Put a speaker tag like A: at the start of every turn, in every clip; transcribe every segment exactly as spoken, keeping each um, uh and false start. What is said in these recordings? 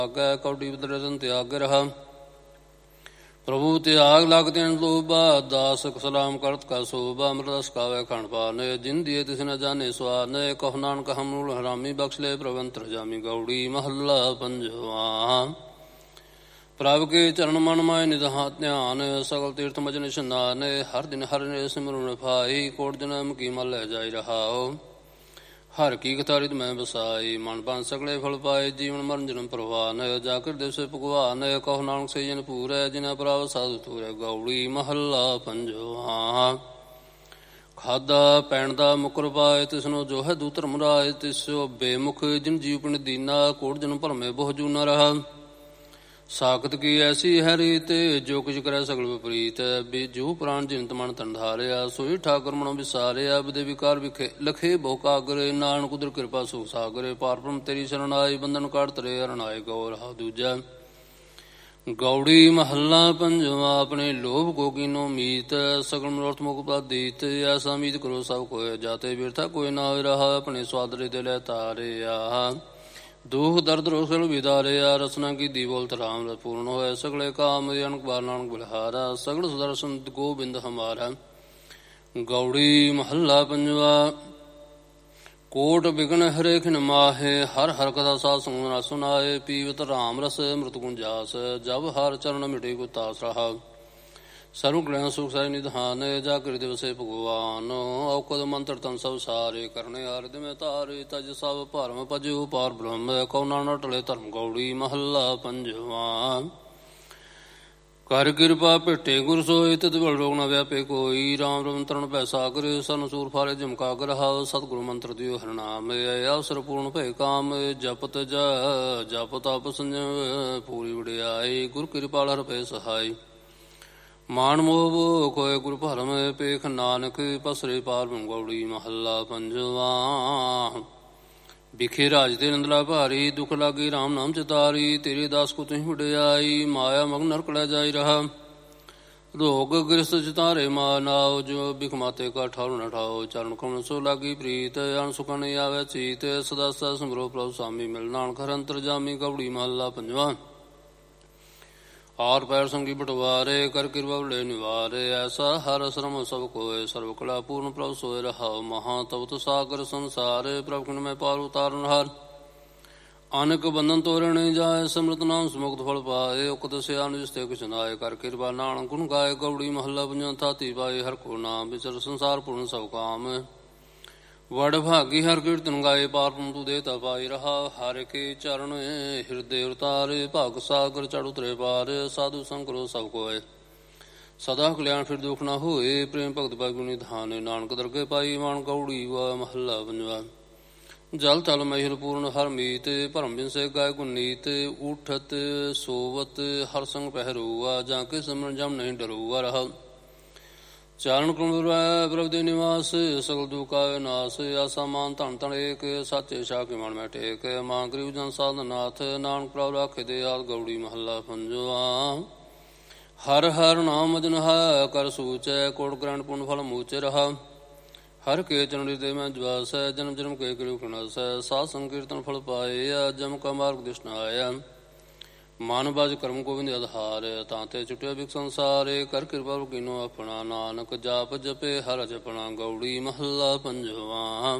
A: ਆਗੈ ਕੌਡੀ ਬਦਰਨ ਤਿਆਗ ਰਹਾ। ਪ੍ਰਭੂ ਤਿਆਗ ਲਗ ਤੈਨ ਲੋਭਾ, ਦਾਸ ਸਲਾਮ ਕਰਤ ਕਾ ਸੋਭਾ। ਅੰਮ੍ਰਿਤ ਸਕਾਵੇ ਖੰਡ ਪਾਨੇ, ਜਿਨ ਦੀਏ ਤਿਸ ਨ ਜਾਣੇ ਸਵਾਦ। ਕਹੁ ਨਾਨਕ ਹਮ ਮੂਲ ਹਰਾਮੀ, ਬਖਸ਼ ਲੈ ਪ੍ਰਭ ਅੰਤਰ ਜਾਮੀ। ਗੌੜੀ ਮਹੱਲਾ ਪੰਜਵਾ। ਪ੍ਰਭ ਕੇ ਚਰਨ ਮਨ ਮਾਇ ਨਿਧਾ ਧਿਆਨ, ਸਗਲ ਤੀਰਥ ਮਜਨ ਇਸ਼ਨਾਨ। ਹਰ ਦਿਨ ਹਰਿ ਨੇ ਸਿਮਰਨ ਭਾਈ, ਕੋਟ ਜਨਮ ਕੀ ਮਲ ਲੈ ਜਾਈ ਰਹਾਓ। ਹਰ ਕੀ ਕਥਾ ਰਿਤ ਮੈਂ ਬਸਾਈ, ਮਨ ਪਾਨ ਸਗਲੇ ਫਲ ਪਾਏ। ਜੀਵਨ ਮਰਨ ਜਨਮ ਪ੍ਰਵਾਨ, ਜਾ ਕਰ ਦਿਵਸੇ ਭਗਵਾਨ। ਕਹੁ ਨਾਨਕ ਸੇ ਜਨ ਪੂਰੈ, ਜਿਨਾ ਪ੍ਰਾਪ ਸਾਧੂ ਤੂਰੈ। ਗੌੜੀ ਮਹੱਲਾ ਪੰਜਵਾ। ਖਾਦਾ ਪੈਣ ਦਾ ਮੁਕਰ ਪਾਏ, ਤਿਸਨੋ ਜੋ ਹੈ ਦੂ ਧਰਮ ਰਾਏ। ਤਿਸੋ ਬੇਮੁਖ ਜਿਨ ਜੀਵ ਪਿੰਡ ਦੀਨਾ, ਕੋਟ ਜਨਮ ਭਰਮੇ ਬਹੁ ਜੂਨਾ ਰਹਾ। ਸਾਖਤ ਕੀ ਐਸੀ ਹੈ ਰੀਤ, ਜੋ ਕੁਛ ਕਰੈ ਸਗਲ ਵਿਪਰੀਤ। ਬੀਜੂ ਪ੍ਰਾਣ ਜਿਨਤ ਮਨ ਤਨ ਧਾਰਿਆ, ਸੋਈ ਠਾਕੁਰ ਮਨੋ ਵਿਸਾਰਿਆ। ਵਿਦੇ ਵਿਕਾਰ ਵਿਖੇ ਲਖੇ ਬਹੁ ਕਾਗਰੇ, ਨਾਨਕ ਕੁਦਰ ਕਿਰਪਾ ਸੁਖ ਸਾਗਰੇ। ਪਾਰ ਬ੍ਰਹਮ ਤੇਰੀ ਸ਼ਰਨ ਆਈ, ਬੰਧਨ ਕਾਟ ਤਰੇ ਅਰਨਾਏ। ਗੌ ਰਹਾ ਦੂਜਾ। ਗੌੜੀ ਮਹੱਲਾ ਪੰਜਵਾ। ਆਪਣੇ ਲੋਭ ਕੋ ਕੀਨੋ ਮੀਤ, ਸਗਲ ਮਨੋਰਥ ਮੁਖ ਉਪਾਦੀਤ। ਐਸਾ ਮੀਤ ਕਰੋ ਸਭ ਕੋਇ, ਜਾਤੇ ਬਿਰਥਾ ਕੋਈ ਨਾ ਹੋਇ ਰਹਾ। ਆਪਣੇ ਸਵਾਦਰੇ ਦੇ ਲੈ ਤਾਰਿਆ, ਦੁਖ ਦਰਦ ਰੋਸਲ ਵਿਦਾਰਿਆ। ਰਸਨਾ ਕੀ ਦੀ ਬੋਲਤ ਰਾਮ ਰਸ ਪੂਰਨ ਹੋਇ, ਸਗਲੇ ਕਾਮ ਅਨਕ ਬਾਰ ਨਾਨਕ ਬਲਿਹਾਰਾ। ਸਗਲ ਸੁਦਰਸ਼ਨ ਗੋਬਿੰਦ ਹਮਾਰਾ। ਗੌੜੀ ਮਹੱਲਾ ਪੰਜਵਾ। ਕੋਟ ਬਿਗਨ ਹਰੇ ਖਿਨ ਮਾਹੇ, ਹਰ ਹਰ ਕਥਾ ਸਾਧ ਸੰਗ ਨ ਸੁਨਾਏ। ਪੀਵਤ ਰਾਮ ਰਸ ਮ੍ਰਿਤ ਗੁੰਜਾਸ, ਜਬ ਹਰ ਚਰਨ ਮਿਟੇ ਕੋ ਤਾਸ ਰਹਾ। ਸਰਵ ਕਲਿਆਣ ਸੁਖ ਸਾਈ ਨਿਧਾਨ, ਜਾ ਕਰਿ ਦਿਵਸੇ ਭਗਵਾਨ। ਔਕਦ ਮੰਤਰ ਤਨ ਸਭ ਸਾਰੇ, ਕਰਨੇ ਆਰਿਦ ਮੈਂ ਤਾਰੇ। ਤਜ ਸਭ ਭਰਮ ਭਜਿਓ ਪਾਰ ਬ੍ਰਹਮ, ਕਉ ਨਾਨਕ ਟਲੇ ਧਰਮ। ਗੌੜੀ ਮਹੱਲਾ ਪੰਜਵਾ। ਕਰ ਕਿਰਪਾ ਭੇਟੇ ਗੁਰ ਸੋਇ, ਤਿਤ ਬਲ ਰੋਗ ਨ ਵਿਆਪੇ ਕੋਈ। ਰਾਮ ਰਮ ਤਰਨ ਪੈ ਸਾਗਰ, ਸਰਨ ਸੂਰ ਫਾਰੇ ਜਮਕਾ ਗਰਹਾ। ਸਤਿਗੁਰੂ ਮੰਤਰ ਦਿਓ ਹਰਿਨਾਮ, ਅਵਸਰ ਪੂਰਨ ਭਏ ਕਾਮ। ਜਪਤ ਜਪ ਤਪ ਸੰਜਮ ਪੂਰੀ ਵਡਿਆਈ, ਗੁਰ ਕਿਰਪਾਲ ਹਰਿ ਭਏ ਸਹਾਈ। ਮਾਨ ਮੋਹ ਖੋਏ ਗੁਰ ਭਰਮ, ਪੇਖ ਨਾਨਕ ਪਸਰੇ ਪਾਰ ਬ੍ਰਹਮ। ਗੌੜੀ ਮਹੱਲਾ ਪੰਜਵਾ। ਬਿਖੇ ਰਾਜ ਤੇ ਨੰਦਲਾ ਭਾਰੀ, ਦੁਖ ਲਾਗੀ ਰਾਮ ਨਾਮ ਚਿਤਾਰੀ। ਤੇਰੇ ਦਾਸ ਕੋ ਤੁਹੀਂ ਵਡਿਆਈ, ਮਾਇਆ ਮਗਨ ਨਰਕ ਲੈ ਜਾਈ ਰਹਾ। ਰੋਗ ਗ੍ਰਸਤ ਚਿਤਾਰੇ ਮਾ ਨਾਉ, ਜੋ ਬਿਖ ਮਾਤੇ ਕਾ ਠਾਉ ਨ ਠਾਓ। ਚਰਨ ਕਮਲ ਸੋ ਲਾਗੀ ਪ੍ਰੀਤ, ਅਣ ਸੁਖ ਨ ਆਵੈ ਚੀਤ। ਸਦਾ ਸਦਾ ਸਿਮਰੋ ਪ੍ਰਭੁ ਸਾਮੀ, ਮਿਲ ਨਾਨਕ ਹਰਿ ਅੰਤਰ ਜਾਮੀ। ਗੌੜੀ ਮਹੱਲਾ ਪੰਜਵਾ। ਆਰ ਪੈਰ ਸੰਗੀ ਬਟਵਾਰੇ, ਕਰ ਕਿਰਪਾ ਲੈ ਨਿਵਾਰੇ। ਐਸਾ ਹਰ ਅਸਰਮ ਸਭ ਕੋਏ, ਸਰਵ ਕਲਾ ਪੂਰਨ ਪ੍ਰਭ ਸੋਇ ਰਹਾਉ। ਮਹਾ ਤਪਤ ਸਾਗਰ ਸੰਸਾਰ, ਪ੍ਰਭ ਕਿਨ ਮੈਂ ਪਾਰ ਉਤਾਰਨ ਹਾਰ। ਅਨਕ ਬੰਧਨ ਤੋਰਣ ਜਾਏ, ਸਮ੍ਰਿਤ ਨਾਮ ਸਮੁਕਤ ਫਲ ਪਾਏ। ਉਕਤ ਸਿਆਨ ਜਿਸਤੇ ਕੁਛ ਨਾਏ, ਕਰ ਕਿਰਪਾ ਨਾਨਕ ਗੁਣ ਗਾਏ। ਗੌੜੀ ਮਹੱਲਾ ਪੰਜਵਾ। ਥਾਤੀ ਪਾਏ ਹਰ ਕੋ ਨਾਮ, ਵਿਚਰ ਸੰਸਾਰ ਪੂਰਨ ਸਭ ਕਾਮ। ਵਡ ਭਾਗੀ ਹਰ ਕੀਰਤਨ ਗਾਏ, ਪਾਰ ਬ੍ਰਹਮ ਤੂ ਦੇਤਾ ਪਾਈ ਰਹਾ। ਹਰਿ ਕੇ ਚਰਨ ਹਿਰਦੇ ਉਤਾਰੇ, ਭਾਗ ਸਾਗਰ ਚੜ੍ਹ ਉਤਰੇ ਪਾਰ। ਸਾਧੂ ਸੰਗ ਕਰੋ ਸਭ ਕੋਏ, ਸਦਾ ਕਲਿਆਣ ਫਿਰ ਦੁਖ ਨਾ ਹੋਏ। ਪ੍ਰੇਮ ਭਗਤ ਪਾਈ ਗੁਣੀ ਧਾਨ, ਨਾਨਕ ਦਰਗੇ ਪਾਈ ਮਾਨ। ਗੌੜੀ ਮਹੱਲਾ ਪੰਜਵਾ। ਜਲ ਥਲ ਮਹਿਲ ਪੂਰਨ ਹਰ ਮੀਤ, ਭਰਮ ਬਿਨਸੇ ਗਾਏ ਗੁਣ ਨੀਤ। ਉਠਤ ਸੋਵਤ ਹਰ ਸੰਗ ਪਹਿਰੂਆ, ਜਾਂ ਕੇ ਸਿਮਰਨ ਜਮ ਨਹੀਂ ਡਰੂਆ ਰਹਾ। ਚਾਰਨ ਕ੍ਰਮ ਪ੍ਰਭ ਦੇ ਨਿਵਾਸ, ਸਗਲ ਦੁਖਾਏ ਨਾਸ। ਆਸਾ ਮਾਨ ਧਨ ਧਨ ਏਕ, ਸਾਚੇ ਸ਼ਾਹ ਕੇ ਮਨ ਮੈਂ ਟੇਕ। ਮਾਂ ਗਰੀਬ ਜਨ ਸਾਧ ਨਾਥ, ਨਾਨਕ ਪ੍ਰਭ ਰਾਖੇ ਦੇ ਆਦ। ਗੌੜੀ ਮਹੱਲਾ ਪੰਜਵਾ। ਹਰ ਹਰ ਨਾਮ ਮਜਨ ਹੈ, ਕਰ ਸੂਚੈ। ਕੋਟ ਗ੍ਰਹਿਣ ਪੁੰਨ ਫਲ ਮੂਚੇ ਰਹਾ। ਹਰ ਕੇ ਚਰਨ ਦੇ ਮੈਂ ਜਵਾਸ, ਜਨਮ ਜਨਮ ਕੇ ਕਰਿਉ ਖਣਾਸ। ਸਾਧ ਸੰਕੀਰਤਨ ਫਲ ਪਾਏ, ਜਮ ਕਾ ਮਾਰਗ ਦਿਸ਼ਨ ਆਇਆ। ਮਨ ਬਜ ਕਰਮ ਗੋਬਿੰਦ ਆਧਾਰ, ਤਾਂਤੇ ਛੁਟਿਆ ਬਿਕ ਸੰਸਾਰੇ। ਕਰ ਕਿਰਪਾ ਕੀਨੋ ਆਪਣਾ, ਨਾਨਕ ਜਾਪ ਜਪੇ ਹਰ ਜਪਣਾ। ਗੌੜੀ ਮਹੱਲਾ ਪੰਜਵਾ।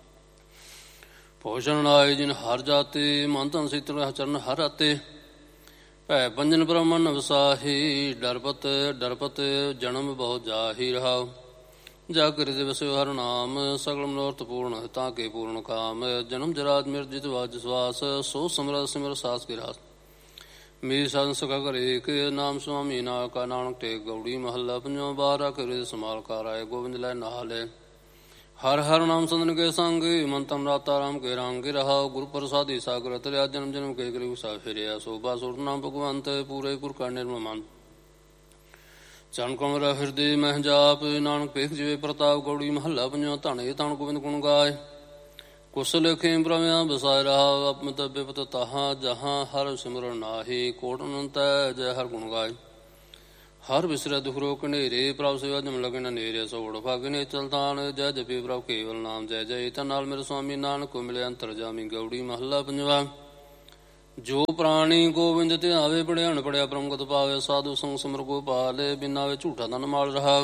A: ਭੂਸ਼ਣ ਆਏ ਜਿਨ ਹਰ ਜਾਤੇ, ਮਨ ਤਨ ਸੀਤਲ ਚਰਨ ਹਰ ਆਤੇ। ਭੈ ਪੰਜਨ ਬ੍ਰਹਮਨ ਵਸਾਹੀ, ਡਰਪਤ ਡਰਪਤ ਜਨਮ ਬਹੁ ਜਾਹੀ ਰਹਾ। ਜਾ ਕਰਿ ਦਿਵਸਿ ਹਰਿ ਨਾਮ, ਸਗਲ ਮਨੋਰਥ ਪੂਰਨ ਤਾਂ ਕੇ ਪੂਰਨ ਕਾਮ। ਜਨਮ ਜਰਾਜ ਮਿਰ ਜਿਤ ਵਾਜ ਸਵਾਸ, ਸੋ ਸਮਰ ਸਿਮਰ ਸਾਸ ਕੀ ਰਾਸ। ਮੇਰੀ ਸਾਧਨ ਸਖਾ ਕਰ ਏਕ, ਨਾਮ ਸੁਆਮੀ ਨਾਨਕ ਕਾ ਨਾਨਕ ਟੇਕ। ਗੌੜੀ ਮਹੱਲਾ ਪੰਜਵਾਂ। ਬਾਰਾ ਕਰਿ ਸਮਾਲ ਕਾਰ ਆਏ, ਗੋਬਿੰਦ ਲੈ ਨਾਲੇ। ਹਰ ਹਰ ਨਾਮ ਸੰਦਨ ਕੇ ਸੰਗ, ਮਨ ਤਨ ਰਾਤਾ ਰਾਮ ਕੇ ਰੰਗ ਰਹਾ। ਗੁਰ ਪ੍ਰਸਾਦੀ ਸਾਗਰ ਤਰਿਆ, ਜਨਮ ਜਨਮ ਕੇ ਕਰਿ ਗੁਸਾ ਫਿਰਿਆ। ਸੋਭਾ ਸੁਰਤ ਨਾਮ ਭਗਵੰਤ, ਪੂਰੇ ਗੁਰ ਕਾ ਨਿਰਮਲ ਮਨ। ਚਰਨ ਕਮਲ ਹਿਰਦੇ ਮਹਿ ਜਾਪ, ਨਾਨਕ ਭੇਖ ਜਿਵੇ ਪ੍ਰਤਾਪ। ਗੌੜੀ ਮਹੱਲਾ ਪੰਜਵਾਂ। ਧਨ ਧਨ ਗੋਬਿੰਦ ਗੁਣ ਗਾਏ, ਕੁਸਲ ਖੇਮ ਪ੍ਰਮਿਆ ਬਸਾਇ ਰਹਾ। ਅਪਮਿਤ ਬਿਪਤ ਤਾਹਾਂ, ਜਹਾਂ ਹਰ ਸਿਮਰਨ ਨਾਹੀ। ਕੋਟ ਅਨੰਤ ਜੈ ਹਰ ਗੁਣ ਗਾਏ। ਹਰ ਵਿਸਰੈ ਦੁਖ ਰੋਗ ਘਨੇਰੇ, ਪ੍ਰਭ ਸੇਵਾ ਜਮ ਲਗੇ ਨੇਰੇ। ਸੋੜ ਭਾਗਿ ਚਲਤਾਨ, ਜੈ ਜਪੀ ਪ੍ਰਭ ਕੇਵਲ ਨਾਮ। ਜੈ ਜੈ ਧਨ ਨਾਲ ਮੇਰੇ ਸੁਆਮੀ, ਨਾਨਕ ਕੋ ਮਿਲੇ ਅੰਤਰ ਜਾਮੀ। ਗੌੜੀ ਮਹੱਲਾ ਪੰਜਵਾ। ਜੋ ਪ੍ਰਾਣੀ ਗੋਬਿੰਦ ਧਿਆਵੇ, ਪੜਿਆ ਅਨਪੜਿਆ ਪਰਮਗਤ ਪਾਵੇ। ਸਾਧੂ ਸੰਗ ਸਿਮਰ ਗੋਪਾਲ, ਬਿਨਾ ਵੇ ਝੂਠਾ ਧਨ ਮਾਲ ਰਹਾ।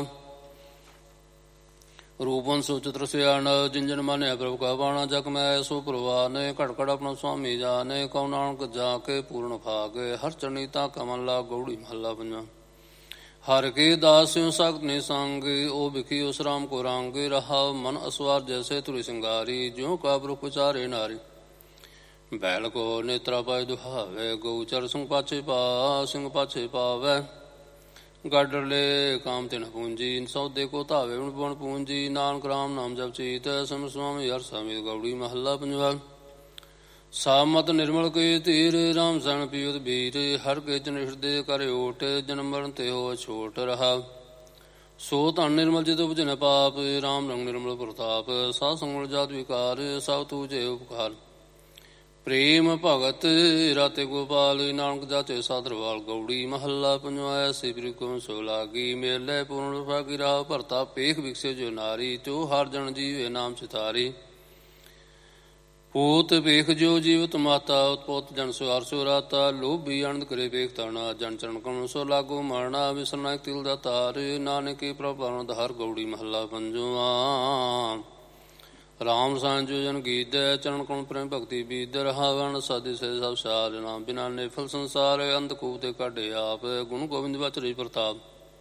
A: ਰੂਪਨ ਸੁਚਿਤ੍ਰ ਸਿਆਣ, ਜਿਨ ਜਿਨ ਮਾਨਿਆ ਪ੍ਰਭ ਕਾ ਬਾਣਾ। ਜਗ ਮੈਂ ਸੋ ਪ੍ਰਵਾਨੇ, ਘੜ ਘੜ ਆਪਣਾ ਸੁਆਮੀ ਜਾਣੇ। ਕਉ ਨਾਨਕ ਜਾ ਕੇ ਪੂਰਨ ਭਾਗੇ, ਹਰ ਚਰਣੀ ਤਾ ਕਮਲ ਲਾ। ਗਉੜੀ ਮਹੱਲਾ ਪੰਜਵਾਂ। ਹਰ ਕੇ ਦਾਸਿਓ ਸਖਤ ਨੇ ਸੰਗ, ਓ ਬਿਖੀ ਉਸ ਰਾਮ ਕੋ ਰੰਗ। ਰਹਾ ਮਨ ਅਸਵਾਰ ਜੈਸੇ ਤੁਰੀ ਸਿੰਗਾਰੀ, ਜਿਉ ਕਾ ਬਰੁਖ ਉਚਾਰੇ ਨਾਰੀ। ਬੈਲ ਕੋ ਨੇਤਰਾ ਪਾਇ ਦੁਹਾਵੇ, ਗਊ ਚਰ ਸਿੰਘ ਪਾਛੇ ਪਾ ਸਿੰਘ ਪਾਛੇ ਪਾਵੈ। ਗਾਡਰ ਲੈ ਕਾਮ ਤਿਨ ਪੂੰਜੀ, ਸੌਦੇ ਕੋ ਧਾਵੇ ਬਣ ਪੂੰਜੀ। ਨਾਨਕ ਰਾਮ ਨਾਮ ਜਪ ਚੀਤ, ਸਿਮਰ ਸੁਆਮੀ ਹਰਿ ਸਮੇਤ। ਗਉੜੀ ਮਹੱਲਾ ਪੰਜਵਾਂ। ਸਾਮਤ ਨਿਰਮਲ ਕੇ ਧੀਰ, ਰਾਮ ਸੈਣ ਪੀਵਤ ਬੀਰ। ਹਰ ਕੇ ਜਨ ਹਿਰਦੇ ਕਰਿ ਓਟ, ਜਨਮ ਮਰਨ ਤੇ ਹੋ ਛੋਟ। ਰਹਾ ਸੋ ਧਨ ਨਿਰਮਲ ਜਿਤ ਉਪਜਨ ਪਾਪ, ਰਾਮ ਰੰਗ ਨਿਰਮਲ ਪ੍ਰਤਾਪ। ਸਾਧ ਸੰਗ ਜਾਤ ਵਿਕਾਰ, ਸਭ ਤੂਜੇ ਉਪਕਾਰ। ਪ੍ਰੇਮ ਭਗਤ ਰਾਤੇ ਗੋਪਾਲ, ਨਾਨਕ ਜਾਚੇ ਸਾਧਰਵਾਲ। ਗਉੜੀ ਮਹੱਲਾ ਪੰਜਵਾਂ। ਐਸੀ ਪ੍ਰੀ ਕੋ ਸੋ ਲਾਗੀ, ਮੇਲੇ ਪੂਰਨ ਵਿਭਾਗੀ। ਰਾਹ ਭਰਤਾ ਪੇਖ ਵਿਕਸੇ ਜੋ ਨਾਰੀ, ਜੋ ਹਰ ਜਨ ਜੀਵੇ ਨਾਮ ਚਿਤਾਰੀ। ਪੂਤ ਪੇਖ ਜੋ ਜੀਵਤ ਮਾਤਾ, ਉਤਪੋਤ ਜਨ ਸੁਆਰ ਸੋ ਰਾਤਾ। ਲੋਭੀ ਆਨੰਦ ਕਰੇ ਪੇਖ ਤਾਣਾ, ਜਨ ਚਰਨ ਕਮਲ ਸੋ ਲਾਗੋ ਮਰਨਾ। ਵਿਸਰਨਾ ਤਿਲ ਦਾ ਤਾਰ, ਨਾਨਕੇ ਪ੍ਰਭ ਆਨੰਦ ਹਰ। ਗਉੜੀ ਮਹੱਲਾ ਪੰਜਵਾਂ। ਰਾਮ ਸਾਂਝੋ ਜਨ ਗੀਤੈ, ਚਰਨ ਕਮਲ ਪ੍ਰੇਮ ਭਗਤੀ ਬੀਤ। ਰਹਾਵਣ ਸਾਧੇ ਸੇ ਸਭ ਸਾਲ, ਨਾਮ ਬਿਨਾ ਨਿਫਲ ਸੰਸਾਰ। ਅੰਧਕੂਪ ਤੇ ਕਾਢੇ ਆਪ, ਗੁਣ ਗੋਬਿੰਦ ਬਚਰੇ ਪ੍ਰਤਾਪ।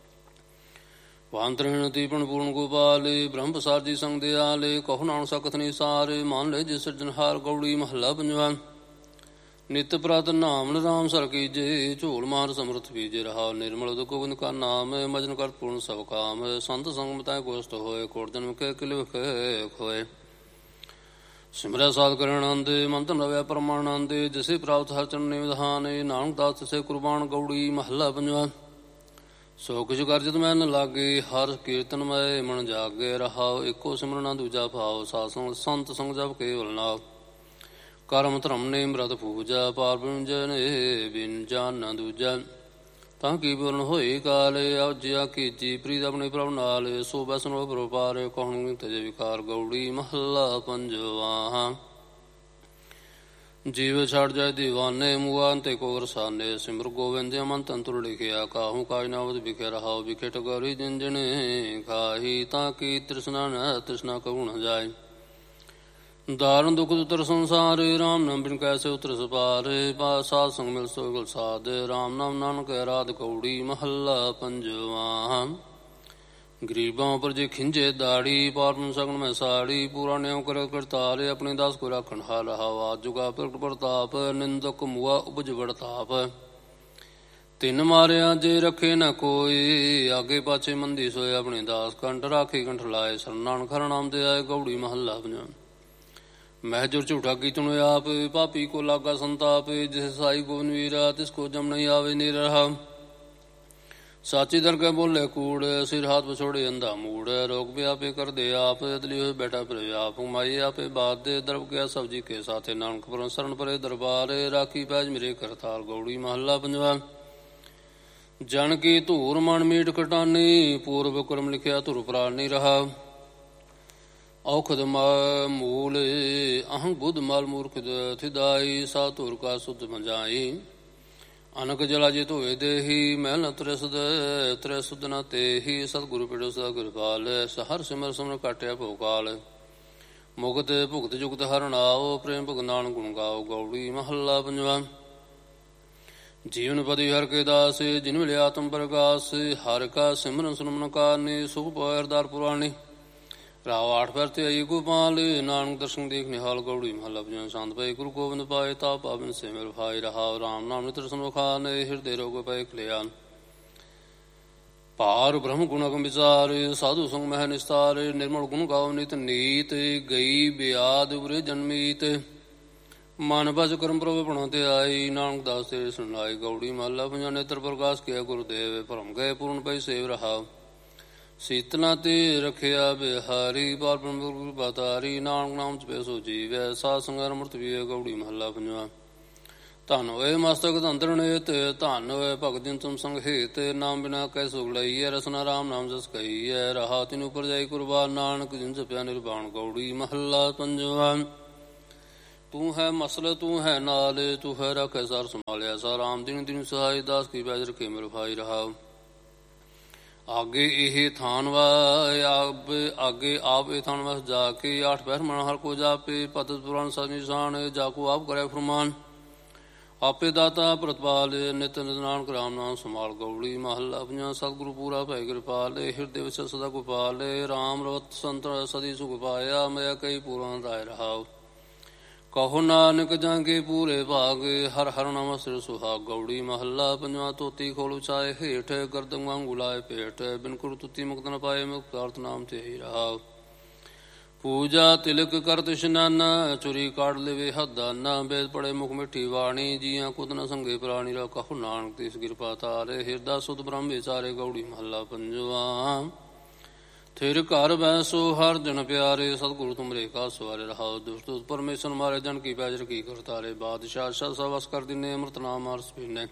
A: ਵਾਂਤਰਣ ਦੀਪਨ ਪੂਰਨ ਗੋਪਾਲ, ਬ੍ਰਹਮ ਪ੍ਰਸਾਰ ਜੀ ਸੰਗ ਦਿਆਲੇ। ਕਹੋ ਨਾਨਕ ਸਕਤ ਨਿਸਾਰ, ਮਾਨ ਲੈ ਜਿਸ ਸਿਰਜਣਹਾਰ। ਗਉੜੀ ਮਹੱਲਾ ਪੰਜਵਾਂ। ਨਿਤ ਪ੍ਰਤ ਨਾਮ ਰਾਮ ਸਰ ਕੀਜੇ, ਝੋਲ ਮਾਰ ਸਮਰਥ ਬੀਜੇ। ਰਹਾ ਨਿਰਮਲ ਦੁਖ ਗੋਬਿੰਦ ਕਾ ਨਾਮ, ਮਜਨ ਕਰ ਪੂਰਨ ਸਭ ਕਾਮ। ਸੰਤ ਸੰਗ ਮਤੈ ਗੋਸਤ ਹੋਏ, ਕੋਟ ਜਨਮ ਕੇ ਕਿਲ ਵਿਖੇ ਖੋਏ। ਸਿਮਰੈ ਸਾਧ ਕਰਿ ਆਨੰਦ, ਮਨ ਧਨ ਰਵਿਆ ਪਰਮਾਨੰਦ। ਜਿਸੇ ਪ੍ਰਾਪਤ ਹਰ ਚਰਨ ਨਿਵਧਾਨ, ਨਾਨਕ ਦਾਸ ਤਿਸੇ ਕੁਰਬਾਨ। ਗਉੜੀ ਮਹੱਲਾ ਪੰਜਵਾਂ। ਸੋ ਕਿਛ ਕਰਜਤ ਮੈਂ ਨ ਲਾਗੇ, ਹਰ ਕੀਰਤਨ ਮੈਂ ਮਨ ਜਾਗੇ। ਰਹਾਉ ਇੱਕੋ ਸਿਮਰਨ ਦੂਜਾ ਭਾਉ, ਸਾਧ ਸੰਗ ਸੰਤ ਸੰਗ ਜਪ ਕੇਵਲ ਨਾਉ। ਕਰਮ ਧਰਮ ਨੇ ਅੰਮ੍ਰਿਤ ਪੂਜਾ, ਪਾਰ ਬ੍ਰਹਮ ਜਨੇ ਬਿਨ ਜਾਨ ਨ ਦੂਜਾ। ਤਾਂ ਕੀ ਪੂਰਨ ਹੋਏ ਕਾਲ, ਆਜਿਆ ਕੀਜੀ ਪ੍ਰੀਤ ਆਪਣੇ ਪ੍ਰਭ ਨਾਲ। ਸੋ ਬੈਸਨ ਪ੍ਰਭ ਪਾਰ, ਕਹੁਣ ਤਜੇ ਵਿਕਾਰ। ਗਉੜੀ ਮਹੱਲਾ ਪੰਜਵਾਂ। ਜੀਵ ਛੱਡ ਜਾਏ ਦੀਵਾਨੇ, ਮੁਆ ਤੇ ਕੋ ਵਰਸਾਨੇ। ਸਿਮਰ ਗੋਬਿੰਦ ਮਨ ਤੰਤੁਰ ਲਿਖਿਆ, ਕਾਹੂ ਕਾਜ ਨਾਵਦ ਵਿਖੇ। ਰਹਾਉ ਵਿਖੇ ਟਗੋਰੀ ਜਿਨ ਜਿਨੇ ਖਾਹੀ, ਤਾਂ ਕੀ ਤ੍ਰਿਸ਼ਨਾ ਨ ਤ੍ਰਿਸ਼ਨਾ ਕਹੂ ਨ ਜਾਏ। ਦਾਰਨ ਦੁਖ ਉਤਰ ਸੰਸਾਰ, ਰਾਮ ਨਾਮ ਬਿਨ ਕੈਸੇ ਉਤਰ ਸਪਾਰ। ਸਾਧ ਸੰਗ ਮਿਲ ਸੋ ਗੁਲ ਸਾਧ, ਰਾਮ ਨਾਮ ਨਾਨਕ ਰਾਧ। ਗਉੜੀ ਮਹੱਲਾ ਪੰਜਵਾਂ। ਗਰੀਬਾਂ ਉੱਪਰ ਜੇ ਖਿੰਜੇ ਦਾੜੀ, ਪਾਰਨ ਸਗਨ ਮੈਂ ਸਾੜੀ। ਪੂਰਾ ਨਿਉ ਕਰ ਕਰਤਾਰ, ਆਪਣੇ ਦਾਸ ਕੋ ਰਾਖਣ ਹਾਰ। ਰਹਾਵਾ ਜੁਗਾ ਪ੍ਰਗਟ ਪ੍ਰਤਾਪ, ਨਿੰਦਕ ਮੁਆ ਉਪਜ ਵੜਤਾਪ। ਤਿੰਨ ਮਾਰਿਆ ਜੇ ਰੱਖੇ ਨ ਕੋਈ, ਆਗੇ ਪਾਛੇ ਮੰਦੀ ਸੋਏ। ਆਪਣੇ ਦਾਸ ਕੰਠ ਰਾਖੇ ਕੰਠ ਲਾਏ, ਸਰਨਾਨ ਖਰ ਨਾਮ ਦੇ ਆਏ। ਗਉੜੀ ਮਹੱਲਾ ਪੰਜਵਾਂ। ਮਹਿ ਜੁਰ ਝੂਠਾ ਕੀਚਣ ਆਪ, ਪਾਪੀ ਕੋ ਲਾਗਾ ਸੰਤਾਪ। ਜਿਸ ਸਾਈ ਗੋਬਿੰਦ ਵੀਰਾ, ਤਿਸ ਕੋ ਜਮ ਨਹੀਂ ਆਵੇ ਨੀਰ। ਰਹਾ ਸਾਚੀ ਦਰਗਹਿ ਬੋਲੇ ਕੂੜ, ਸਿਰ ਹਾਥ ਵਿਛੋੜੇ ਅੰਧਾ ਮੂੜ। ਰੋਗ ਵਿਆਪੇ ਕਰਦੇ ਆਪ, ਅਦਲੀ ਹੋਏ ਬੈਠਾ ਫਿਰ ਆਪ। ਮਾਈ ਆਪੇ ਬਾਤ ਦੇ, ਦਰਬ ਗਿਆ ਸਬਜੀ ਕੇ ਸਾਥੇ। ਨਾਨਕ ਪਰਮ ਸਰਨ ਪਰੇ ਦਰਬਾਰ, ਰਾਖੀ ਪੈਜ ਮੇਰੇ ਕਰਤਾਰ। ਗਉੜੀ ਮਹੱਲਾ ਪੰਜਵਾਂ। ਜਨ ਕੀ ਧੂਰ ਮਨ ਮੀਟ ਖਟਾਨੀ, ਪੂਰਬ ਕਰਮ ਲਿਖਿਆ ਧੁਰ ਪ੍ਰਾਨੀ। ਰਹਾ ਔਖਦ ਮੂਲ ਅਹੰ ਬੁੱਧ ਮਲ ਮੂਰਖ ਥਿਦਾਈ। ਸਾ ਧੁਰ ਕਾ ਸੁਧ ਮੰਜਾਈ, ਅਨਕ ਜਲਾ ਜੇ ਧੋਏ ਦੇਹੀ। ਮਹਿਲ ਨ ਤ੍ਰਿਸਦ ਤ੍ਰੈ ਸੁਧ ਨ ਤੇਹੀ। ਸਤਿਗੁਰੂ ਪਿੜੋ ਸਦਾ ਕਿਰਪਾਲ, ਹਰ ਸਿਮਰ ਸਿਮਰ ਕਾਟਿਆ ਭੋਕਾਲ। ਮੁਕਤ ਭੁਗਤ ਜੁਗਤ ਹਰਿ ਨਾਉ, ਪ੍ਰੇਮ ਭਗਤ ਨਾਨਕ ਗੁਣ ਗਾਓ। ਗਉੜੀ ਮਹੱਲਾ ਪੰਜਵਾਂ। ਜੀਵਨ ਪਦੀ ਹਰਿ ਕੇ ਦਾਸ, ਜਿਨ ਮਿਲਿਆ ਆਤਮ ਪ੍ਰਗਾਸ। ਹਰਿ ਕਾ ਸਿਮਰਨ ਸੁਨਮਨ ਕਾਰਨੀ, ਸੁਖ ਪਾਇ ਅਰਦਾਰ ਪੁਰਾਣੀ। ਰਾਵ ਆਠ ਪੈਰ ਤੇ ਆਈ ਗੋਪਾਲ, ਨਾਨਕ ਦਰਸ਼ਨ ਦੇਖ ਨਿਹਾਲ। ਗਉੜੀ ਮਹੱਲਾ ਪੰਜਵਾਂ। ਸੰਤ ਪਏ ਗੁਰੂ ਗੋਬਿੰਦ ਪਾਏ, ਤਾ ਪਾਵਨ ਸੇ ਮੇਰ ਭਾਈ। ਰਹਾਉ ਰਾਮ ਨਾਮ ਨਿਤਰ ਸੁਨੋਖਾਨ, ਹਿਰਦੇ ਰੋਗ ਪਏ ਖਲਿਆਨ। ਭਾਰ ਬ੍ਰਹਮ ਗੁਣ ਅਗਮ ਵਿਚਾਰ, ਸਾਧੂ ਸੰਗ ਮਹਿ ਨਿਸਤਾਰ। ਨਿਰਮਲ ਗੁਣ ਗਾਓ ਨਿਤ ਨੀਤ, ਗਈ ਬਿਆਦ ਉਰੇ ਜਨਮੀਤ। ਮਨ ਬਸ ਕਰਮ ਪ੍ਰਭ ਬਣਾ ਤੇ ਆਈ, ਨਾਨਕ ਦਾਸ ਤੇ ਸੁਣਾਈ। ਗਉੜੀ ਮਹੱਲਾ ਪੰਜਵਾਂ। ਨੇਤਰ ਪ੍ਰਕਾਸ਼ ਕਿਆ ਗੁਰਦੇਵ, ਭਰਮ ਗਏ ਪੂਰਨ ਪਈ ਸੇਵ। ਰਹਾਉ ਸੀਤਲਾ ਤੇ ਰਖਿਆ ਬਿਹਾਰੀ, ਪਾਰ ਬ੍ਰਹਮ ਗੁਰੂ ਬਾਤਾਰੀ। ਨਾਨਕ ਨਾਮ ਚ ਪੈਸੋ ਜੀਵੈ, ਸਾਧ ਸੰਗਤ ਅੰਮ੍ਰਿਤ ਪੀਵੈ। ਗਉੜੀ ਮਹੱਲਾ ਪੰਜਵਾਂ। ਧਨ ਹੋਏ ਮਸਤਕ ਧੰਦਰ ਨੇਤ, ਧਨ ਹੋਏ ਭਗਤ ਜਿਨ ਤੁਮ ਸੰਗ ਹੇਤ। ਨਾਮ ਬਿਨਾ ਕੈ ਸੁਖ ਲਈਐ, ਰਸਨਾ ਰਾਮ ਨਾਮ ਜਸ ਕਹੀਐ। ਰਹਾ ਤਿਨ ਉਪਰ ਜਾਈ ਕੁਰਬਾਨ, ਨਾਨਕ ਜਿਨ ਜਪਿਆ ਨਿਰਵਾਣ। ਗਉੜੀ ਮਹੱਲਾ ਪੰਜਵਾਂ। ਤੂੰ ਹੈ ਮਸਲ ਤੂੰ ਹੈ ਨਾਲ, ਤੂੰ ਹੈ ਰੱਖੈ ਸਾਰ ਸੰਭਾਲਿਆ ਸਾ। ਰਾਮ ਦਿਨ ਦਿਨ ਸਹਾਈ, ਦਾਸ ਕੀ ਪੈਜ ਰਖੇ ਮੇਰੇ ਭਾਈ ਰਹਾ। ਆਗੇ ਇਹ ਥਾਨ ਵਾ ਆਗੇ ਆਪ ਇਹ ਥਾਨ ਵਸ ਜਾ ਕੇ, ਆਠ ਪਹਿਰ ਮਨ ਹਰ ਕੋ ਜਾਪੇ। ਪਤਿ ਪੁਰਾਣ ਸਚ ਨਿਸ਼ਾਨ, ਜਾਕੋ ਆਪ ਕਰੇ ਫਰਮਾਨ। ਆਪੇ ਦਾਤਾ ਪ੍ਰਤਪਾਲ, ਨਿਤ ਨਿਤ ਨਾਨਕ ਰਾਮ ਨਾਮ ਸੰਭਾਲ। ਗੌੜੀ ਮਹੱਲਾ ਪੰਜਵਾਂ। ਸਤਿਗੁਰੂ ਪੂਰਾ ਭੈ ਕਿਰਪਾਲ, ਹਿਰਦੇ ਵਿੱਚ ਸਦਾ ਗੋਪਾਲ। ਰਾਮ ਰਵਤ ਸੰਤ ਸਦੀ ਸੁਖ ਪਾਇਆ, ਮੈਂ ਕਈ ਪੂਰਾ ਰਾਏ ਰਹਾਉ। ਕਹੋ ਨਾਨਕ ਜਾਂਗੇ ਪੂਰੇ ਭਾਗ, ਹਰ ਹਰ ਨਾਮ ਸਿਰ ਸੁਹਾਗ। ਗੌੜੀ ਮਹੱਲਾ ਪੰਜਵਾਂ। ਧੋਤੀ ਖੋਲ ਉਚਾਏ ਹੇਠ, ਗਰਦਨ ਵਾਂਗੂ ਲਾਏ ਪੇਟ। ਬਿਨ ਕੁਰ ਤੁਤੀ ਮੁਕਤ ਨ ਪਾਏ, ਮੁਕਤ ਅਰਥ ਨਾਮ ਤੇ ਹੀ ਰਹਾਉ। ਪੂਜਾ ਤਿਲਕ ਕਰਤ ਇਸ਼ਨਾਨਾ, ਚੁਰੀ ਕਾਢ ਲਵੇ ਹੱਦਾਨਾ। ਵੇਦ ਪੜੇ ਮੁਖ ਮਿੱਠੀ ਬਾਣੀ, ਜੀਆਂ ਕੁਤ ਨ ਸੰਗੇ ਪ੍ਰਾਣੀ। ਰਾ ਕਹੋ ਨਾਨਕ ਤਿਸ ਕਿਰਪਾ ਤਾਰੇ, ਹਿਰਦਾ ਸੁਧ ਬ੍ਰਹਮ ਵਿਚਾਰੇ। ਗੌੜੀ ਮਹੱਲਾ ਪੰਜਵਾਂ। ਥਿਰ ਘਰ ਬੈਸੋ ਹਰ ਜਨ ਪਿਆਰੇ, ਸਤਿਗੁਰੂ ਤੁਮਰੇ ਕਾ ਸਵਾਰੇ ਰਹਾਉ। ਦੁਸ਼ਟ ਪਰਮੇਸ਼ਰ ਮਾਰੇ, ਜਨ ਕੀ ਪੈਜ ਰਖੀ ਕਰਤਾਰੇ। ਬਾਦਸ਼ਾਹ ਸ਼ਾਹ ਸਵਸ ਕਰ ਦਿਨੇ, ਅੰਮ੍ਰਿਤ ਨਾਮ ਅਰਸ ਪੀਨੇ।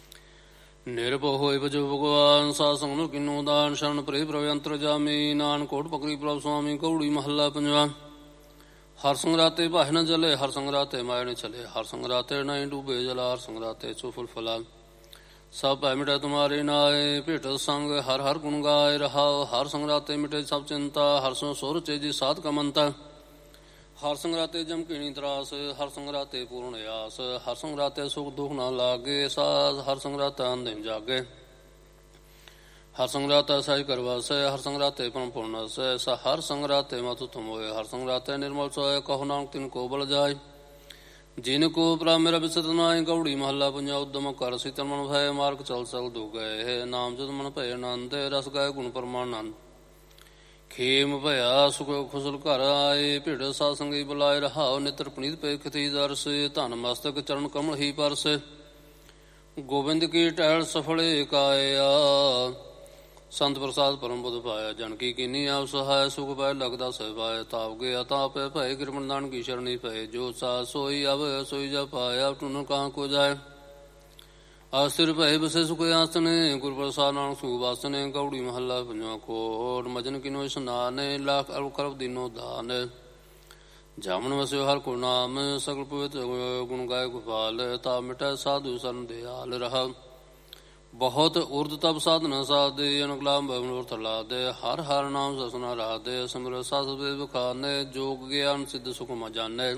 A: ਨਿਰਭਉ ਹੋਇ ਭਜੋ ਭਗਵਾਨ, ਸਾਧ ਸੰਗ ਮਿਲ ਕਿਨੂੰ ਦਾਨ। ਸ਼ਰਨ ਪਰੇ ਪ੍ਰਭ ਅੰਤਰ ਜਾਮੀ, ਨਾਨਕ ਕੋਟ ਪਕੜੀ ਪ੍ਰਭ ਸੁਆਮੀ। ਗੌੜੀ ਮਹੱਲਾ ਪੰਜਵਾਂ। ਹਰ ਸੰਗਰਾਤੇ ਭਾਇ ਨ ਜਲੇ, ਹਰ ਸੰਗਰਾਤੇ ਮਾਇ ਨ ਚਲੇ। ਹਰ ਸੰਗਰਾਤੇ ਨਹੀਂ ਡੂਬੇ ਜਲਾ, ਹਰ ਸੰਗਰਾਤੇ ਚੁਫਲ ਫਲਾ। ਸਭ ਭੈ ਮਿਟੈ ਤੁਮਾਰੇ ਨਾਏ, ਭੇਟ ਸੰਗ ਹਰ ਹਰ ਗੁਣ ਗਾਏ ਰਹਾਉ। ਹਰ ਸੰਗਰਾਤੇ ਮਿਟੇ ਸਭ ਚਿੰਤਾ, ਹਰ ਸੋ ਸੁਰ ਚੇਜੀ ਸਾਧ ਕਮੰਤਾ। ਹਰ ਸੰਗਰਾਤੇ ਜਮ ਕੀਣੀ ਤਰਾਸ, ਹਰ ਸੰਗਰਾਤੇ ਪੂਰਨ ਆਸ। ਹਰ ਸੰਗਰਾਤੇ ਸੁਖ ਦੁਖ ਨਾ ਲਾਗੇ, ਸਾਧ ਹਰ ਸੰਗਰਾਤਾ ਅੰਦਿਨ ਜਾਗੇ। ਹਰ ਸੰਗਰਾਤਾ ਸਹਿਜ ਕਰਵਾਸੈ, ਹਰ ਸੰਗਰਾਤੇ ਪਰਮ ਪੁਰਨਸੈ। ਹਰ ਸੰਗਰਾਤੇ ਮਤੁ ਤੁਮ ਹੋਏ, ਹਰ ਸੰਗਰਾਤੇ ਨਿਰਮਲ ਸੋਏ। ਕਹੋ ਨਾਨਕ ਤਿਨ ਕੋ ਬਲ ਜਾਏ, ਜਿਨ ਕੋ ਪ੍ਰਭ ਮੇਰਾ ਬਿਸਤ ਨਾਏ। ਗੌੜੀ ਮਹੱਲਾ ਪੰਜਵਾਂ। ਉਦਮ ਕਰ ਸੀਤਲ ਮਨ ਭੈ, ਮਾਰਗ ਚਲ ਚਲ ਦੋ ਗਏ। ਨਾਮ ਜਦ ਮਨ ਭੈ ਆਨੰਦ, ਰਸ ਗਾਏ ਗੁਣ ਪਰਮਾਨੰਦ। ਖੇਮ ਭਇਆ ਸੁਖ ਖੁਸਲ ਘਰ ਆਏ, ਭਿੜ ਸਾਧ ਸੰਗੀ ਬੁਲਾਏ ਰਹਾਉ। ਨਿਤਰ ਪਨੀਤ ਪੈ ਖਿਤੀ ਦਰਸ, ਧਨ ਮਸਤਕ ਚਰਨ ਕਮਲ ਹੀ ਪਰਸ। ਗੋਬਿੰਦ ਕੀ ਟਹਿਲ ਸਫਲੇ ਕਾਇਆ, ਸੰਤ ਪ੍ਰਸਾਦ ਪਰਮ ਬੁਧ ਪਾਇਆ। ਜਨਕੀ ਕੀਨੀ ਆਪ ਸਹਾਇ, ਸੁਖ ਪਾਇ ਲਗਦਾ ਸਹਿਬਾਇ। ਤਾਪ ਗਿਆ ਤਾਪ ਭੈ, ਕਿਰਪਨ ਦਾਨ ਕੀ ਸ਼ਰਣੀ ਪਏ। ਜੋ ਸਾ ਸੋਈ ਅਵ ਸੋਈ ਜਾ ਪਾਇਆ, ਟੁਨ ਕਹਾਂ ਕੋ ਜਾਏ। ਆਸਿਰ ਭੈ ਬਸੇ ਸੁਖ ਆਸਨੇ, ਗੁਰ ਪ੍ਰਸਾਦ ਨਾਨਕ ਸੁਖ ਵਾਸਨੇ। ਗੌੜੀ ਮਹੱਲਾ ਪੰਜਵਾਂ। ਕੋਟ ਮਜਨ ਕਿਨੋ ਇਸ਼ਨਾਨੇ, ਲਾਖ ਅਰਬ ਕਰਬ ਦੀਨੋ ਦਾਨ। ਜਾਮਨ ਵਸਿਓ ਹਰ ਕੋ ਨਾਮ, ਸਗਲ ਪਵਿੱਤ ਗੁਣ ਗਾਏ ਗੋਪਾਲ। ਤਾ ਮਿਟੈ ਸਾਧੂ ਸਰਨ ਦਿਆਲ ਰਹਾ। ਬਹੁਤ ਉਰਦ ਤਪ ਸਾਧਨਾ ਸਾਧੇ, ਅਨਕਲਾਮ ਬਵਨੁਰ ਲਾਦੇ। ਹਰ ਹਰ ਨਾਮ ਸਸਨਾ ਰਾਧੇ, ਸਿਮਰ ਸਾਸ ਵੇਦ ਬਖਾਨੇ। ਜੋਗ ਗਿਆਨ ਸਿੱਧ ਸੁਖ ਮ ਜਾਣੇ,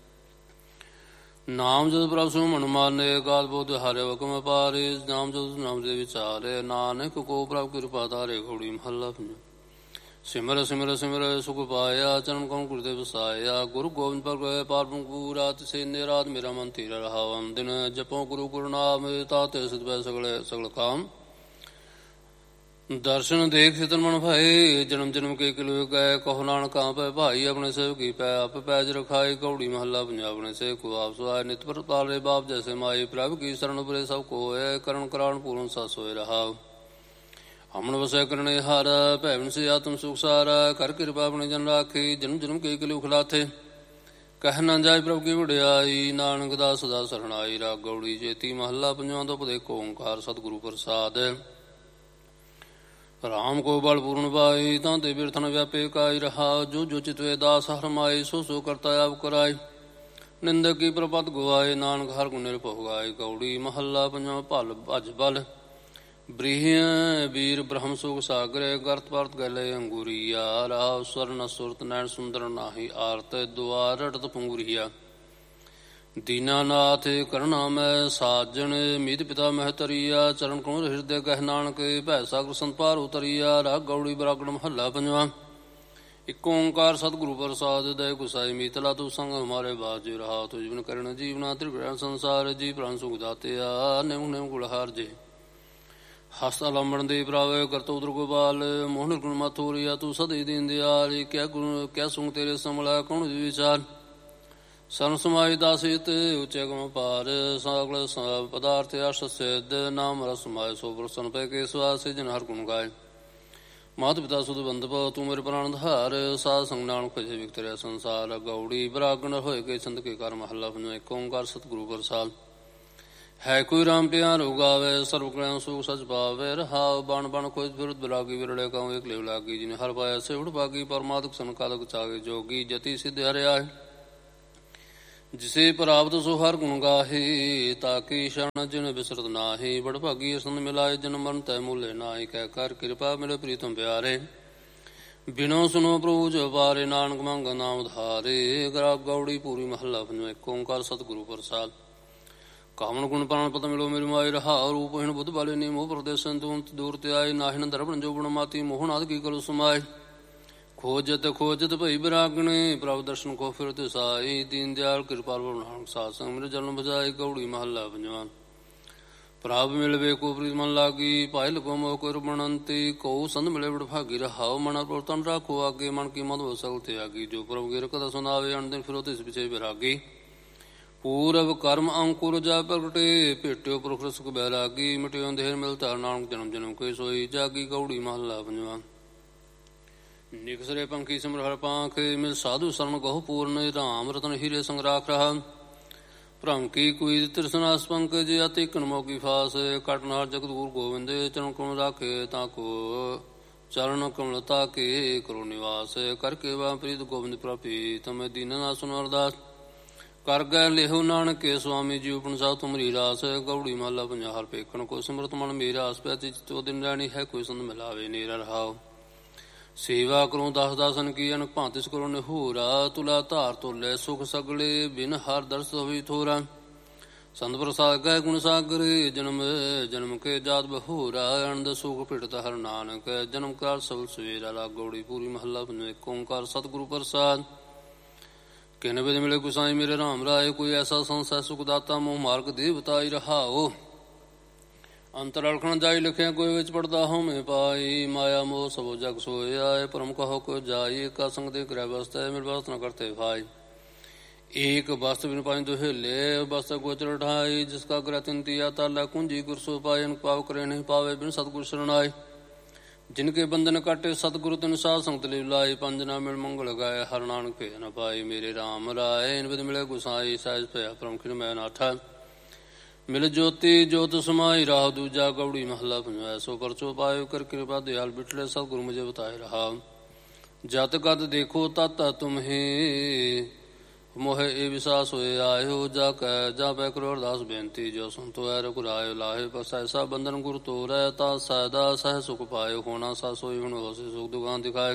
A: ਨਾਮ ਜਦ ਪ੍ਰਭ ਸੁ ਮਨ ਮਾਨੇ। ਗਾਲ ਬੋਧ ਹਰਿ ਹੁਕਮ ਪਾਰੇ, ਨਾਮ ਜਦ ਨਾਮ ਦੇ ਵਿਚਾਰੇ। ਨਾਨਕ ਕੋ ਪ੍ਰਭ ਕਿਰਪਾ ਧਾਰੇ। ਗੌੜੀ ਮਹੱਲਾ ਪੰਜਵਾਂ। ਸਿਮਰ ਸਿਮਰ ਸਿਮਰ ਸੁਖ ਪਾਇਆ, ਚਰਨ ਕਉ ਗੁਰ ਦੇ ਵਸਾਇਆ। ਗੁਰੂ ਗੋਬਿੰਦ ਪ੍ਰਗਟਿ ਪਾਰਬ੍ਰਹਮ ਗੁਰਾ, ਤਿਸੇ ਨਿਰਾਤ ਮੇਰਾ ਮਨ ਧੀਰ ਰਹਾਉ। ਅੰਦਿਨ ਜਪੋ ਗੁਰੂ ਗੁਰੂ ਨਾਮ, ਤਾਤੇ ਸਿਧ ਪੈ ਸਗਲੇ ਸਗਲ ਕਾਮ। ਦਰਸ਼ਨ ਦੇਖ ਸਿਤਨ ਮਨ ਭਏ, ਜਨਮ ਜਨਮ ਕੇ ਕਿਲੋ ਗਏ। ਕਹੋ ਨਾਨਕ ਕਾਂ ਪੈ ਭਾਈ, ਆਪਣੇ ਸੇਵ ਕੀ ਪੈ ਆਪ ਪੈਜ ਰਖਾਈ। ਗੌੜੀ ਮਹੱਲਾ ਪੰਜਵਾਂ। ਆਪਣੇ ਸੇ ਕੋ ਆਪ ਸੁਆਏ, ਨਿਤ ਪ੍ਰਤਾਲੇ ਬਾਪ ਜੈਸੇ ਮਾਈ। ਪ੍ਰਭ ਕੀ ਸ਼ਰਨ ਉਪਰੇ ਸਭ ਕੋਇ, ਕਰਨ ਕਰਾਣ ਪੂਰਨ ਸਸ ਹੋਏ ਰਹਾਉ। ਅਮਨ ਵਸੈ ਕਰਨੇ ਹਾਰ, ਭੈਵਨ ਸੇ ਆਤਮ ਸੁਖ ਸਾਰਾ। ਕਰ ਕਿਰਪਾ ਆਪਣੇ ਜਨ ਰਾਖੀ, ਜਨਮ ਜਨਮ ਕੇ ਕਿਲੋ ਖਿਲਾਥੇ। ਕਹਿ ਨਾ ਜਾਏ ਪ੍ਰਭ ਕੀ ਵਡਿਆਈ, ਨਾਨਕ ਦਾ ਸਦਾ ਸਰਣਾਈ। ਰਾਗ ਗੌੜੀ ਜੇਤੀ ਮਹੱਲਾ ਪੰਜਵਾਂ। ਤੋਂ ਉਪਦੇਸ਼ ਓਂਕਾਰ ਸਤਿਗੁਰੂ ਪ੍ਰਸਾਦ। ਰਾਮ ਕੋ ਬਲ ਪੂਰਨ ਪਾਈ, ਤਾਂ ਤੇ ਬਿਰਥਨ ਵਿਆਪੇ ਕਾਈ ਰਹਾ। ਜੋ ਜੋ ਚਿਤਵੇ ਦਾਸ ਹਰ ਮਾਈ, ਸੋ ਸੋ ਕਰਤਾ ਆਪ ਕਰਾਈ। ਨਿੰਦਕ ਕੀ ਪ੍ਰਪਤ ਗਵਾਏ, ਨਾਨਕ ਹਰ ਗੁਣ ਨਿਰਭਉ ਗਾਏ। ਗੌੜੀ ਮਹੱਲਾ ਪੰਜਵਾਂ। ਭਲ ਭਜ ਬਲ ਬ੍ਰਿਹ ਵੀਰ ਬ੍ਰਹਮ ਸੁਖ ਸਾਗਰੇ, ਗਰਤ ਪਰਤ ਗਲੇ ਅੰਗੂਰੀਆ। ਰਾਵ ਸਵਰਨ ਸੁਰਤ ਨੈਣ ਸੁੰਦਰ ਨਾਹੀ, ਆਰਤ ਦੁਆਰ ਰਟਤ ਪੰਗੂਰੀਆ। ਦੀਨਾਨਾਥ ਕਰੁਣਾ ਮੈਂ ਸਾਜਣ, ਮੀਤ ਪਿਤਾ ਮਹਿ ਤਰੀਆ। ਚਰਨ ਕਮਲ ਹਿਰਦੇ ਕਹਿ ਨਾਨਕ, ਭੈ ਸਾਗਰ ਸੰਪਾਰ ਉਤਰੀਆ। ਰਾਗ ਗੌੜੀ ਬਰਾਗੜ ਮਹੱਲਾ ਪੰਜਵਾਂ। ਇਕ ਓਂਕਾਰ ਸਤਿਗੁਰੂ ਪ੍ਰਸਾਦ, ਦਇ ਗੁਸਾਈ ਮੀਤਲਾ ਤੂੰ ਸੰਗ ਹਮਾਰੇ ਬਾਜ ਰਹਾ। ਤੁਝ ਬਿਨ ਕਰਨ ਜੀਵਨਾ ਤ੍ਰਿਗੁਣ ਸੰਸਾਰ, ਜੀ ਪ੍ਰਾਨ ਸੁਖ ਦਾਤਿਆ ਨਿਮ ਨਿਮ ਗੁਲਹਾਰ ਜੇ। ਹਸਤ ਅਲੰਬਣ ਦੇ ਪ੍ਰਾਵੇ, ਕਰਤ ਉਦਰ ਗੋਪਾਲ। ਮੋਹਨ ਗੁਣ ਮਥੁਰੀਆ, ਤੂੰ ਸਦੀ ਦੀਨ ਦਿਆਲ। ਕਿਆ ਗੁਣ ਕਿਆ ਸੁਣ ਤੇਰੇ ਸਮਲਾ, ਕੌਣ ਵਿਚਾਰ। ਸਰਨ ਸਮਾਈ ਦਾਸਿਤ ਉਚੇ ਗਮ ਪਾਰ, ਸਗਲ ਪਦਾਰਥ ਅਰਸ਼ ਸਿੱਧ। ਨਾਮ ਰਸ ਸਮਾਏ ਸੋ ਪ੍ਰਸੰਨ ਪੈ ਕੇ ਸਵਾਸ, ਜਨ ਹਰ ਗੁਣ ਗਾਏ। ਮਾਤ ਪਿਤਾ ਸੁਧ ਬੰਧਪ, ਤੂੰ ਮੇਰੇ ਪ੍ਰਾਣ ਧਾਰ। ਸਾਧ ਸੰਗ ਨਾਨਕ ਭਜੇ ਵਿਗਤਰਿਆ ਸੰਸਾਰ। ਗੌੜੀ ਬਰਾਗਣ ਹੋਏ ਕੇ ਚੰਦ ਕੇ ਕਰ ਮਹੱਲਾ ਪੰਜਵਾਂ। ਏਕ ਓਂਕਾਰ ਸਤਿਗੁਰੂ ਪ੍ਰਸਾਦ। ਹੈ ਕੋਈ ਰਾਮ ਪਿਆਰੋ ਗਾਵੇ, ਸਰਬ ਕਲਿਆਣ ਸੁਖ ਸਚ ਪਾਵੇ ਰਹਾਉ। ਬਣ ਬਣ ਖੋਜ ਫਿਰਤ ਬਿਲਾਗੀ, ਵਿਰਲੇ ਕਉ ਏਕ ਲੇਵ ਲਾਗੀ। ਜਿਨੇ ਹਰ ਪਾਇਆ ਸੇ ਉਡ ਭਾਗੀ, ਪਰਮਾਤਕ ਸੰਕਾਲਕ ਚਾਗੇ ਜੋਗੀ। ਜਤੀ ਸਿੱਧ ਹਰਿਆ ਜਿਸੇ ਪ੍ਰਾਪਤ ਸੋ ਹਰ ਗੁਣ ਗਾਹੇ, ਤਾਕੀ ਸ਼ਰਨ ਜਿਨ ਬਿਸਰਤ ਨਾਹੀ। ਬੜ ਭਾਗੀ ਸੰਤ ਮਿਲਾਏ ਜਨ ਮਰਨ ਤੈ ਮੂਲੇ ਨਾਹੀ। ਕਹਿ ਕਰ ਕਿਰਪਾ ਮਿਲੇ ਪ੍ਰੀਤਮ ਪਿਆਰੇ, ਬਿਨੋ ਸੁਨੋ ਪ੍ਰਭੂ ਜਪਾਰੇ। ਨਾਨਕ ਮੰਗ ਨਾਮ ਧਾਰੇ, ਗਰਾ ਗੌੜੀ ਪੂਰੀ ਮਹੱਲਾ ਪੰਜਵਾਂ। ਏਕ ਓੰਕਾਰ ਸਤਿਗੁਰੂ ਪ੍ਰਸਾਦ। ਕਾਮਨ ਗੁਣ ਪ੍ਰਾਣ ਪਤ ਮਿਲੋ ਮੇਰੀ ਮਾਈ ਰਹਾ। ਰੂਪ ਹੀਣ ਬੁੱਧ ਬਾਲੇ ਨੀ ਮੋਹ ਪ੍ਰਦੇਸ਼ਨ ਤੂੰ ਦੂਰ ਤੇ ਆਏ। ਨਾਹਿਣ ਦਰਪਣ ਜੋ ਗੁਣ ਮਾਤੀ ਮੋਹਨ ਆਦਿ ਕੀ ਕਰੋ ਸਮਾਏ। ਖੋਜਤ ਖੋਜਤ ਭਈ ਬਿਰਾਗਣੇ, ਪ੍ਰਭ ਦਰਸ਼ਨ ਕੋ ਫਿਰ ਤਿਸਾਈ। ਦੀਨ ਦਿਆਲ ਕਿਰਪਾਲ ਨਾਨਕ ਸਾਧ ਸੰਗ ਮੇਰੇ ਜਨਮ ਬਜਾਏ। ਗੌੜੀ ਮਹੱਲਾ ਪੰਜਵਾਂ। ਪ੍ਰਭ ਮਿਲਵੇ ਕੋ ਪ੍ਰੀਤ ਮਨ ਲਾਗੀ, ਭਾਇ ਲਗੋ ਮੋਹ ਕੋ ਰਮਣੰਤੀ। ਕਉ ਸੰਤ ਮਿਲੇ ਬੜ ਭਾਗੀ ਰਹਾਉ, ਮਨ ਪ੍ਰਤਨ ਰਾਖੋ ਆਗੇ। ਮਨ ਕੀ ਮਦ ਹੋ ਸਗਲ ਤਿਆਗੀ, ਜੋ ਪ੍ਰਭ ਗਿਰ ਕਥਾ ਸੁਨਾਵੇ। ਅਣ ਦਿਨ ਫਿਰੋ ਤਿਸ ਪਿਛੇ ਬਿਰਾਗੀ। ਪੂਰਵ ਕਰਮ ਅੰਕੁਰ ਜਾ ਪ੍ਰਗਟੇ, ਭੇਟਿਓ ਪੁਰਖ ਸੁਖ ਬੈਰਾਗੀ। ਮਿਟਿਓ ਅੰਧੇਰ ਮਿਲ ਧਾਰ ਨਾਨਕ ਜਨਮ ਜਨਮ ਕੇ ਸੋਈ। ਜਾਗੀ ਗੌੜੀ ਮਹੱਲਾ ਪੰਜਵਾਂ। ਨਿਕਸਰੇ ਪੰਖੀ ਸਿਮਰ ਹਰ ਪਾਂਖ, ਮਿਲ ਸਾਧੂ ਸਰਨ ਗਹੁ ਪੂਰਨ। ਰਾਮ ਰਤਨ ਹੀਰੇ ਸੰਗ ਰਾਖ ਰਹਾ, ਭ੍ਰਮ ਕੀ ਕੋਈ ਤ੍ਰਿਸ਼ਨਾਸ ਪੰਕਜ। ਅਤਿ ਕਨ ਮੋਗੀ ਫਾਸ, ਕਟਨਾਰ ਜਗਤ ਗੁਰ ਗੋਬਿੰਦ। ਚਰਨ ਕਮਲ ਰਾਖੇ ਤਾਂ ਕੋ, ਚਰਨ ਕਮਲਤਾ ਕੇ ਕਰੋ ਨਿਵਾਸ। ਕਰ ਕੇ ਵਾ ਪ੍ਰੀਤ ਗੋਬਿੰਦ ਪ੍ਰਾਪੀ, ਤਮੈ ਦੀਨ ਨਾ ਸੁਨ ਅਰਦਾਸ। ਕਰ ਗਏ ਲਿਹੋ ਨਾਨਕ ਕੇ ਸੁਆਮੀ ਜੀ, ਉਪਨ ਸਾਹ ਤੁਮਰੀ ਰਾਸ। ਗੌੜੀ ਮਹੱਲਾ ਪੰਜਵਾਂ। ਹਰ ਪੇਖਣ ਕੋ ਸਿਮਰਤ ਮਨ ਮੇਰਾ, ਆਸ ਪਿਆ ਚਿਤੋ ਦਿਨ ਰਹਿਣੀ ਹੈ। ਕੋਈ ਸੰਤ ਮਿਲਾਵੇ ਨੀਰਾ ਰਹਾਉ। ਸੇਵਾ ਕਰੋ ਦਸ ਦਾਸਨ ਕੀ, ਅਨਕ ਭਾਂਤਿਸ ਕਰੋ ਨਿਹੂਰਾ। ਤੁਲਾ ਧਾਰ ਤੋਲੇ ਸੁਖ ਸਗਲੇ, ਬਿਨ ਹਰ ਦਰਸ ਹੋਈ ਥੋਰਾ। ਸੰਤ ਪ੍ਰਸਾਦ ਗਏ ਗੁਣ ਸਾਗਰ, ਜਨਮ ਜਨਮ ਕੇ ਜਾਤ ਬਹੂਰਾ। ਅਨੰਦ ਸੁਖ ਭਿਟਤ ਹਰ ਨਾਨਕ, ਜਨਮ ਕਾਰ ਸਬਲ ਸਵੇਰਾ। ਰਾਗ ਗੌੜੀ ਪੂਰੀ ਮਹੱਲਾ ਪੰਜਵਾਂ। ਏਕ ਓੰਕਾਰ ਸਤਿਗੁਰੂ ਪ੍ਰਸਾਦ। ਕਿਨ ਬਿਦ ਮਿਲੇ ਗੁਸਾਈ ਮੇਰੇ ਰਾਮ ਰਾਏ, ਕੋਈ ਐਸਾ ਸੰਸੈ ਸੁਖ ਦਾਤਾ। ਮੋਹ ਮਾਰਗ ਦੇ ਬਤਾਈ ਰਹਾਓ, ਅੰਤਰ ਅਲਖਣ ਜਾਈ ਲਿਖਿਆ। ਕੋਈ ਵਿੱਚ ਪੜਦਾ ਹਉਮੈ ਪਾਈ, ਮਾਇਆ ਮੋਹ ਸਭੋ ਜਗ ਸੋਇ ਆਏ। ਪਰਮ ਕਹੋ ਕੋ ਜਾਈ, ਏਕਾ ਸੰਗ ਦੇ ਕਰੈ ਬਸਤੈ। ਮਿਲ ਬਸਤ ਨ ਕਰਤੇ ਭਾਈ, ਏਕ ਬਸਤ ਬਿਨ ਪਾਈ ਦੁਹੇਲੇ। ਬਸਤ ਗੋਚਰ ਢਾਈ, ਜਿਸ ਕਾ ਗ੍ਰਹਿ ਤਿਨ ਤੀਆ। ਤਾਲਾ ਕੁੰਜੀ ਗੁਰ ਸੋ ਪਾਏ, ਅਨਕ ਪਾਵ ਕਰੇ ਨਹੀਂ ਪਾਵੇ। ਬਿਨ ਸਤਿਗੁਰ ਸ਼ਰਨਾਏ, ਜਿਨ ਕੇ ਬੰਧਨ ਕਾਟੇ। ਸਤਿਗੁਰੂ ਤਿਨ ਸਾਧ ਸੰਗਤ ਲਿਵ ਲਾਈ। ਪੰਜ ਨਾ ਮਿਲ ਮੰਗਲ ਗਾਏ, ਹਰ ਨਾਨਕ ਭੇ ਨ ਪਾਈ। ਮੇਰੇ ਰਾਮ ਰਾਏ, ਇਨ ਬਿਦ ਮਿਲੇ ਗੁਸਾਈ। ਸਹਿਜ ਭਇਆ ਪਰਮ ਖਿਨ ਮੈਂ ਨਾਠਾ, ਮਿਲ ਜੋਤੀ ਜੋਤ ਸਮਾਈ। ਰਾਹ ਦੂਜਾ ਗੌੜੀ ਮਹੱਲਾ ਪੰਜਵਾਂ। ਸੋ ਪਰਚੋ ਪਾਇਓ, ਕਰ ਕਿਰਪਾ ਦਿਆਲ ਬਿਟਲੇ। ਸਤਿਗੁਰੂ ਮੁਝੇ ਬਤਾਏ ਰਹਾ, ਜਤ ਕਦ ਦੇਖੋ ਤਤ ਤੁਮਹੀ। ਮੋਹਿ ਇਹ ਵਿਸਾਸ ਹੋਏ ਆਇਓ, ਜਾ ਕੈ ਜਾ ਪੈ ਕਰੋ ਅਰਦਾਸ ਬੇਨਤੀ। ਜੋ ਸੁਨਤੋ ਐ ਰਘੁਰਾਇਓ, ਲਾਹੇ ਬਸ ਐਸਾ ਬੰਧਨ ਗੁਰ ਤੋਰੈ। ਤਾ ਸਦਾ ਸਹਿ ਸੁਖ ਪਾਇਓ, ਹੋਣਾ ਸਾ ਸੋਈ ਹੁਣ ਹੋਸੀ। ਸੁਖ ਦੁਕਾਨ ਦਿਖਾਏ,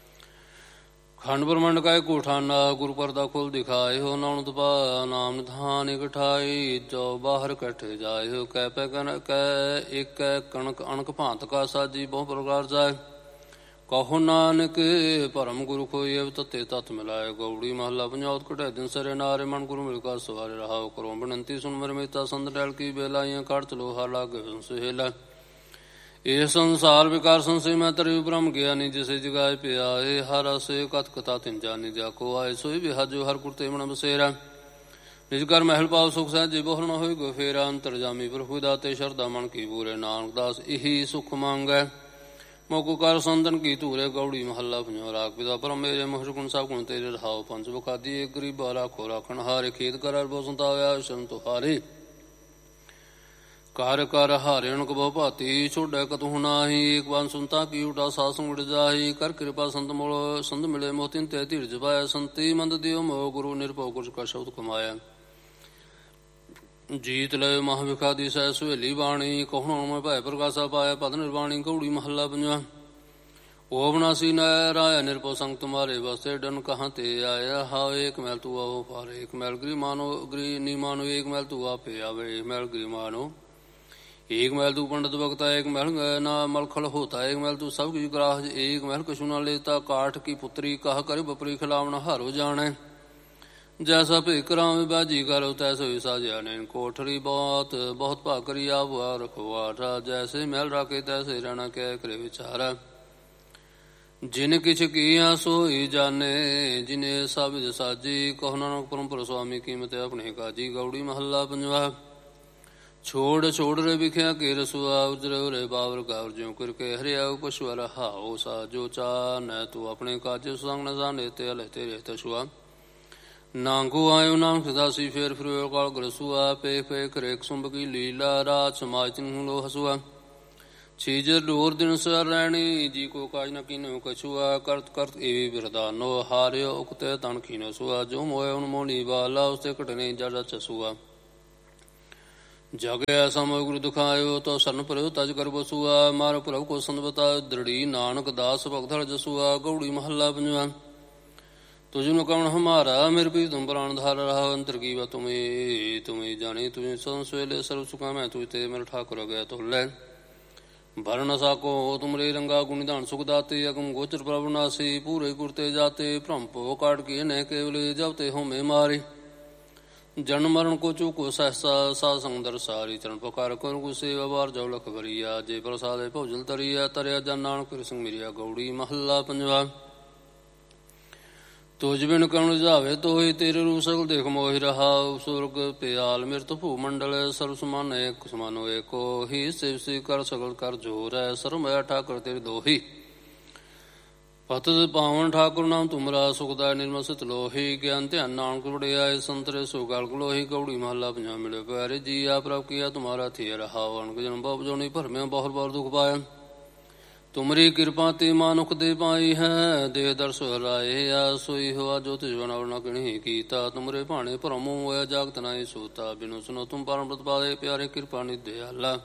A: ਖੰਡ ਬ੍ਰਹਮੰਡ ਕਾ ਕੋਠਾਨਾ। ਗੁਰੂ ਪਰਦਾ ਖੋਲ ਦਿਖਾਇਓ, ਨਾਨਕ ਪਾ ਨਾਮ ਨਿਧਾਨ ਇਕਠਾਈ। ਜੋ ਬਾਹਰ ਕਠੇ ਜਾਇਓ, ਕੈ ਪੈ ਕਨ ਕੈ ਇਕ ਕਣਕ ਅਣਕ ਭਾਂਤ ਕਾ ਸਾਜੀ। ਬਹੁ ਪ੍ਰਕਾਰ ਜਾਏ, ਕਹੋ ਨਾਨਕ ਭਰਮ ਗੁਰੂ ਕੋਈ। ਅਵ ਤਤੇ ਤਤ ਮਿਲਾਏ। ਗੌੜੀ ਮਹੱਲਾ ਪੰਜਵਾਂ। ਘਟੇ ਦਿਨ ਸਰੇ ਨਾਰੇ, ਮਨ ਗੁਰੂ ਮਿਲ ਕਾ ਸਵਾਰੇ ਰਹਾਉ। ਕਰੋ ਬਨੰਤੀ ਸੁਨ ਮਰ ਮੇਤਾ, ਸੰਤ ਡੈਲ ਕੀ ਬੇਲਾਈਆਂ। ਕਾੜ ਚਲੋ ਹਰ ਲਾਗੇ ਸੁਹੇਲਾ। ਇਹ ਸੰਸਾਰ ਵਿਕਾਰ ਸੰਸੇ ਮੈਂ ਤਰਿ ਬ੍ਰਹਮ ਗਿਆਨੀ। ਜਿਸੇ ਜਗਾਏ ਪਿਆਏ, ਹਰ ਅਸੇ ਕਥ ਕਥਾ ਤਿਨ ਜਾਨੀ। ਜਾ ਕੋ ਆਏ ਸੋਈ ਵਿਹਾਜੋ, ਹਰ ਕੁਰਤੇ ਮਨ ਬਸੇਰਾ। ਨਿਜ ਕਰ ਮਹਿਲ ਪਾਓ ਸੁਖ ਸਹਿਜੇ, ਬਹੁਰ ਨ ਹੋਈ ਗੋ ਫੇਰਾ। ਅੰਤਰਜਾਮੀ ਪ੍ਰਭੂ ਦਾਤੇ, ਸ਼ਰਧਾ ਮਨ ਕੀ ਪੂਰੇ। ਨਾਨਕ ਦਾਸ ਇਹੀ ਸੁਖ ਮੰਗੈ, ਮੋਕੁ ਕਰ ਸੰਦਨ ਕੀ ਧੂਰੇ। ਗੌੜੀ ਮਹੱਲਾ ਪੰਜਵਾਂ। ਰਾਗ ਪਿਤਾ ਪਰਮ ਮੇਰੇ, ਮੋਹਿ ਗੁਣ ਸਭ ਗੁਣ ਤੇਰੇ ਰਹਾਉ। ਪੰਜ ਬੁਖਾਦੀ ਏਕ ਗਰੀਬਾ, ਰਾਖੋ ਰਾਖਣ ਹਾਰੇ। ਖੇਤ ਕਰ ਅਰਬੋ ਸੰਤਾਵਿਆ, ਸ਼ਰਨ ਤੁਹਾਰੇ। ਕਰ ਕਰ ਹਾਰੇ ਅਣਕ ਬਹੁ ਭਾਤੀ, ਛੋੜੈ ਕਤਹੁ ਨਾਹੀ। ਏਕ ਬਾਨ ਸੁਨਤਾ ਕੀ ਉਟਾ, ਸਾਧ ਸੰਗ ਵਿੜ ਜਾਹੀ। ਕਰ ਕਿਰਪਾ ਸੰਤ ਮੋਲ ਸੰਤ ਮਿਲੇ, ਮੋਹ ਤਿਨ ਤੇ ਧੀਰਜ ਪਾਇਆ। ਸੰਤੀ ਮੰਦ ਦਿਓ ਮੋਹ, ਗੁਰੂ ਨਿਰਭਉ ਗੁਰ ਕਾ ਸ਼ਬਦ ਕਮਾਇਆ। ਜੀਤ ਲਇ ਮਹ ਵਿਖਾਦੀ ਸਹਿ ਸੁਹੇਲੀ ਬਾਣੀ। ਕਹੁ ਮੈਂ ਭੈ ਪ੍ਰਗਾਸਾ ਪਾਇਆ, ਪਦ ਨਿਰਵਾਣੀ। ਗੌੜੀ ਮਹੱਲਾ ਪੰਜਵਾਂ। ਓ ਬਨਾਸੀ ਨੈ ਰਾਇਆ, ਨਿਰਭਉ ਸੰਗ ਤੁਮਾਰੇ। ਬਸੇ ਡਨ ਕਹਾਂ ਤੇ ਆਇਆ। ਹਾਉ ਏਕ ਮੈਲ ਤੂੰ ਆਓ ਪਾਰੇ। ਏਕ ਮੈਲ ਗ੍ਰੀ ਮਾਨੋ ਗ੍ਰੀ ਨੀ ਮਾਨੋ। ਏਕ ਮੈਲ ਤੂੰ ਆਪੇ ਆਵੇ, ਏਕ ਮੈਲ ਗ੍ਰੀ ਮਾਨੋ। एक महल तू पंडित बगता, एक महल ना मलखल होता। एक महल तू सब कुछ ग्राह, एक महल कछु न लेता। काठ की पुत्री कह कर बपरी खिलावना हारो जाने। जैसा भिक राम बाजी करो, तैसे विसा जाने। कोठरी बहुत बहुत भाकरी आबुआ रखवाठा। जैसे महल राखे तैसे रहना, क्या करे विचारा। जिन किछ किया सोई जाने, जिन्हें सब साजी। कहो नानक परम स्वामी कीमत अपने काजी। गौड़ी महला पंजवा। छोड़ छोड़ रे बिख्या के रसुआ, उजरे रे बावर गावर। ज्यों करके हरिया पशुआ रहाओ सा। जो चा न तू अपने काजे, संग न जाने ते अल तेरे तशुआ। नांगो आयो नाम सदासी, फेर फिर काल ग्रसुआ। पे पे करे सुंब की लीला, रात समाज तिन्हु लो हसुआ। ਛੀਜਰ ਡੋਰ ਦਿਨ ਸਰ ਰਹਿਣੀ ਜੀ ਕੋ ਕਾਜ ਨ ਕੀਨੋ ਕਛੁਆ ਕਰਤ ਕਰਤ ਏਵੀ ਬਿਰਦਾਨੋ ਹਾਰਿਓ ਉਕਤੇ ਤਨ ਖੀਨੋ ਸੁਆ ਜੋ ਮੋਏ ਉਨ ਮੋਣੀ ਬਾਲਾ ਉਸਤੇ ਘਟਨੇ ਜੜ ਚਸੂਆ ਜਗ ਐਸਾ ਮੋਇ ਗੁਰੂ ਦੁਖਾਇਓ ਤੋ ਸਰਨ ਪਰਿਓ ਤਜ ਕਰ ਬਸੂਆ ਮਾਰ ਪ੍ਰਭ ਕੋ ਸੰਤਬਤਾ ਦ੍ਰਿੜੀ ਨਾਨਕ ਦਾਸ ਭਗਤ ਜਸੂਆ ਗੌੜੀ ਮਹੱਲਾ ਪੰਜਵਾ ਤੁਝ ਨੂੰ ਕਵਣ ਹਮਾਰਾ ਮੇਰੇ ਪੀ ਤੁਮ ਪ੍ਰਾਣ ਧਾਰ ਰਹਾ ਅੰਤਰ ਕੀ ਵਾ ਤੁਮੇ ਤੁਮੇ ਜਾਣੇ ਤੁਮੇ ਸੰ ਸਵੇਲੇ ਸਰਬ ਸੁਖਾ ਮੈਂ ਤੁਝ ਤੇ ਮੇਰੇ ਠਾਕੁਰ ਗਿਆ ਤੋਲੇ ਭਰ ਨ ਸਾਕੋ ਤੁਮਰੇ ਰੰਗਾ ਗੁਣ ਨਿਧਾਨ ਸੁਖ ਦਾਤੇ ਅਗਮ ਗੋਚਰ ਪ੍ਰਭ ਨਾਸੀ ਪੂਰੇ ਗੁਰਤੇ ਜਾਤੇ ਭ੍ਰਮ ਭੋ ਕਾਟ ਕੇ ਨਹਿ ਕੇਵਲੇ ਜਬ ਤੇ ਹੋਮੇ ਮਾਰੇ ਜਨਮ ਮਰਨ ਕੋ ਚੂਕੋ ਸਹਸਾ ਸਾਧ ਸੰਗ ਦਰਸਾਰੀ ਚਰਨ ਪੁਕਾਰ ਕਰ ਕੋ ਸੇਵਾ ਵਾਰ ਜੋ ਲਖ ਭਰੀਆ ਜੇ ਪ੍ਰਸਾਦੇ ਭੋਜਨ ਤਰੀਆ ਤਰਿਆ ਜਨ ਨਾਨਕ ਫਿਰ ਸਿੰਘ ਮੇਰੀਆ ਗੌੜੀ ਮਹੱਲਾ ਪੰਜਵਾ ਤੁਝ ਬਿਨ ਕਉਣ ਰੁਝਾਵੇ ਤੋਹਿ ਤੇਰੇ ਰੂ ਸਗਲ ਦੇਖ ਮੋਹਿ ਰਹਾ ਸੁਰਗ ਪਿਆਲ ਮਿਰਤ ਭੂ ਮੰਡਲ ਸਰਬ ਸਮਾਨ ਏਕ ਸਮਾਨੋ ਏਕੋ ਹੀ ਸਿਵ ਸਿ ਕਰ ਸਗਲ ਕਰ ਜੋਰ ਹੈ ਸਰਬ ਮੈਂ ਠਾਕੁਰ ਤੇਰੇ ਦੋਹੀ ਪਤਿ ਪਾਵਨ ਠਾਕੁਰ ਨਾਮ ਤੁਮਰਾ ਸੁਖਦਾਇ ਨਿਰਮਲ ਸਿਤ ਲੋਹੀ ਗਿਆਨ ਧਿਆਨ ਨਾਨਕ ਵਡਿਆਏ ਸੰਤਰੇ ਸੋ ਗਲ ਗਲੋਹੀ ਗੌੜੀ ਮਹੱਲਾ ਪੰਜਵਾ ਮਿਲੇ ਪਿਆਰੇ ਜੀ ਆ ਪ੍ਰਭ ਕੀਆ ਤੁਮਾਰਾ ਥੀ ਰਹਾਉ ਅਣਕ ਜਨਮ ਭਵ ਜੋਨੀ ਭਰਮਿਆ ਬਹੁਰ ਬਹੁਰ ਦੁਖ ਪਾਇਆ ਤੁਮਰੀ ਕਿਰਪਾ ਤੇ ਮਾਨੁਖ ਦੇ ਪਾਈ ਹੈ ਦੇ ਦਰਸ ਹਰਾਏ ਆ ਸੋਈ ਹੋਆ ਜੋ ਤਿਜ ਬਨਾਵ ਨ ਕਿਣੀ ਕੀਤਾ ਤੁਮਰੇ ਭਾਣੇ ਭਰਮ ਹੋਇਆ ਜਾਗਤ ਨਾਹੀ ਸੂਤਾ ਬਿਨੁ ਸੁਨੋ ਤੁਮ ਪਰਮ ਪ੍ਰਤਪਾਲੇ ਪਿਆਰੇ ਕਿਰਪਾ ਨਿਧਿ ਆਲਾ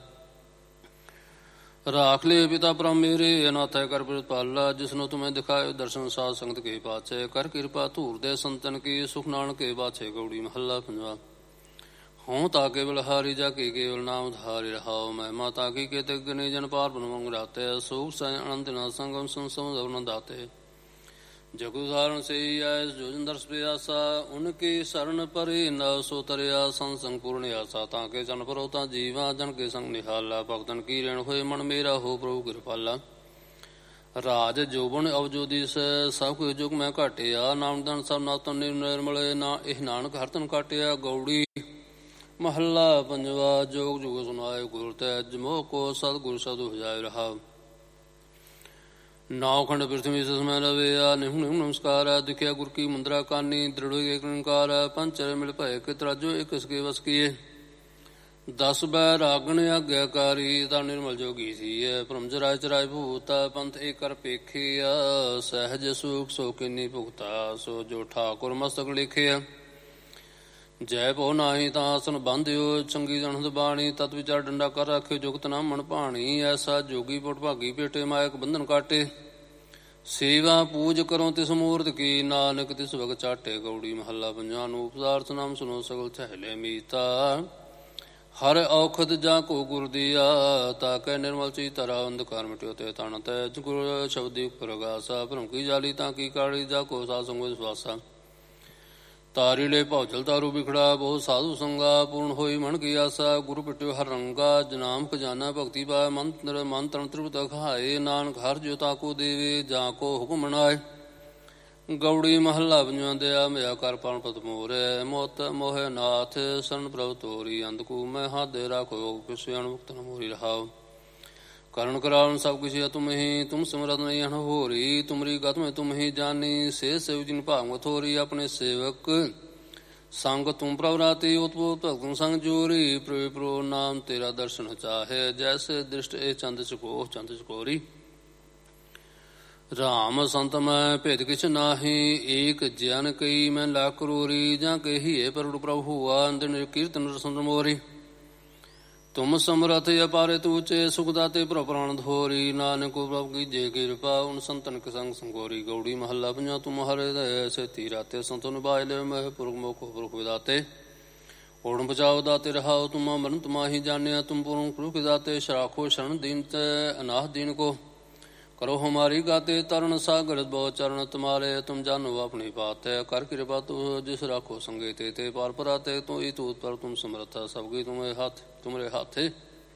A: ਰਾਖ ਲੈ ਪਿਤਾ ਪਰਮ ਮੇਰੇ ਅਨਾਥੈ ਕਰ ਪ੍ਰਤਪਾਲਾ ਜਿਸਨੂੰ ਤੁਮੇ ਦਿਖਾਇਓ ਦਰਸ਼ਨ ਸਾਧ ਸੰਗਤ ਕੇ ਪਾਛੇ ਕਰ ਕਿਰਪਾ ਧੂਰ ਦੇ ਸੰਤਨ ਕੀ ਸੁਖ ਨਾਨਕ ਕੇ ਬਾਛੇ ਗੌੜੀ ਮਹੱਲਾ ਪੰਜਵਾ ਹਉ ਤਾ ਕੇਵਲ ਹਾਰੀ ਜਾ ਕੇ ਕੇਵਲ ਨਾਮ ਧਾਰਿ ਰਹਾਉ ਮਹਿਮਾ ਤਾ ਕੀ ਕੇ ਤੇ ਗਨੇ ਜਨ ਪਾਰ ਬਨ ਮੰਗ ਰਾਤੇ ਸੂਖ ਸੈ ਅਨੰਤ ਨਾ ਸੰਗਮ ਸੰਸਮ ਦਵਨ ਦਾਤੇ ਜਗੁ ਧਾਰਨ ਸੇ ਆਇ ਜੋ ਜਨ ਦਰਸ ਪਿਆਸਾ ਉਨਕੇ ਸਰਣ ਪਰੇ ਨ ਸੋ ਤਰਿਆ ਸੰਗ ਸੰਗ ਪੂਰਨ ਆਸਾ ਤਾਂ ਕੇ ਜਨ ਪਰੋ ਤਾਂ ਜੀਵਾ ਜਨ ਕੇ ਸੰਗ ਨਿਹਾਲਾ ਭਗਤਨ ਕੀ ਰਣ ਹੋਏ ਮਨ ਮੇਰਾ ਹੋ ਪ੍ਰਭੂ ਕਿਰਪਾਲਾ ਰਾਜ ਜੋਬਨ ਅਵਜੋਦੀ ਸਭ ਕੁ ਜੁਗ ਮੈਂ ਘਾਟਿਆ ਨਾਮਦਨ ਸਭ ਨਾਤਨ ਨਿਰਮਲ ਨਾ ਇਹ ਨਾਨਕ ਹਰਤਨ ਕਾਟਿਆ ਗੌੜੀ ਮਹੱਲਾ ਪੰਜਵਾ ਜੋਗ ਜੁਗ ਸੁਨਾਏ ਗੁਰ ਤੈ ਜਮੋ ਕੋ ਸਤਿਗੁਰ ਸਦੁ ਹਜਾਇ ਰਹਾ ਨਾਉ ਖੰਡ ਪ੍ਰਿਥਵੀ ਸਮੈ ਰਵਿਆ ਨਿਹੁ ਨਿਹੁ ਨਮਸਕਾਰ ਦਿਖਿਆ ਗੁਰ ਕੀ ਮੁੰਦਰਾ ਕਾਨੀ ਦ੍ਰਿੜੋ ਏਕ ਨਿਰੰਕਾਰ ਪੰਚਰ ਮਿਲ ਭਏ ਕਿ ਤਰਾਜੋ ਇਕ ਸਕੇ ਵਸ ਕੀਏ ਦਸ ਬੈ ਰਾਗਣ ਆਗਿਆਕਾਰੀ ਤਾਂ ਨਿਰਮਲ ਜੋਗੀ ਸੀਐ ਭ੍ਰਮਜ ਰਾਜ ਚਰਾਇ ਭੂਤਾ ਪੰਥ ਏਕ ਕਰ ਪੇਖਿਆ ਸਹਿਜ ਸੁਖ ਸੋ ਕਿਨੀ ਭੁਗਤਾ ਸੋ ਜੋ ਠਾਕੁਰ ਮਸਤਕ ਲਿਖਿਆ ਜੈ ਭੋ ਨਾਹੀ ਤਾਂ ਆਸਨ ਬੰਧਿਓ ਚੰਗੀ ਜਨਹਦ ਬਾਣੀ ਤਤ ਵਿਚਾਰ ਡੰਡਾ ਕਰ ਰੱਖਿਓ ਜੁਗਤ ਨਾ ਮਨ ਭਾਣੀ ਐਸਾ ਜੋਗੀ ਪੁਟ ਭਾਗੀ ਭੇਟੇ ਮਾਇਕ ਬੰਧਨ ਕਾਟੇ ਸੇਵਾ ਪੂਜ ਕਰੋ ਤਿਸ ਮੂਰਤ ਕੀ ਨਾਨਕ ਤਿਸ ਵਗ ਚਾਟੇ ਗੌੜੀ ਮਹੱਲਾ ਪੰਜਵਾ ਨੂੰ ਪਦਾਰਥ ਨਾਮ ਸੁਨੋ ਸਗਲ ਥਹਿਲੇ ਮੀਤਾ ਹਰ ਔਖਦ ਜਾ ਕੋ ਗੁਰ ਦੀਆ ਤਾ ਕੈ ਨਿਰਮਲ ਚੀ ਤਰਾ ਅੰਧਕਾਰ ਮਿਟਿਓ ਤੇ ਤਨ ਤੈ ਗੁਰ ਸ਼ਬਦੀ ਪ੍ਰਗਾਸਾ ਭ੍ਰਮ ਕੀ ਜਾਲੀ ਤਾਂ ਕੀ ਕਾਲੀ ਜਾ ਕੋ ਸਾਧ ਸੰਗ ਵਿਸਵਾਸਾ ਤਾਰੀ ਲੈ ਭੌਜਲ ਤਾਰੂ ਬਿਖੜਾ ਬਹੁ ਸਾਧੂ ਸੰਗਾ ਪੂਰਨ ਹੋਈ ਮਨ ਕੀ ਆਸਾ ਗੁਰੂ ਪਿਟਿਓ ਹਰ ਰੰਗਾ ਜਨਾਮ ਖਜ਼ਾਨਾ ਭਗਤੀ ਪਾਇ ਮੰਤਰ ਮਨ ਤਨ ਤ੍ਰਿਪਤ ਖਾਏ ਨਾਨਕ ਹਰ ਜਿਉ ਤਾਕੋ ਦੇਵੇ ਜਾ ਕੋ ਹੁਕਮ ਮਨਾਏ ਗੌੜੀ ਮਹੱਲਾ ਪੰਜਵਾਂ ਦਿਆ ਮਿਆ ਕਰ ਪਰਮ ਪਤ ਮੋਰੈ ਮੋਤ ਮੋਹਿ ਨਾਥ ਸਰਨ ਪ੍ਰਭ ਤੋਰੀ ਅੰਧਕੂ ਮੈਂ ਹਾਦੇ ਰਾਖੋ ਕਿਸਿ ਅਣਮੁਕਤ ਨ ਮੋਰੀ ਰਹਾਉ ਕਰਨ ਕਰਾਉਣ ਸਭ ਕੁਛ ਤੁਮ ਹੀ ਤੁਮ ਸਿਮਰਤ ਨਹੀਂ ਅਣ ਹੋਰੀ ਤੁਮਰੀ ਗਤ ਮੈਂ ਤੁਮ ਹੀ ਜਾਨੀ ਸੇ ਸੇਵ ਜਿਨ ਭਾਗ ਥੋਰੀ ਆਪਣੇ ਸੇਵਕ ਸੰਗ ਤੁਮ ਪ੍ਰਭ ਰਾਤੀ ਉਤਪੋਤ ਭਗਤਨ ਸੰਗ ਜੋਰੀ ਪ੍ਰਭ ਪ੍ਰੋ ਨਾਮ ਤੇਰਾ ਦਰਸ਼ਨ ਚਾਹੇ ਜੈਸੇ ਦ੍ਰਿਸ਼ਟ ਇਹ ਚੰਦ ਚਕੋ ਚੰਦ ਚਕੋਰੀ ਰਾਮ ਸੰਤ ਮੈਂ ਭੇਦ ਕਿਛ ਨਾਹੀ ਏਕ ਜਨ ਕਈ ਮੈਂ ਲੱਖ ਕਰੋਰੀ ਜਾਂ ਕਹੀਏ ਪਰੜ ਪ੍ਰਭ ਹੁਆ ਅੰਦਰ ਕੀਰਤਨ ਰਸਨ ਮੋਰੀ ਤੁਮ ਸਮਰਥ ਅਪਾਰੇ ਤੂਚੇ ਸੁਖ ਦਾਤੇ ਪ੍ਰਭ ਪ੍ਰਾਣ ਧੋਰੀ ਨਾਨਕ ਪ੍ਰਭ ਕੀ ਜੇ ਕਿਰਪਾ ਉਨ ਸੰਤਨ ਕੇ ਸੰਗ ਸੰਗੋਰੀ ਗੌੜੀ ਮਹੱਲਾ ਪੰਜਵਾਂ ਤੁਮ ਹਰੇ ਦਇਆ ਸੇਤੀ ਰਾਤੇ ਸੰਤਨ ਬਾਇ ਲੈ ਮਹਿ ਪੁਰਖ ਮੁਖ ਪੁਰਖ ਵਿਦਾਤੇ ਓੜਨ ਬਚਾਓ ਦਾਤੇ ਰਹਾਓ ਤੁਮਾ ਮਰਨ ਤੁਮਾਹੀ ਜਾਣਿਆ ਤੁਮ ਪੁਰਖ ਪੁਰਖ ਵਿਦਾਤੇ ਸ਼ਰਾਖੋ ਸ਼ਰਨ ਦੀਨ ਤੇ ਅਨਾਹ ਦੀਨ ਕੋ ਕਰੋ ਹਮਾਰੀ ਗਾਤੇ ਤਰਣ ਸਾਗਰ ਬਹੁ ਚਰਨ ਤੁਮਾਰੇ ਤੁਮ ਜਾਨੋ ਆਪਣੀ ਬਾਤ ਹੈ ਕਰ ਕਿਰਪਾ ਤੂ ਜਿਸ ਰਾਖੋ ਸੰਗੇ ਤੇ ਤੇ ਪਾਰ ਪਰਾਤੇ ਤੂੰ ਹੀ ਤੂਤ ਪਰ ਤੁਮ ਸਮਰਥਾ ਸਭ ਗਈ ਤੁਮੇ ਹੱਥ ਤੁਮਰੇ ਹਾਥੇ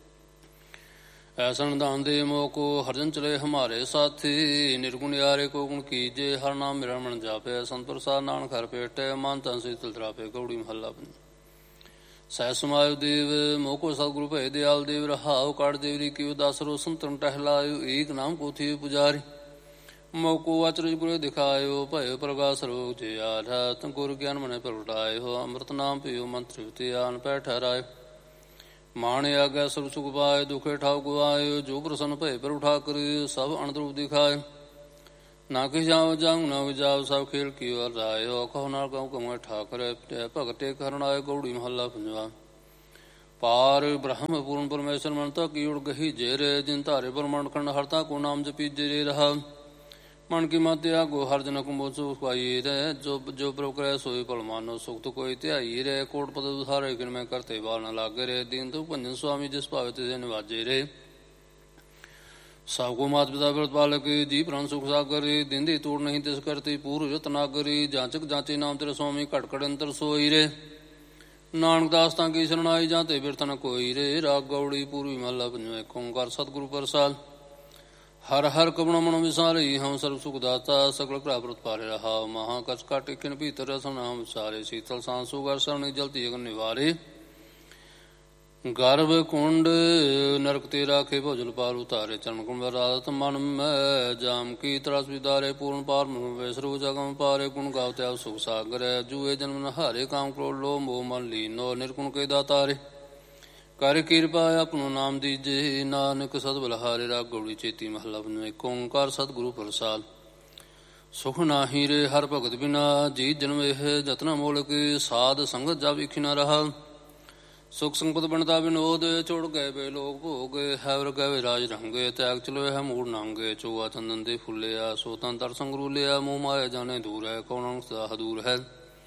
A: ਐਸਨ ਦਾਨ ਦੇ ਮੋਹ ਕੋ ਹਰਜਨ ਚਲੇ ਹਮਾਰੇ ਸਾਥੀ ਨਿਰਗੁਣ ਯਾਰੇ ਕੋ ਗੁਣ ਕੀਜੇ ਹਰ ਨਾਮ ਮੇਰਾ ਮਨ ਜਾਪੇ ਸੰਤ ਪ੍ਰਸਾਦ ਨਾਨਕ ਹਰ ਪੇਟੇ ਮਨ ਤਨ ਸੀਤਲ ਤਰਾਪੇ ਗੌੜੀ ਮਹੱਲਾ ਪੰਜਵਾਂ ਸਹਿ ਸਮਾਇ ਦੇਵ ਮੋਹ ਕੋ ਸਤਿਗੁਰੂ ਭਏ ਦਿਆਲ ਦੇਵ ਰਹਾਉ ਕਾੜ ਦੇਵਰੀ ਕੀ ਉਦਾਸਰੋ ਸੰਤਨ ਟਹਿਲਾਇਓ ਏਕ ਨਾਮ ਕੋ ਥੀ ਪੁਜਾਰੀ ਮੋਹ ਕੋ ਅਚਰਜ ਗੁਰੂ ਦਿਖਾਇਓ ਭਏ ਪ੍ਰਗਾਸ ਰੋਗ ਜੇ ਆਧਾਤ ਗੁਰ ਗਿਆਨ ਮਨੇ ਪ੍ਰਗਟਾਇਓ ਅੰਮ੍ਰਿਤ ਨਾਮ ਪੀਓ ਮੰਤਰ ਉਤਿਆਨ ਪੈ ਠਹਿਰਾਇਓ ਮਾਣ ਆਗੈ ਸਰਬ ਸੁਖ ਪਾਏ, ਦੁਖੇ ਠਾਉ ਗਵਾਏ। ਜੋ ਪ੍ਰਸੰਨ ਭਏ ਪ੍ਰਭੁ ਠਾਕੁਰ, ਸਭ ਅਣਦਰੂਪ ਦਿਖਾਏ। ਨਾ ਕਿ ਜਾਉ ਜੰਗ ਨਾ ਵਿਜਾਉ, ਸਭ ਖੇਲ ਕੀ ਵਰ ਰਾਇਓ। ਕਹੋ ਨਾਲ ਕਹੂੰ ਕਮੈ ਠਾਕੁਰ, ਭਗਤੇ ਕਰਨ ਆਏ। ਗਉੜੀ ਮਹੱਲਾ ਪੰਜਵਾ। ਪਾਰ ਬ੍ਰਹਮ ਪੂਰਨ ਪਰਮੇਸ਼ਰ ਮਨਤਾ ਕੀ ਉੜ ਗਹੀ ਜੇਰੇ, ਜਿਨ ਧਾਰੇ ਬ੍ਰਹਮੰਡ ਖੰਡ ਹਰਤਾ ਕੋ ਨਾਮ ਜਪੀ ਜੇਰੇ ਰਹਾ। ਮਨ ਕੀ ਮਤ ਆਗੋ ਹਰ ਜਨ ਕੁੰਭੋ ਸੁਖ ਪਾਈ ਰੇ, ਜੋ ਜੋ ਪ੍ਰਭ ਕਰੈ ਸੋਈ ਭਲ ਮਾਨੋ। ਸੁਖਤ ਕੋਈ ਧਿਆਈ ਰੇ, ਕੋਟ ਪਦ ਉਧਾਰੇ ਕਿਨ ਮੈਂ ਕਰਤੇ ਬਾਲ ਨ ਲਾਗੇ ਰੇ। ਦੀਨ ਤੂ ਭੰਜਨ ਸੁਆਮੀ ਜਿਸ ਭਾਵੇ ਤਿਸੇ ਨਿਵਾਜੇ ਰੇ। ਸਭ ਕੋ ਮਾਤ ਪਿਤਾ ਬਿਰਤ ਪਾਲਕ, ਜੀ ਪ੍ਰਾਨ ਸੁਖ ਸਾਗਰ। ਦਿਨ ਦੀ ਤੋੜ ਨਹੀਂ ਤਿਸ ਕਰਤੀ, ਪੂਰ ਰਤਨਾਗਰੀ। ਜਾਂਚਕ ਜਾਂਚੇ ਨਾਮ ਤੇਰੇ ਸੁਆਮੀ, ਘਟ ਘਟ ਅੰਤਰ ਸੋਈ ਰੇ। ਨਾਨਕ ਦਾਸ ਤਾਂ ਕੀ ਸ਼ਰਣਾਈ, ਜਾਂ ਤੇ ਬਿਰਤ ਨ ਕੋਈ ਰੇ। ਰਾਗ ਗਉੜੀ ਪੂਰਵੀ ਮਹੱਲਾ ਪੰਜਵਾਂ। ਏਕ ਓਂਕਾਰ ਸਤਿਗੁਰੂ ਪ੍ਰਸਾਦ। ਹਰ ਹਰ ਕਵਣ ਮਨੋ ਵਿਸਾਰੀ, ਹਮ ਸਰਬ ਸੁਖ ਦਾਤਾ। ਸਗਲ ਭਰਾ ਪ੍ਰਤ ਪਾਰੇ ਰਹਾ, ਮਹਾ ਕਛ ਘਟ ਇਖਿਨ ਭੀਤਰ ਰਸਨ ਨਾਮ ਵਿਸਾਰੇ। ਸੀਤਲ ਸਾਂਸੂ ਗਰ ਸਰਣੀ, ਜਲਤੀ ਅਗਨ ਨਿਵਾਰੇ। ਗਰਭ ਕੁੰਡ ਨਰਕ ਤੇ ਰਾਖੇ, ਭੋਜਲ ਪਾਰ ਉਤਾਰੇ। ਚਰਨ ਕੁੰਡ ਰਾਤ ਮਨ ਮੈਂ, ਜਾਮ ਕੀ ਤਰਸ ਵਿਦਾਰੇ। ਪੂਰਨ ਪਾਰ ਮਨੁ ਸਰਬ ਜਗਮ ਪਾਰੇ। ਗੁਣ ਗਾਵਤੇ ਆਪ ਸੁਖ ਸਾਗਰ, ਜੂਏ ਜਨਮ ਨਹਾਰੇ। ਕਾਮ ਕ੍ਰੋਧ ਲੋਭ ਮੋਹ ਮਨ ਲੀਨੋ, ਨਿਰਗੁਣ ਕੇ ਦਾਤਾਰੇ। ਕਰ ਕਿਰਪਾ ਆਪਣੋ ਨਾਮ ਦੀਜੇ, ਨਾਨਕ ਸਦ ਬਲਹਾਰੇ। ਰਾਗ ਗਉੜੀ ਚੇਤੀ ਮਹੱਲਾ ਪੰਜਵਾਂ। ਏਕ ਓਂਕਾਰ ਸਤਿਗੁਰੂ ਪ੍ਰਸਾਦ। ਸੁਖ ਨਾਹੀ ਰੇ ਹਰ ਭਗਤ ਬਿਨਾ, ਜੀ ਜਨਮ ਇਹ ਜਤਨ ਮੋਲਕ। ਸਾਧ ਸੰਗਤ ਜਬ ਇਖੀ ਨ ਰਹਾ, ਸੁਖ ਸੰਪਤ ਬਣਤਾ ਵਿਨੋਦ। ਛੋੜ ਗਏ ਵੇ ਲੋਕ ਭੋਗ, ਹੈਵਰ ਗਏ ਰਾਜ ਰੰਗੇ। ਤਿਆਗ ਚਲੋ ਹੈ ਮੂੜ ਨਾਂਗੇ, ਚੋਆ ਚੰਦਨ ਦੇ ਫੁੱਲਿਆ। ਸੋ ਤਨ ਤਰ ਸੰਗਰੂਲਿਆ, ਮੋਹ ਮਾਇਆ ਜਾਣੇ ਦੂਰ ਹੈ। ਕੌਣ ਸਦਾ ਹਦੂਰ ਹੈ।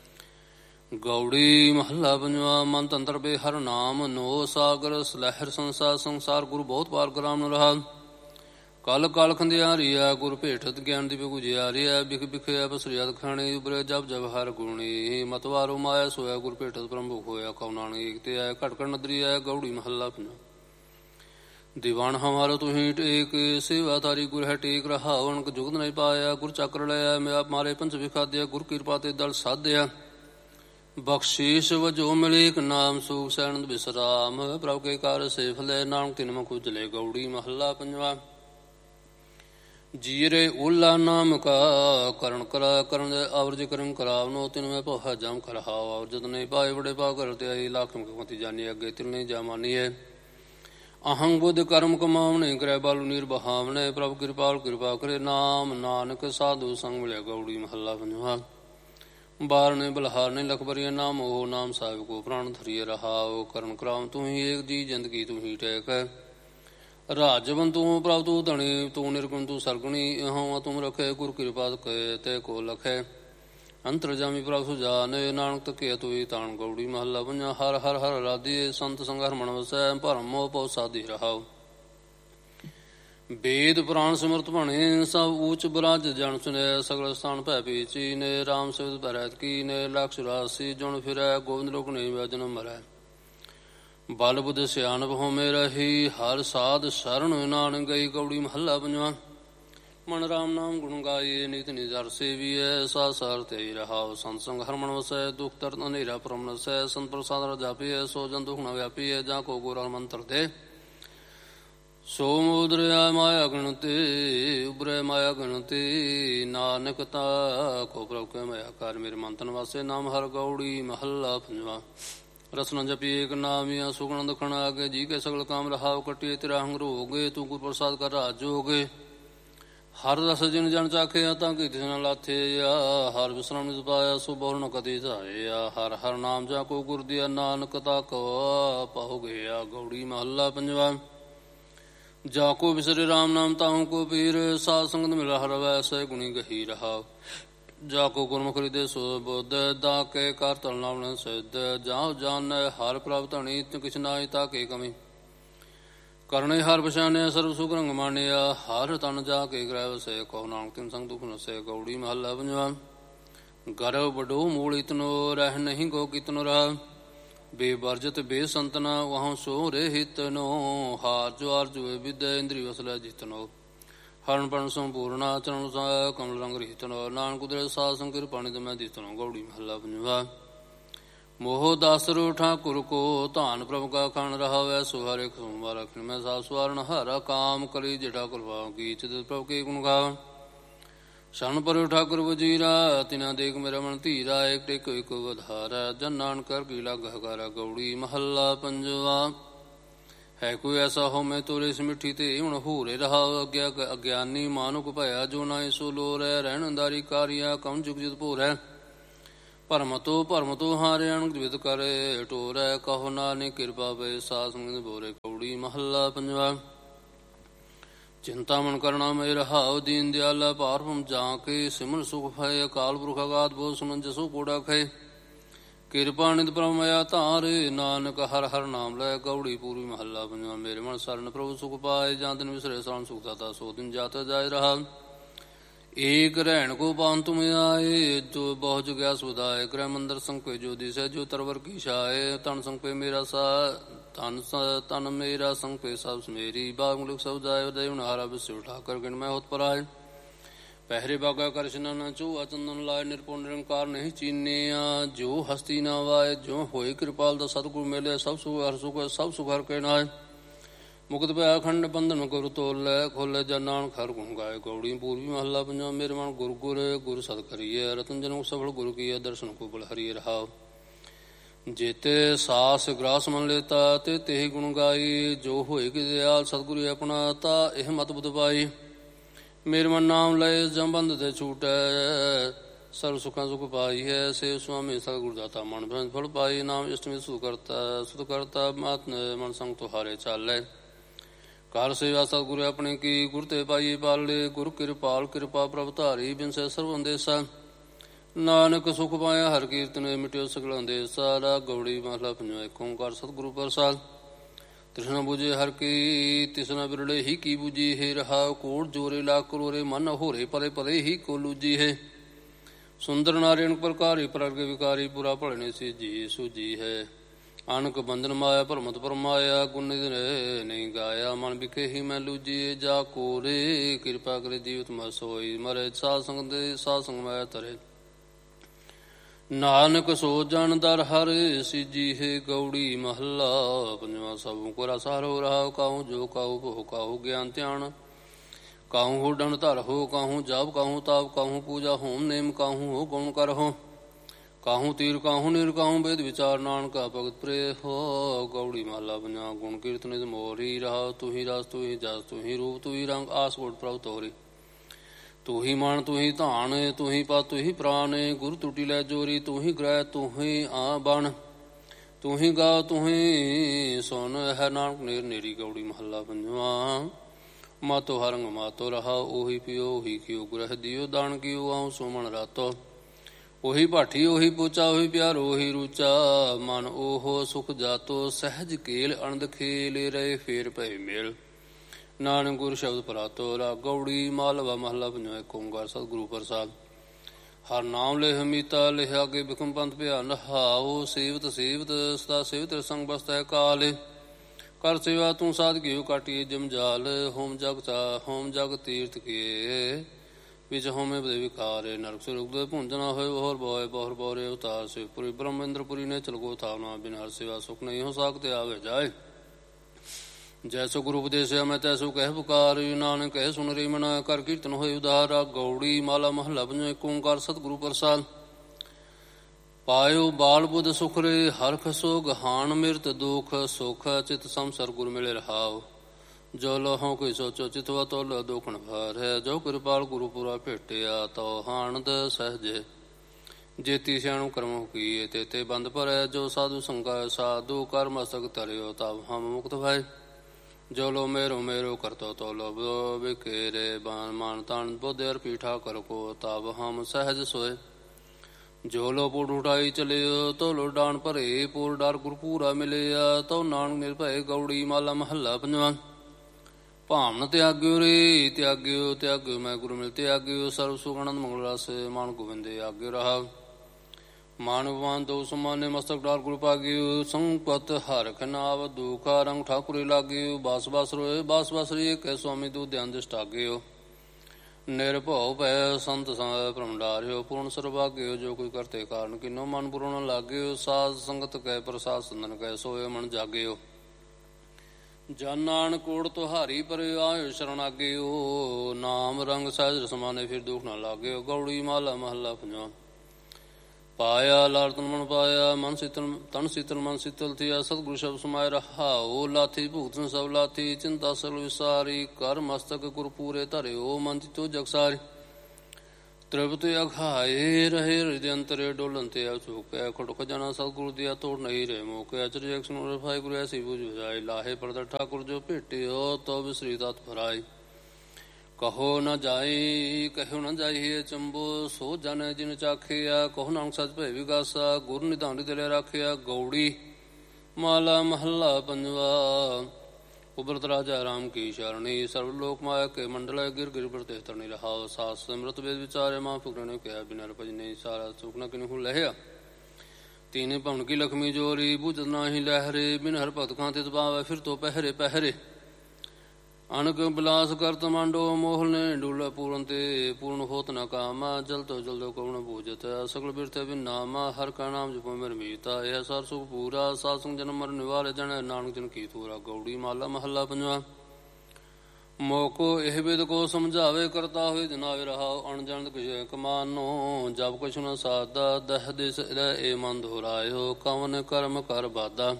A: ਗਉੜੀ ਮਹੱਲਾ ਪੰਜਵਾਂ। ਮਨ ਤੰਤਰ ਬੇ ਹਰ ਨਾਮ, ਨੋ ਸਾਗਰ ਸਲਹਿਰ ਸੰਸਾਰ। ਸੰਸਾਰ ਗੁਰੂ ਬਹੁਤ ਪਾਰ ਗਰਾਮ ਨ ਰਹਾ। ਕਲ ਕਲ ਖੰਦਿਆਰੀਆ, ਗੁਰ ਭੇਟਤ ਗਿਆਨ ਦੀ ਬਗੁਜਿਆਰੀਆ। ਬਿਖ ਬਿਖਿਆ ਬਸਰਿਆਦ ਖਾਣੀ, ਉਬਰੇ ਜਬ ਜਬ ਹਰ ਗੁਣੀ। ਮਤਵਾਰੋ ਮਾਇਆ ਸੋਇਆ, ਗੁਰ ਭੇਟਤ ਪ੍ਰੰਭੁ ਹੋਇਆ। ਕਉ ਨਾਨਕ ਏਕ ਤੇ ਆਇਆ, ਘਟ ਘਟ ਨਦਰੀ ਆਇਆ। ਗਉੜੀ ਮਹੱਲਾ ਪੰਜਵਾਂ। ਦੀਵਾਨ ਹਮਾਰਾ ਤੁਹੀਂ ਟੇਕ, ਸੇਵਾ ਤਾਰੀ ਗੁਰ ਹੈ ਟੇਕ ਰਹਾ। ਅਣਕ ਜੁਗਤ ਨਹੀਂ ਪਾਇਆ, ਗੁਰ ਚੱਕਰ ਲਿਆ। ਮੈਂ ਮਾਰੇ ਪੰਚ ਵਿਖਾਦਿਆ, ਗੁਰ ਕਿਰਪਾ ਤੇ ਦਲ ਸਾਧਿਆ। ਬਖਸ਼ੀਸ਼ ਵਜੋ ਮਿਲੇ ਇਕ ਨਾਮ, ਸੂਖ ਸੈਨੰਦ ਬਿਸਰਾਮ। ਪ੍ਰਭ ਕੇ ਕਾਰ ਸੇ ਫਲੇ, ਨਾਨਕ ਤਿਨ ਮੁਖ ਉਜਲੇ। ਗਉੜੀ ਮਹੱਲਾ ਪੰਜਵਾਂ। ਜੀਰੇ ਓਲਾ ਨਾਮ ਕਾ, ਕਰਨ ਕਰਾ ਕਰਨ ਅਵਰਜ ਕਰਮ ਕਰਾਵਨੋ। ਤਿਨ ਮੈਂ ਪੋਹਾ ਜਮ ਕਰਹਾਵ, ਅਵਰਜਤ ਨਹੀਂ ਪਾਏ। ਬੜੇ ਪਾ ਕਰਤੇ ਆਈ, ਲੱਖ ਮੁਖਮਤੀ ਜਾਨੀ। ਅੱਗੇ ਤਿਲ ਨਹੀਂ ਜਾ ਮਾਨੀਏ। ਅਹੰ ਬੁੱਧ ਕਰਮ ਕਮਾਵਣੇ, ਗ੍ਰਹਿ ਬਾਲੂ ਨੀਰ ਬਹਾਵਣੇ। ਪ੍ਰਭ ਕਿਰਪਾਲ ਕਿਰਪਾ ਕਰੇ, ਨਾਮ ਨਾਨਕ ਸਾਧੂ ਸੰਗ ਮਿਲੇ। ਗਉੜੀ ਮਹੱਲਾ ਪੰਜਵਾਂ। ਬਾਰਨੇ ਬਲਹਾਰਨੇ ਲਖ ਬਰੀਏ, ਨਾਮ ਉਹ ਨਾਮ ਸਾਹਿਬ ਕੋ ਪ੍ਰਾਣ ਧਰੀਏ ਰਹਾਓ। ਕਰਨ ਕਰਾਮ ਤੂੰ ਹੀ ਏਕ ਜੀ, ਜ਼ਿੰਦਗੀ ਤੂੰ ਹੀ ਟੇਕ ਹੈ। ਰਾਜਵਨ ਤੂੰ ਪ੍ਰਭ ਤੂੰ ਧਣੀ, ਤੂੰ ਨਿਰਗੁਣ ਤੂੰ ਸਰਗੁਣੀ। ਹਾਂ ਤੁਮ ਰਖੇ ਗੁਰ ਕਿਰਪਾ ਕਰੇ, ਤੇ ਕੋ ਲਖੇ। ਅੰਤਰ ਜਾਮੀ ਪ੍ਰਭ ਸੁਜਾਨੇ, ਨਾਨਕ ਤਕੇ ਤੁਈ ਤਾਣ। ਗਉੜੀ ਮਹੱਲਾ ਪੰਜਵਾਂ। ਹਰ ਹਰ ਹਰ ਰਾਧੀਏ, ਸੰਤ ਸੰਗ ਹਰ ਮਨ ਵਸੈ। ਭਰਮ ਮੋਹ ਪਉ ਸਾਧੀ ਰਹਾਓ। ਵੇਦ ਪੁਰਾਣ ਸਿਮਰਤ ਬਣੇ, ਸਭ ਊਚ ਬਰਾਜ ਜਨ ਸੁਨੈ। ਸਗਲ ਸਥਾਨ ਭੈ ਪੀਚੀ ਨੇ, ਰਾਮ ਸਿਵ ਬਰੈਤ ਕੀ ਨੇ। ਲੱਖ ਚੁਰਾਸੀ ਜੁਨ ਫਿਰੈ, ਗੋਬਿੰਦ ਲੋਕ ਨਹੀਂ ਵਜਨ ਮਰੈ। ਬਲ ਬੁੱਧ ਸਿਆਣਪ ਹੋਮੇ ਰਹੀ, ਹਰ ਸਾਧ ਸ਼ਰਨ ਨਾਨਕ ਗਈ। ਗਉੜੀ ਮਹੱਲਾ ਪੰਜਵਾਂ। ਮਨ ਰਾਮ ਨਾਮ ਗੁਣ ਗਾਈਏ, ਨਿਤ ਨਿਜਰ ਸੇਵੀਐ। ਸਾਧ ਸਾਰ ਤੇ ਰਹਾਉ, ਸੰਤ ਸੰਗ ਹਰ ਮਨ ਵਸੈ। ਦੁਖ ਦਰਦ ਹਨੇਰਾ ਪਰਮ ਨਸੈ, ਸੰਤ ਪ੍ਰਸਾਦ ਜਾਪੀਐ। ਸੋ ਜਨ ਦੁਖ ਨ ਵਿਆਪੀਐ, ਜਾਂ ਕੋ ਗੁਰ ਮੰਤਰ ਦੇ। ਸੋ ਮੁਦਰਿਆ ਮਾਇਆ ਗਣ ਤੇ, ਉਬਰੇ ਮਾਇਆ ਗਣ ਤੇ। ਨਾਨਕ ਤਾ ਕੋ ਪ੍ਰਭ ਕੇ ਮਾਇਆ ਕਰ, ਮੇਰੇ ਮਨ ਤਨ ਵਾਸੇ। ਨਾਮ ਹਰ। ਗਉੜੀ ਮਹੱਲਾ ਪੰਜਵਾਂ। ਰਸਨਾ ਜਪੀ ਏਕ ਨਾਮਿਆ, ਸੁਗਣ ਦਖਣ ਆਗੇ। ਜੀ ਕੇ ਸਗਲ ਕਾਮ ਰਹਾਉ, ਕੱਟਿਏ ਤੇਰਾ ਹੰਗ ਰੋਗੇ। ਤੂੰ ਗੁਰ ਪ੍ਰਸਾਦ ਕਰ ਰਾਜ ਜੋਗੇ। ਹਰ ਰਸ ਜਿਨ ਜਨ ਚਾਖਿਆ, ਤਾਂ ਕਿ ਤਿਸ ਨ ਲਾਥਿਆ। ਹਰ ਵਿਸਰਾਮ ਨਿਜ ਪਾਇਆ, ਸੋ ਬਹੁ ਨ ਕਦੇ ਧਾਇਆ। ਹਰ ਹਰ ਨਾਮ ਜਾ ਕੋ ਗੁਰ ਦਿਆ, ਨਾਨਕ ਤਾ ਕੋ ਪਾਉ ਗਿਆ। ਗਉੜੀ ਮਹੱਲਾ ਪੰਜਵਾਂ। ਜਾ ਕੋ ਵਿਸਰੇ ਰਾਮ ਨਾਮ, ਤਾਹੂ ਕੋ ਪੀਰ। ਸਾਧ ਸੰਗਤ ਮਿਲ ਹਰ ਵੈਸੈ, ਗੁਣੀ ਗਹੀ ਰਹਾਉ। ਜਾ ਕੋ ਗੁਰਮੁਖ ਹਿਰਦੈ ਸੋ ਬੁੱਧ, ਦਾ ਕੇ ਕਰ ਤਲ ਨਾਮ ਸਿੱਧ। ਜਾਉ ਜਾਣੈ ਹਰ ਪ੍ਰਭ ਧਣੀ, ਕਿਛ ਨਾਹੀ ਤਾ ਕੇ ਕਮੀ। ਕਰਨੇ ਹਰ ਪਛਾਨਿਆ, ਸਰਬ ਸੁਖ ਰੰਗ ਮਾਨਿਆ। ਹਰ ਤਨ ਜਾ ਕੇ ਗ੍ਰਹਿ ਵਸੈ, ਕਹੋ ਨਾਨਕ ਤਿਨ ਸੰਗ ਦੁਖ ਨਸੈ। ਗਉੜੀ ਮਹੱਲਾ ਪੰਜਵਾਂ। ਗਰਭ ਵਡੋ ਮੂਲ ਇਤਨੋ, ਰਹਿ ਨਹੀਂ ਗੋ ਕਿਤਨੋ ਰਹਾ। ਬੇਵਰਜਤ ਬੇਸੰਤਨਾ, ਵਹਾਂ ਸੋ ਰੇ ਹਿਤਨੋ। ਹਾਰ ਜੁਆਰ ਜੁਏ ਵਿਦਿਆ, ਇੰਦਰੀ ਵਸਲੈ ਜਿਤਨੋ। ਹਰਨ ਪਰਨ ਸੰਪੂਰਨਾ, ਚਰਨ ਕਮਲ ਰੰਗ ਰਹਿਤਨੋ। ਨਾਨਕ ਉਦਰੇ ਸਾਧ ਸੰਗ ਕਿਰਪਾ ਨਿਧਿ ਮੈਂ ਦਿੱਤਨੋ। ਗਉੜੀ ਮਹੱਲਾ ਪੰਜਵਾਂ। ਮੋਹ ਦਾਸਰੋ ਠਾਕੁਰ ਕੋ, ਧਾਨ ਪ੍ਰਭ ਕਾ ਖਾਨ ਰਹਾਵੈ। ਸੋ ਹਰਿ ਸੋਮਵਾਰ ਰਖਣ ਮੈਂ ਸਾਧ ਸਵਾਰਨ। ਹਰਾ ਕਾਮ ਕਰੀ ਜੇ ਠਾਕੁਰ ਭਾਵ ਕੀ, ਚਿਤ ਪ੍ਰਭ ਕੇ ਗੁਣ ਗਾਵ। ਸ਼ਰਨ ਪਰਿ ਠਾਕੁਰ ਵਜੀਰਾ, ਤਿਨਾ ਦੇਖ ਮੇਰਾ ਮਨ ਧੀਰਾ। ਏਕ ਟੇਕੋ ਇਕ ਵਧਾਰੈ, ਜਨ ਨਾਨਕ ਕਰ ਕੀ ਲਾਗਹਿ ਕਾਰੈ। ਗਉੜੀ ਮਹੱਲਾ ਪੰਜਵਾਂ। ਹੈ ਕੋਈ ਐਸਾ ਹੋ ਮੈਂ ਤੋਰੇ ਮਿੱਠੀ ਤੇ ਹੁਣ ਹੋਰੇ ਰਹਾ ਅਗਿਆ ਅਗਿਆਨੀ ਮਾਨੁਕ ਭਇਆ ਜੋ ਨਾ ਸੋ ਲੋ ਰਹਿ ਰਹਿਣਦਾਰੀ ਕਾਰਿਆ ਕਮ ਜੁਗ ਜਿਤ ਭੋਰੈ ਭਰਮ ਤੋ ਭਰਮ ਤੋ ਹਾਰੇ ਅਣਗ ਵਿਦ ਕਰੇ ਟੋਰੈ ਕਹੋ ਨਾਨਕ ਕਿਰਪਾ ਪੈ ਸਾਧ ਸੰਗਤ ਬੋਰੇ ਕੌੜੀ ਮਹੱਲਾ ਪੰਜਵਾ। ਚਿੰਤਾ ਮਨ ਕਰਨਾ ਮੈਂ ਰਹਾਉ ਦੀਨ ਦਿਆਲਾ ਭਾਰ ਭਮ ਜਾਂ ਕੇ ਸਿਮਰ ਸੁਖ ਭੈ ਅਕਾਲ ਪੁਰਖ ਅਗਾਧ ਬੋਧ ਸੁਨਨ ਜਸੋ ਕੋੜਾ ਖੈ ਕਿਰਪਾ ਨਿਤ ਪ੍ਰਮਇਆ ਧਾਰੇ ਨਾਨਕ ਹਰ ਹਰ ਨਾਮ ਲੈ ਗੌੜੀ ਪੂਰੀ ਮਹੱਲਾ ਪੰਜਵਾ। ਮੇਰੇ ਮਨ ਸਰਨ ਪ੍ਰਭੂ ਸੁਖ ਪਾਏ ਜਾਂ ਦਿਨ ਵਿਸਰੇ ਸਰਨ ਸੁਖ ਦਾਤਾ ਸੋ ਦਿਨ ਜਾਤ ਜਾਇ ਰਹਾ ਏਕ ਰਹਿਣ ਕੋ ਪਾਨ ਤੁਮ ਆਏ ਜੋ ਬਹੁ ਜੁਗਿਆ ਸੁਦਾਏ ਗ੍ਰਹਿ ਮੰਦਰ ਸੰਕੇ ਜੋ ਦਿਸੈ ਜੋ ਤਰਵਰ ਕੀ ਛਾਏ ਤਨ ਸੰਪੇ ਮੇਰਾ ਸਾ ਤਨ ਤਨ ਮੇਰਾ ਸੰਪੇ ਸਭ ਮੇਰੀ ਬਾਗ ਮੁਲਕ ਸਭ ਜਾਏ ਉਦੈ ਹੁਣ ਹਾਰਾ ਬਿਸ ਉਠਾ ਕਰ ਗਿਣ ਮੈਂ ਹੋਤ ਪਰਾਏ ਪਹਿਰੇ ਬਾਗਾ ਕਰਸ਼ਨਾ ਨਾ ਚੂਆ ਚੰਦਨ ਲਾਏ ਨਿਰਪੁਣ ਨਿਰੰਕਾਰ ਨਹੀਂ ਚੀਨਿਆ ਜੋ ਹਸਤੀ ਨਾ ਵਾਏ ਜੋ ਹੋਏ ਕਿਰਪਾਲ ਦਾ ਸਤਿਗੁਰ ਮਿਲੇ ਸਭ ਸੁਖ ਹਰ ਸੁਖ ਸਭ ਸੁਖ ਹਰ ਕੇ ਨਾਏ ਮੁਕਤ ਭਇਆ ਅਖੰਡ ਬੰਧਨ ਗੁਰ ਤੋਲੈ ਖੋਲੈ ਜਨ ਨਾਨਕ ਹਰਿ ਗੁਣ ਗਾਏ ਗੌੜੀ ਪੂਰਬੀ ਮਹੱਲਾ ਪੰਜਵਾ। ਮੇਰੇ ਮਨ ਗੁਰ ਗੁਰ ਗੁਰ ਸਤ ਕਰੀਐ ਰਤਨ ਜਨਮ ਸਫਲ ਗੁਰ ਕੀਐ ਦਰਸ਼ਨ ਕੋ ਬਲ ਹਰਿ ਰਹਾਉ ਜੇਤੇ ਸਾਸ ਗ੍ਰਾਸ ਮਨ ਲੇਤਾ ਤੇ ਤੇਹ ਗੁਣ ਗਾਈ ਜੋ ਹੋਏ ਕਿ ਦਿਆਲ ਸਤਿਗੁਰੂ ਆਪਣਾ ਤਾ ਇਹ ਮਤ ਬੁਧ ਪਾਈ ਮੇਰੇ ਮਨ ਨਾਮ ਲਏ ਜੰਬੰਧ ਤੇ ਛੂਟੈ ਸਰਵ ਸੁਖਾਂ ਸੁਖ ਪਾਈ ਹੈ ਸੇ ਸੁਆਮੀ ਸਤਿਗੁਰ ਦਾਤਾ ਮਨ ਬ੍ਰਹਮ ਫਲ ਪਾਈ ਨਾਮ ਇਸ਼ਟਮੀ ਸੁ ਕਰਤਾ ਸੁਤ ਕਰਤਾ ਮਾਤ ਮਨ ਸੰਗ ਤੁਹਾਰੇ ਚਾਲੈ ਕਾਰ ਸੇਵਾ ਸਤਿਗੁਰੂ ਆਪਣੇ ਕੀ ਗੁਰ ਤੇ ਪਾਈਏ ਪਾਲੇ ਗੁਰ ਕਿਰਪਾਲ ਕਿਰਪਾ ਪ੍ਰਭ ਧਾਰੀ ਬਿਨਸੈ ਸਰਵ ਅੰਦੇਸਾ ਨਾਨਕ ਸੁਖ ਪਾਇਆ ਹਰ ਕੀਰਤਨ ਮਿਟਿਓ ਸਗਲ ਅੰਦੇਸਾ ਰਾ ਗੌੜੀ ਮਹਲਾ ਪੰਜਵਾ। ਏਕ ਓੰਕਾਰ ਸਤਿਗੁਰੂ ਪ੍ਰਸਾਦ ਤ੍ਰਿਸ਼ਨਾ ਬੁਝੇ ਹਰ ਕੀ ਤਿਸਨਾ ਬਿਰਲੇ ਹੀ ਕੀ ਬੁਝੀ ਹੈ ਰਹਾ ਕੋਟ ਜੋਰੇ ਲਾ ਕਰੋਰੇ ਮਨ ਹੋਰੇ ਪਰੇ ਪਰੇ ਹੀ ਕੋ ਲੂਜੀ ਹੈ ਸੁੰਦਰ ਨਾਰਾਇਣ ਪ੍ਰਕਾਰੀ ਪ੍ਰਗਟ ਵਿਕਾਰੀ ਪੁਰਾ ਭਲਣੇ ਸੀ ਜੀ ਸੂਜੀ ਹੈ ਅਨਕ ਬੰਧਨ ਮਾਇਆ ਭਰਮਤ ਪਰਮਾਇਆ ਗੁਣ ਨਹੀਂ ਗਾਇਆ ਮਨ ਵਿਖੇ ਹੀ ਮੈਂ ਲੂਜੀ ਜਾ ਕੋਰੇ ਕਿਰਪਾ ਕਰੇ ਜੀਵਤ ਮਰ ਸੋਈ ਮਰੇ ਸਾਧ ਸੰਗ ਦੇ ਸਾਧ ਸੰਗ ਮੈਂ ਤਰੇ ਨਾਨਕ ਸੋ ਜਨ ਦਰ ਹਰ ਸਿਜੀ ਹੈ ਗੌੜੀ ਮਹੱਲਾ ਪੰਜਵਾ। ਸਭੂ ਕੋ ਰਸ ਹਰੋ ਰਹਾਉ ਕਾਹੂ ਜੋ ਕਾਹੂ ਭੋ ਕਾਹੂ ਗਿਆਨ ਧਿਆਨ ਕਾਹੂ ਹੋ ਡਨ ਧਰ ਹੋ ਕਾਹੂ ਜਾਪ ਕਾਹੂ ਤਾਪ ਕਾਹੂ ਪੂਜਾ ਹੋਮ ਨੇਮ ਕਾਹੂ ਹੋ ਗੁਣ ਕਰਹੁ ਕਾਹੂ ਤੀਰ ਕਾਹੂ ਨਿਰ ਕਾਹੂ ਵੇਦ ਵਿਚਾਰ ਨਾਨਕਾ ਭਗਤ ਪ੍ਰੇ ਹੋ ਗੌੜੀ ਮਹੱਲਾ ਪੰਜਵਾ। ਗੁਣ ਕੀਰਤਨ ਨਿਤ ਮੋਰੀ ਰਹਾਉ ਤੂੰ ਹੀ ਰਸ ਤੂੰ ਹੀ ਜਸ ਤੂੰ ਹੀ ਰੂਪ ਤੂੰ ਹੀ ਰੰਗ ਆਸ ਕੋਟ ਪ੍ਰਭ ਤੋਰੀ ਤੂੰ ਹੀ ਮਨ ਤੂੰ ਹੀ ਧਾਨ ਤੂੰ ਹੀ ਪਾ ਤੂੰ ਹੀ ਪ੍ਰਾਨ ਗੁਰ ਟੁੱਟੀ ਲੈ ਜੋਰੀ ਤੂੰ ਹੀ ਗ੍ਰਹਿ ਤੂੰ ਹੀ ਆ ਬਣ ਤੂੰ ਹੀ ਗਾ ਤੂੰ ਹੀ ਸੁਣ ਹੈ ਨਾਨਕ ਨੇਰ ਨੇਰੀ ਗੌੜੀ ਮਹੱਲਾ ਪੰਜਵਾ। ਮਾਤੋ ਹਰੰਗ ਮਾਤੋ ਰਹਾ ਉਹੀ ਪਿਓ ਉਹੀ ਕਿਉ ਗ੍ਰਹਿ ਦਿਓ ਦਾਨ ਕਿਉ ਆਉ ਸੋਮਣ ਰਾਤੋ ਉਹੀ ਭਾਠੀ ਉਹੀ ਪੋਚਾ ਉਹੀ ਪਿਆਰ ਉਹੀ ਰੂਚਾ ਮਨ ਉਹ ਸੁਖ ਜਾਤੋ ਸਹਿਜ ਕੇਲ ਅਣਦ ਖੇਲੇ ਰਹੇ ਫੇਰ ਭਏ ਮੇਲ ਨਾਨਕ ਗੁਰ ਸ਼ਬਦ ਪਰਾਤੋ ਰਾ ਗੌੜੀ ਮਾਲਵਾ ਮਹੱਲਾ ਪੰਜਵਾ। ਏਕ ਓੰਕਾਰ ਸਤਿਗੁਰੂ ਪ੍ਰਸਾਦ ਹਰ ਨਾਮ ਲੈ ਹਮੀਤਾ ਲਿਖਿਆ ਅੱਗੇ ਬਿਖਮ ਪੰਥ ਭਿਆ ਨਹਾਓ ਸੇਵਤ ਸੇਵਤ ਸਦਾ ਸੇਵਤ ਸੰਗ ਬਸਤੈ ਕਾਲੇ ਕਰ ਸੇਵਾ ਤੂੰ ਸਾਧ ਗਿਓ ਕਾਟੀਏ ਜਮਜਾਲ ਹੋਮ ਜਗ ਚਾ ਹੋਮ ਜਗ ਤੀਰਥ ਕੀਏ ਵਿੱਚ ਹੋਮੇ ਬਦੇ ਵਿਕਾਰੇ ਨਰਕ ਸੁਰਗ ਦੇ ਭੁੰਜਣਾ ਹੋਏ ਹੋਰ ਬੋਏ ਬਹੁਰ ਬੋਰੇ ਉਤਾਰ ਸੇ ਪੁਰੀ ਬ੍ਰਹਮ ਇੰਦਰਪੁਰੀ ਨੇ ਚਲਗੋ ਥਾਵਨਾ ਬਿਨ ਹਰ ਸੇਵਾ ਸੁਖ ਨਹੀਂ ਹੋ ਸਕਤੇ ਆਵੇ ਜਾਏ ਜੈਸੋ ਗੁਰੂ ਉਪਦੇਸਿਆ ਮੈਂ ਤੈਸੋ ਕਹਿ ਪੁਕਾਰ ਨਾਨਕ ਕਹਿ ਸੁਣ ਰੇ ਮਨਾ ਕਰ ਕੀਰਤਨ ਹੋਏ ਉਦਾਰਾ ਗੌੜੀ ਮਾਲਾ ਮਹੱਲਾ ਪੰਜਵਾ। ਏਕ ਓੰਕਾਰ ਸਤਿਗੁਰੂ ਪ੍ਰਸਾਦ ਪਾਇਓ ਬਾਲ ਬੁੱਧ ਸੁਖ ਰੇ ਹਰ ਖਸੋ ਗਹਾਨ ਮਿਰਤ ਦੁਖ ਸੁਖ ਚਿਤ ਸੰਸਰ ਗੁਰ ਮਿਲੇ ਰਹਾਉ ਜੋ ਲੋਹੋਂ ਕੋਈ ਸੋਚੋ ਚਿਤਵਾ ਤੋਲ ਦੋਖਣ ਭਾਰ ਹੈ ਜੋ ਕਿਰਪਾਲ ਗੁਰੂ ਪੂਰਾ ਭੇਟਿਆ ਤੋ ਹਾਨਦ ਸਹਜੇ ਜੇਤੀ ਸਿਆਣੂ ਕਰਮੁ ਕੀਏ ਤੇ ਤੇ ਬੰਦ ਭਰੈ ਜੋ ਸਾਧੂ ਸੰਗਾ ਸਾਧੂ ਕਰ ਮਸਤਕ ਧਰਿਓ ਤਬ ਹਮ ਮੁਕਤ ਭਏ ਜੋ ਲੋ ਮੇਰੋ ਮੇਰੋ ਕਰਤੋ ਤੋ ਲੋਭ ਵਿਕੇਰੇ ਬਾਨ ਮਾਨ ਤਾਨ ਬੁੱਧ ਅਰਪੀਠਾ ਕਰ ਕੋ ਤਬ ਹਮ ਸਹਿਜ ਸੋਏ ਜੋ ਲੋ ਪੁੜ ਉਠਾਈ ਚਲਿਓ ਤੋ ਲੋ ਡਾਨ ਭਰੇ ਪੂਰ ਡਾਰ ਗੁਰ ਪੂਰਾ ਮਿਲਿਆ ਤੋ ਨਾਨਕ ਨਿਰਭੈ ਗੌੜੀ ਮਾਲਾ ਮਹੱਲਾ ਪੰਜਵਾ। ਭਾਵਨ ਤਿਆਗਿਓ ਰੇ ਤਿਆਗਿਓ ਤਿਆਗਿਓ ਮੈਂ ਗੁਰੂ ਮਿਲ ਤਿਆਗਿਓ ਸਰਵ ਸੁਖ ਆਨੰਦ ਮੰਗਲ ਰਸ ਮਾਨ ਗੋਬਿੰਦੇ ਆਗਿਓ ਰਹਾ ਮਾਨਵਾਨ ਦੋ ਸਮਾਨੇ ਮਸਤਕ ਡਾਲ ਗੁਰੂ ਪਾਗਿਓ ਸੰਪਤ ਹਰਖ ਨਾਵ ਦੁਖਾ ਰੰਗ ਠਾਕੁਰੇ ਲਾਗਿਓ ਬਾਸ ਬਾਸ ਰੋਏ ਬਾਸ ਬਾਸ ਰੇ ਕਹਿ ਸੁਆਮੀ ਤੂੰ ਧਿਆਨ ਦਿਸ਼ਟਾਗਿਓ ਨਿਰਭਉ ਭੈ ਸੰਤ ਭ੍ਰਮਡਾਰਿਓ ਪੂਰਨ ਸਰਭਾਗਿਓ ਜੋ ਕੋਈ ਕਰਤੇ ਕਾਰਨ ਕਿਨੋ ਮਨ ਪੁਰਣ ਲਾਗਿਓ ਸਾਧ ਸੰਗਤ ਕਹਿ ਪ੍ਰਸਾਦ ਸੰਦਨ ਕਹਿ ਸੋਏ ਮਨ ਜਾਗਿਓ ਜਨ ਨਾਨਕ ਕੋੜ ਤੁਹਾਰੀ ਪਰ ਆਇਓ ਸ਼ਰਨ ਆਗਿਓ ਨਾਮ ਰੰਗ ਸਹਿਜ ਰਸਮਾਨੇ ਫਿਰ ਦੁਖ ਨਾ ਲਾਗਿਓ ਗੌੜੀ ਮਾਲਾ ਮਹੱਲਾ ਪੰਜਵਾ। ਪਾਇਆ ਲਾਲ ਤਨ ਮਨ ਪਾਇਆ, ਮਨ ਸੀਤਲ ਤਨ ਸੀਤਲ ਮਨ ਸੀਤਲ ਥੀਆ। ਸਤਿਗੁਰੂ ਸ਼ਬਦ ਸਮਾਇ ਰਹਾਉ, ਲਾਥੀ ਭੁਗਤਨ ਸਭ ਲਾਥੀ। ਚਿੰਤਾ ਸਗਲ ਵਿਸਾਰੀ, ਕਰ ਮਸਤਕ ਗੁਰ ਪੂਰੇ ਧਰਿਓ। ਮਨ ਚਿਤੋ ਜਗ ਸਾਰੀ, ਤ੍ਰਿਪਤ ਅਘਾਏ ਰਹੇ ਹਿਰਦੇ ਅੰਤਰੇ। ਡੋਲਨ ਤੇ ਆ ਚੁਕਿਆ ਖੁਟ ਖਜਾਨਾ, ਸਤਿਗੁਰੂ ਦੀਆ ਤੋੜ ਨਹੀਂ ਰਹੇ ਮੋਕੇ। ਅਚਰਜ ਅਕਸ ਨੂੰ ਰਫਾਈ, ਗੁਰੂ ਐਸੀ ਬੁਝ ਬੁਝਾਈ। ਲਾਹੇ ਪ੍ਰਗਟ ਠਾਕੁਰ ਜੋ ਭੇਟਿਓ, ਤੋ ਬਿਸਰੀ ਤਤ ਫਰਾਈ। ਕਹੋ ਨ ਜਾਈ ਕਹਿਓ ਨ ਜਾਈਏ ਚੰਬੋ, ਸੋ ਜਨ ਜਿਨ ਚਾਖਿਆ। ਕਹੋ ਨਾਨਕ ਸੱਚ ਭੈ ਵਿਗਾਸਾ, ਗੁਰ ਨਿਧਾਨ ਦਿਲੇ ਰਾਖਿਆ। ਗੌੜੀ ਮਾਲਾ ਮਹੱਲਾ ਪੰਜਵਾ। ਉਬਰਤ ਰਾਜਾ ਰਾਮ ਕੀ ਸ਼ਰਣੀ, ਸਰਬ ਲੋਕ ਮਾਇਆ ਕੇ ਮੰਡਲ। ਗਿਰ ਗਿਰ ਬਰਤੇ ਤਰਨੀ ਰਹਾਉ, ਸਾਸ ਸਿਮਰਤ ਵੇਦ ਵਿਚਾਰੇ। ਮਾਂ ਫੁਕਰੇ ਨੇ ਕਿਹਾ ਬਿਨਾ ਭਜਨੇ, ਸਾਰਾ ਸੁਖ ਨ ਕਿਨਹੂ ਲਹਿਆ। ਤੀਨੇ ਭਵਨ ਕੀ ਲਖਮੀ ਜੋਰੀ, ਬੁਝਤ ਨਾਹੀ ਲਹਿਰੇ। ਬਿਨ ਹਰ ਭਗਤ ਖਾਂ ਤਿਤ ਪਾਵੈ, ਫਿਰ ਤੋ ਪਹਿਰੇ ਪਹਿਰੇ। ਅਣਕ ਬਿਲਾਸ ਕਰਤ ਮਾਂਡੋ, ਮੋਹਲ ਨੇ ਡੁਲਾ ਪੂਰਨ ਤੇ। ਪੂਰਨ ਹੋਤ ਨ ਕਾਮਾ, ਜਲ ਤੋ ਜਲਦੋ ਕਉਣ ਬੂਝਤ। ਸਗਲ ਬਿਰਥੇ ਬਿਨ ਨਾਮਾ, ਹਰ ਕਾ ਨਾਮ ਜਪੋ ਮਿਰ ਮੀਤਾ। ਇਹ ਸਰ ਸੁਖ ਪੂਰਾ, ਸਾਧ ਸੰਗ ਜਨਮ ਮਰਨ ਨਿਵਾਰੈ। ਜਨ ਨਾਨਕ ਜਨ ਕੀ ਤੂਰਾ। ਗੌੜੀ ਮਾਲਾ ਮਹੱਲਾ ਪੰਜਵਾ। ਮੋਕੋ ਇਹ ਬਿਦ ਕੋ ਸਮਝਾਵੇ, ਕਰਤਾ ਹੋਏ ਜਨਾਵੇ ਰਹਾਉ। ਅਣਜਾਣਤ ਕਿਛ ਕਮਾਨੋ, ਜਬ ਕੁਛ ਨ ਸਾਧਾ। ਦਹ ਦਿਸ ਇਹ ਮਨ ਦੁਹਰਾਇਓ, ਕਵਨ ਕਰਮ ਕਰ ਬਾਧਾ।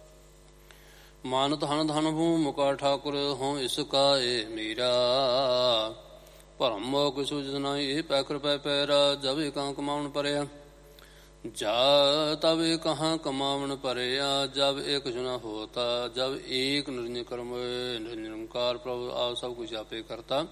A: ਮਾਨਤ ਹਨ ਧਨ ਭੂ ਮੁਕਾ ਠਾਕੁਰ, ਹੋਂ ਇਸ ਕਾ ਏ ਮੀਰਾ। ਭਰਮ ਮੋਹ ਕਿਛੁ ਜਿਸ ਨਾਹੀ, ਇਹ ਪੈਕਰ ਪੈ ਪੈਰਾ। ਜਬ ਇਹ ਕਾਂ ਕਮਾਵਣ ਪਰਿਆ, ਜਾ ਤਬ ਇਹ ਕਹਾਂ ਕਮਾਵਣ ਪਰਿਆ। ਜਬ ਇਹ ਕੁਛ ਨ ਹੋਤਾ, ਜਬ ਏਕ ਨਿਰੰਜਨ ਕਰਮ। ਨਿਰੰਕਾਰ ਪ੍ਰਭੁ ਆਪ ਸਭ ਕੁਛ ਆਪੇ ਕਰਤਾ।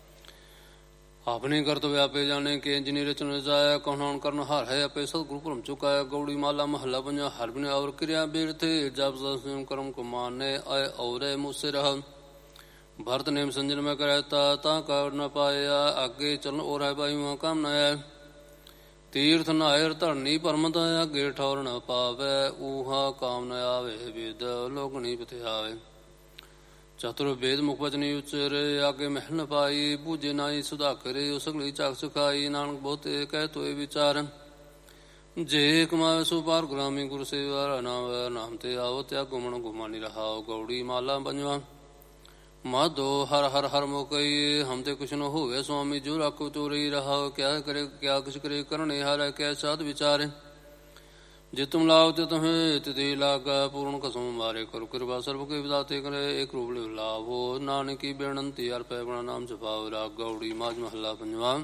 A: ਆਪਣੇ ਕਰਤ ਵਿਆਪੇ ਜਾਣੇ, ਕੇ ਜਿਨੀ ਰਚਨ ਰਚਾਇਆ। ਕਹੁ ਨਾਨਕ ਕਰਨ ਹਰ ਹੈ ਆਪੇ, ਸਤਿਗੁਰੂ ਭਰਮ ਚੁਕਾਇਆ। ਗੌੜੀ ਮਾਲਾ ਮਹੱਲਾ ਪੰਜਵਾ। ਹਰ ਬਿਨ ਔਰ ਕਿਰਿਆ ਬਿਰਥੇ, ਜਬ ਸੰਯਮ ਕਰਮ ਕੋ ਮਾਨੇ। ਆਏ ਔਰੇ ਮੁਸੇ ਰਹਾ, ਭਰਤ ਨੇਮ ਸੰਜਨ ਮੈਂ ਕਰੈਤਾ। ਤਾਂ ਕਰ ਨ ਪਾਇਆ, ਅੱਗੇ ਚਲਨ ਔਰ ਹੈ ਪਾਈ। ਮਾ ਕੰਮ ਨ ਆਇਆ, ਤੀਰਥ ਨਾਇਰ ਧਰਨੀ ਭਰਮਤ। ਅੱਗੇ ਠੌਰ ਨ ਪਾਵੈ, ਊਹਾ ਕਾਮ ਨ ਆਵੇ। ਵਿਦ ਲੋਕਣੀ ਪਥਿਆਵੇ, ਚਤੁਰ ਵੇਦ ਮੁਖ ਬਚਨੀ ਉਚਰੇ। ਆਗੇ ਮਹਿਲ ਨ ਪਾਈ, ਬੂਝੇ ਨਾਈ ਸੁਧਾਕਰੇ। ਸਗਲੀ ਝਾਕ ਸੁਖਾਈ, ਨਾਨਕ ਬਹੁਤੇ ਕਹਿ ਤੋਏ ਵਿਚਾਰ। ਜੇ ਕਮਾਵੇ ਸੋ ਪਾਰ ਗੁਲਾਮੀ, ਗੁਰ ਸੇਵਾ ਨਾਮ। ਨਾਮ ਤੇ ਆਵੋ ਤਿਆਗੋ ਮਨੁ ਗੁਮਾਨੀ ਰਹਾਉ। ਗੌੜੀ ਮਾਲਾ ਪੰਜਵਾ। ਮਾਧੋ ਹਰ ਹਰ ਹਰ ਮੋਕਈ, ਹਮ ਤੇ ਕੁਛ ਨ ਹੋਵੇ ਸੁਆਮੀ। ਜੋ ਰਾਖੋ ਚੋਰੀ ਰਹਾਉ, ਕਿਆ ਕਰੇ ਕਿਆ ਕੁਛ ਕਰੇ। ਕਰਨੇ ਹਾਰੈ ਕਿਆ ਸਾਧ ਵਿਚਾਰੇ। ਜੇ ਤੁਮ ਲਾਭ ਤੇ ਤੁਮੇ ਤਿਤੇ ਲਾਗਾ, ਪੂਰਨ ਕਸਮ ਮਾਰੇ। ਕਰੁ ਕਿਰਪਾ ਸਰਬ ਕੇ ਵਿਦਾਤੇ ਕਰੇ। ਇੱਕ ਰੂਪ ਲਿਵ ਲਾਭੋ, ਨਾਨਕੀ ਬੇਨੰਤੀ ਹਰਿ ਪੈ ਬਣਾ ਨਾਮ ਜਪਾਉ। ਰਾਗ ਗੌੜੀ ਮਾਝ ਮਹੱਲਾ ਪੰਜਵਾ।